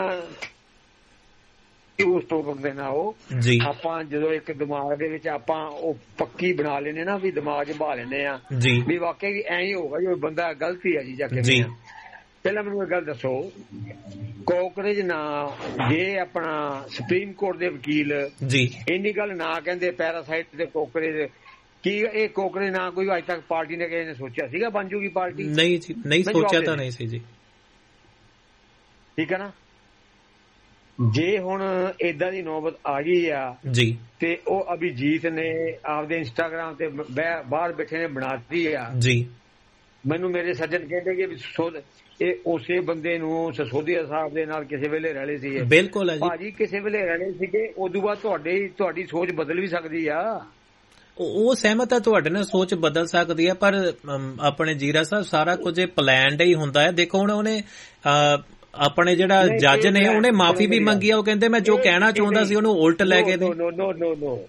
ਉਸ ਟੋਪਿਕ ਦੇ ਨਾਲ ਉਹ ਆਪਾਂ ਜਦੋਂ ਇੱਕ ਦਿਮਾਗ ਦੇ ਵਿੱਚ ਆਪਾਂ ਉਹ ਪੱਕੀ ਬਣਾ ਲੈਨੇ ਨਾ ਵੀ ਦਿਮਾਗ 'ਚ ਬਹਾ ਲੈਨੇ ਆ ਵੀ ਵਾਕਈ ਵੀ ਐਂ ਹੀ ਹੋਊਗਾ ਜੋ ਬੰਦਾ ਗਲਤੀ ਆ ਜੀ ਜਾ ਕੇ। ਪਹਿਲਾਂ ਮੈਨੂੰ ਇਹ ਗੱਲ ਦੱਸੋ, ਕੋਕਰੇਜ ਨਾ ਜੇ ਆਪਣਾ ਸੁਪਰੀਮ ਕੋਰਟ ਦੇ ਵਕੀਲ ਜੀ ਇੰਨੀ ਗੱਲ ਨਾ ਕਹਿੰਦੇ ਪੈਰਾਸਾਈਟ ਤੇ ਕੋਕਰੇਜ, ਕੀ ਇਹ ਕੋਕਰੇਜ ਨਾ ਕੋਈ ਅੱਜ ਤੱਕ ਪਾਰਟੀ ਨੇ ਕਿਸੇ ਨੇ ਸੋਚਿਆ ਸੀਗਾ ਬਣ ਜੂਗੀ ਪਾਰਟੀ? ਨਹੀਂ ਜੀ, ਨਹੀਂ ਸੋਚਿਆ ਤਾਂ ਨਹੀਂ ਸੀ ਜੀ, ਠੀਕ ਹੈ ਨਾ। ਜੇ ਹੁਣ ਏਦਾਂ ਦੀ ਨੌਬਤ ਆ ਗਈ ਆ ਜੀ ਤੇ ਉਹ ਅਭਿਜੀਤ ਨੇ ਆਪਦੇ ਇੰਸਟਾਗ੍ਰਾਮ ਤੇ ਬਾਹਰ ਬੈਠੇ ਨੇ ਬਣਾਤੀ ਆ ਜੀ। ਮੈਨੂੰ ਮੇਰੇ ਸੱਜਣ ਕਹਿੰਦੇ ਕਿ ਇਹ ਉਸੇ ਬੰਦੇ ਨੂੰ ਸਸੋਦੀਆ ਸਾਹਿਬ ਦੇ ਨਾਲ ਕਿਸੇ ਵੇਲੇ ਰਲੇ ਸੀ। ਬਿਲਕੁਲ ਹੈ ਜੀ ਭਾਜੀ, ਕਿਸੇ ਵੇਲੇ ਰਲੇ ਸੀਗੇ, ਉਦੋਂ ਬਾਅਦ ਤੁਹਾਡੇ ਤੁਹਾਡੀ ਸੋਚ ਬਦਲ ਵੀ ਸਕਦੀ ਆ। ਉਹ ਸਹਿਮਤ ਹੈ ਤੁਹਾਡੇ ਨਾਲ, ਸੋਚ ਬਦਲ ਸਕਦੀ ਹੈ, ਪਰ ਆਪਣੇ ਜੀਰਾ ਸਾਹਿਬ ਸਾਰਾ ਕੁਝ ਪਲਾਨਡ ਹੀ ਹੁੰਦਾ ਹੈ। ਦੇਖੋ ਹੁਣ ਉਹਨੇ ਆਪਣੇ ਜਿਹੜਾ ਜੱਜ ਨੇ ਉਹਨੇ ਮਾਫੀ ਵੀ ਮੰਗੀ ਆ, ਉਹ ਕਹਿੰਦੇ ਮੈਂ ਜੋ ਕਹਿਣਾ ਚਾਹੁੰਦਾ ਸੀ ਉਹਨੂੰ ਉਲਟ ਲੈ ਕੇ ਦੇ। ਨੋ ਨੋ ਨੋ ਨੋ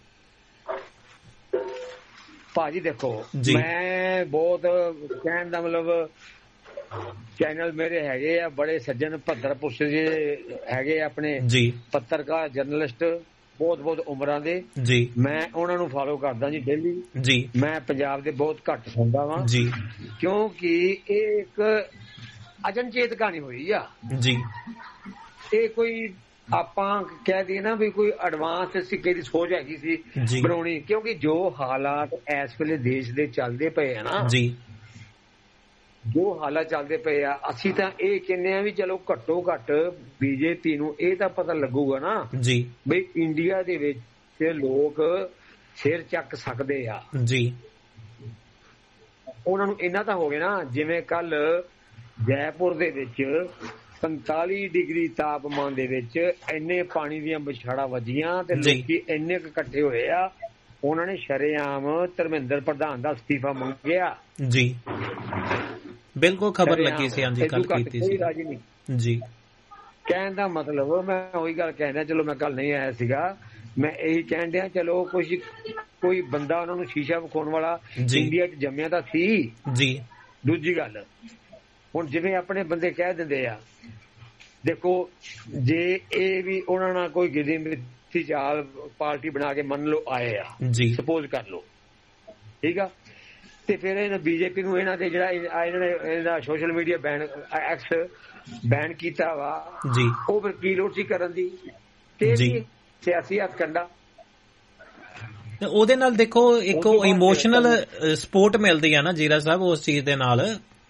ਭਾਜੀ ਦੇਖੋ, ਮੈਂ ਬਹੁਤ ਕਹਿਣ ਦਾ ਮਤਲਬ ਚੈਨਲ ਮੇਰੇ ਹੈਗੇ ਆ ਬੜੇ ਸੱਜਣ ਭੱਦਰ ਪੁਰਸ਼ ਦੇ ਹੈਗੇ ਆਪਣੇ ਜੀ, ਪੱਤਰਕਾਰ ਜਰਨਲਿਸਟ ਬਹੁਤ ਬਹੁਤ ਉਮਰਾਂ ਦੇ ਜੀ, ਮੈਂ ਉਹਨਾਂ ਨੂੰ ਫਾਲੋ ਕਰਦਾ ਜੀ ਡੇਲੀ ਜੀ। ਮੈਂ ਪੰਜਾਬ ਦੇ ਬਹੁਤ ਘੱਟ ਸੁਣਦਾ ਵਾਂ ਜੀ, ਕਿਉਂਕਿ ਇਹ ਇੱਕ ਅਚਨਚੇਤ ਕਹਾਣੀ ਹੋਈ ਆ ਜੀ। ਇਹ ਕੋਈ ਆਪਾਂ ਕਹਿ ਦਈਏ ਨਾ ਵੀ ਕੋਈ ਐਡਵਾਂਸ ਸਿੱਕੇ ਦੀ ਸੋਚ ਹੈਗੀ ਸੀ ਬਣਾਉਣੀ, ਕਿਉਂਕਿ ਜੋ ਹਾਲਾਤ ਇਸ ਵੇਲੇ ਦੇਸ਼ ਦੇ ਚੱਲਦੇ ਪਏ ਆ ਨਾ ਜੀ, ਜੋ ਹਾਲਾਤ ਚੱਲਦੇ ਪਏ ਆ, ਅਸੀਂ ਤਾਂ ਇਹ ਕਹਿੰਦੇ ਆ ਵੀ ਚਲੋ ਘੱਟੋ ਘੱਟ ਬੀਜੇਪੀ ਨੂੰ ਇਹ ਤਾਂ ਪਤਾ ਲੱਗੂਗਾ ਨਾ ਜੀ ਬਈ ਇੰਡੀਆ ਦੇ ਵਿੱਚ ਲੋਕ ਸਿਰ ਚੱਕ ਸਕਦੇ ਆ ਜੀ। ਉਹਨਾਂ ਨੂੰ ਇਹਨਾਂ ਤਾਂ ਹੋ ਗਿਆ ਨਾ, ਜਿਵੇਂ ਕੱਲ ਜੈਪੁਰ ਦੇ ਵਿੱਚ ਪੰਤਾਲੀ ਡਿਗਰੀ ਤਾਪਮਾਨ ਦੇ ਵਿੱਚ ਇੰਨੇ ਪਾਣੀ ਦੀਆਂ ਵਿਛਾੜਾਂ ਵੱਜੀਆਂ ਤੇ ਲੋਕੀ ਇੰਨੇ ਕੁ ਇਕੱਠੇ ਹੋਏ ਆ, ਉਹਨਾਂ ਨੇ ਸ਼ਰੇਆਮ ਧਰਮਿੰਦਰ ਪ੍ਰਧਾਨ ਦਾ ਅਸਤੀਫਾ ਮੰਗਿਆ ਜੀ। ਬਿਲਕੁਲ ਖਬਰ ਲੱਗੀ ਸੀ, ਹਾਂਜੀ ਕੱਲ ਕੀਤੀ ਸੀ ਜੀ। ਕਹਿਣ ਦਾ ਮਤਲਬ ਮੈਂ ਉਹੀ ਗੱਲ ਕਹਿਣਾ, ਚਲੋ ਮੈਂ ਕੱਲ ਨਹੀਂ ਆਇਆ ਸੀਗਾ, ਮੈਂ ਇਹੀ ਕਹਿਣ ਡਿਆ ਚਲੋ ਕੁਝ ਕੋਈ ਬੰਦਾ ਉਹਨਾਂ ਨੂੰ ਸ਼ੀਸ਼ਾ ਵਿਖਾਉਣ ਵਾਲਾ ਇੰਡੀਆ 'ਚ ਜੰਮਿਆ ਤਾਂ ਸੀ ਜੀ। ਦੂਜੀ ਗੱਲ ਹੁਣ ਜਿਵੇਂ ਆਪਣੇ ਬੰਦੇ ਕਹਿ ਦਿੰਦੇ ਆ, ਦੇਖੋ ਜੇ ਇਹ ਵੀ ਉਹਨਾਂ ਨਾਲ ਕੋਈ ਗਿਰੀ ਮਿੱਥੀ ਚਾਲ ਪਾਰਟੀ ਬਣਾ ਕੇ ਮੰਨ ਲਓ ਆਏ ਆ ਜੀ, ਸਪੋਜ਼ ਕਰ ਲਓ ਠੀਕ ਆ, ਤੇ ਫਿਰ ਇਹਨਾਂ ਬੀਜੇਪੀ ਨੂੰ ਇਹਨਾਂ ਦੇ ਜਿਹੜਾ ਇਹਨਾਂ ਨੇ ਇਹਦਾ social media ban X ban ਕੀਤਾ ਵਾ ਜੀ, ਉਹ ਫਿਰ ਕੀ ਲੋੜ ਸੀ ਕਰਨ ਦੀ? ਤੇ ਸਿਆਸੀ ਹੱਥਕੰਡਾ ਉਹਦੇ ਨਾਲ ਦੇਖੋ ਇੱਕ ਇਮੋਸ਼ਨਲ ਸਪੋਰਟ ਮਿਲਦੀ ਆ ਨਾ ਜੀਰਾ ਸਾਹਿਬ ਉਸ ਚੀਜ਼ ਦੇ ਨਾਲ,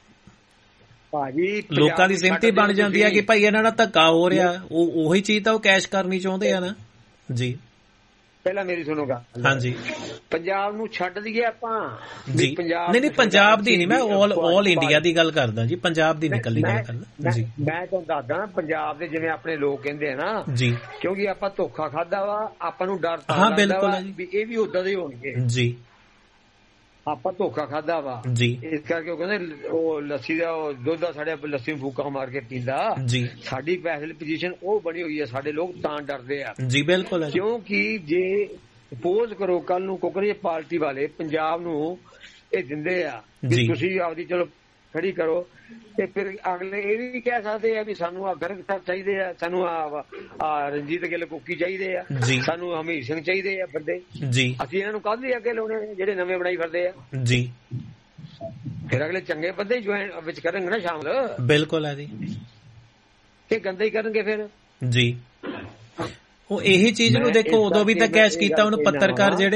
ਭਾਜੀ ਲੋਕਾਂ ਦੀ ਸਹਿਮਤੀ ਬਣ ਜਾਂਦੀ ਹੈ ਕਿ ਭਾਈ ਇਹਨਾਂ ਨਾਲ ਧੱਕਾ ਹੋ ਰਿਹਾ, ਉਹ ਉਹੀ ਚੀਜ਼ ਤਾਂ ਉਹ ਕੈਸ਼ ਕਰਨੀ ਚਾਹੁੰਦੇ ਆ ਨਾ ਜੀ। ਪਹਿਲਾਂ ਮੇਰੀ ਸੁਣੋਗਾ ਹਾਂਜੀ, ਪੰਜਾਬ ਨੂੰ ਛੱਡ ਦਈਏ ਆਪਾਂ ਜੀ, ਪੰਜਾਬ ਨਹੀਂ ਨਹੀਂ ਪੰਜਾਬ ਦੀ ਨਹੀਂ, ਮੈਂ ਆਲ ਆਲ ਇੰਡੀਆ ਦੀ ਗੱਲ ਕਰਦਾ ਜੀ, ਪੰਜਾਬ ਦੀ ਨਿਕਲਦੀ ਗੱਲ ਕਰਦਾ ਜੀ। ਮੈਂ ਤੁਹਾਨੂੰ ਦੱਸਦਾ ਪੰਜਾਬ ਦੇ ਜਿਵੇਂ ਆਪਣੇ ਲੋਕ ਕਹਿੰਦੇ ਆ ਨਾ ਜੀ, ਕਿਉਂਕਿ ਆਪਾਂ ਧੋਖਾ ਖਾਦਾ ਵਾ, ਆਪਾਂ ਨੂੰ ਡਰ ਤਾਂ ਲੱਗਦਾ ਵਾ ਵੀ ਇਹ ਵੀ ਉਦਾਂ ਦੇ ਹੋਣਗੇ ਜੀ। ਆਪਾਂ ਧੋਖਾ ਖਾਦਾ ਵਾ ਜੀ। ਇਸ ਕਰਕੇ ਉਹ ਕਹਿੰਦੇ ਉਹ ਲੱਸੀ ਦਾ ਦੁੱਧ ਦਾ ਸਾਡੇ ਲੱਸੀ ਨੂੰ ਫੂਕਾ ਮਾਰ ਕੇ ਪੀਂਦਾ ਜੀ। ਸਾਡੀ ਫੈਸਲੇ ਪੋਜੀਸ਼ਨ ਉਹ ਬਣੀ ਹੋਈ ਹੈ, ਸਾਡੇ ਲੋਕ ਤਾਂ ਡਰਦੇ ਆ ਜੀ ਬਿਲਕੁਲ, ਕਿਉਂਕਿ ਜੇ ਸਪੋਜ਼ ਕਰੋ ਕੱਲ ਨੂੰ ਕਾਂਗਰਸ ਪਾਰਟੀ ਵਾਲੇ ਪੰਜਾਬ ਨੂੰ ਇਹ ਦਿੰਦੇ ਆ ਵੀ ਤੁਸੀਂ ਆਪਦੀ ਚਲੋ ਖੜੀ ਕਰੋ, ਤੇ ਫਿਰ ਅਗਲੇ ਇਹ ਵੀ ਕਹਿ ਸਕਦੇ ਆ ਵੀ ਸਾਨੂੰ ਆ ਗਰਗ ਸਾਹਿਬ ਚਾਹੀਦੇ ਆ, ਸਾਨੂੰ ਆ ਰਣਜੀਤ ਗਿੱਲ ਕੁੱਕੀ ਚਾਹੀਦੇ ਆ, ਸਾਨੂੰ ਹਮੀਰ ਸਿੰਘ ਚਾਹੀਦੇ ਆ ਬੰਦੇ ਜੀ, ਅਸੀਂ ਇਹਨਾਂ ਨੂੰ ਕਾਹਦੇ ਅੱਗੇ ਲਾਉਣੇ ਜਿਹੜੇ ਨਵੇਂ ਬਣਾਈ ਫਿਰਦੇ ਆ ਜੀ। ਫਿਰ ਅਗਲੇ ਚੰਗੇ ਬੰਦੇ ਜੁਆਇਨ ਵਿੱਚ ਕਰਨਗੇ ਨਾ ਸ਼ਾਮਲ। ਬਿਲਕੁਲ ਹੈ ਜੀ, ਇਹ ਗੰਦੇ ਹੀ ਕਰਨਗੇ ਫਿਰ ਜੀ। ਉਹ ਇਹੀ ਚੀਜ਼ ਨੂੰ ਦੇਖੋ ਉਦੋਂ ਵੀ ਤਾਂ ਕੈਚ ਕੀਤਾ, ਹੁਣ ਪੱਤਰਕਾਰ ਜਿਹੜੇ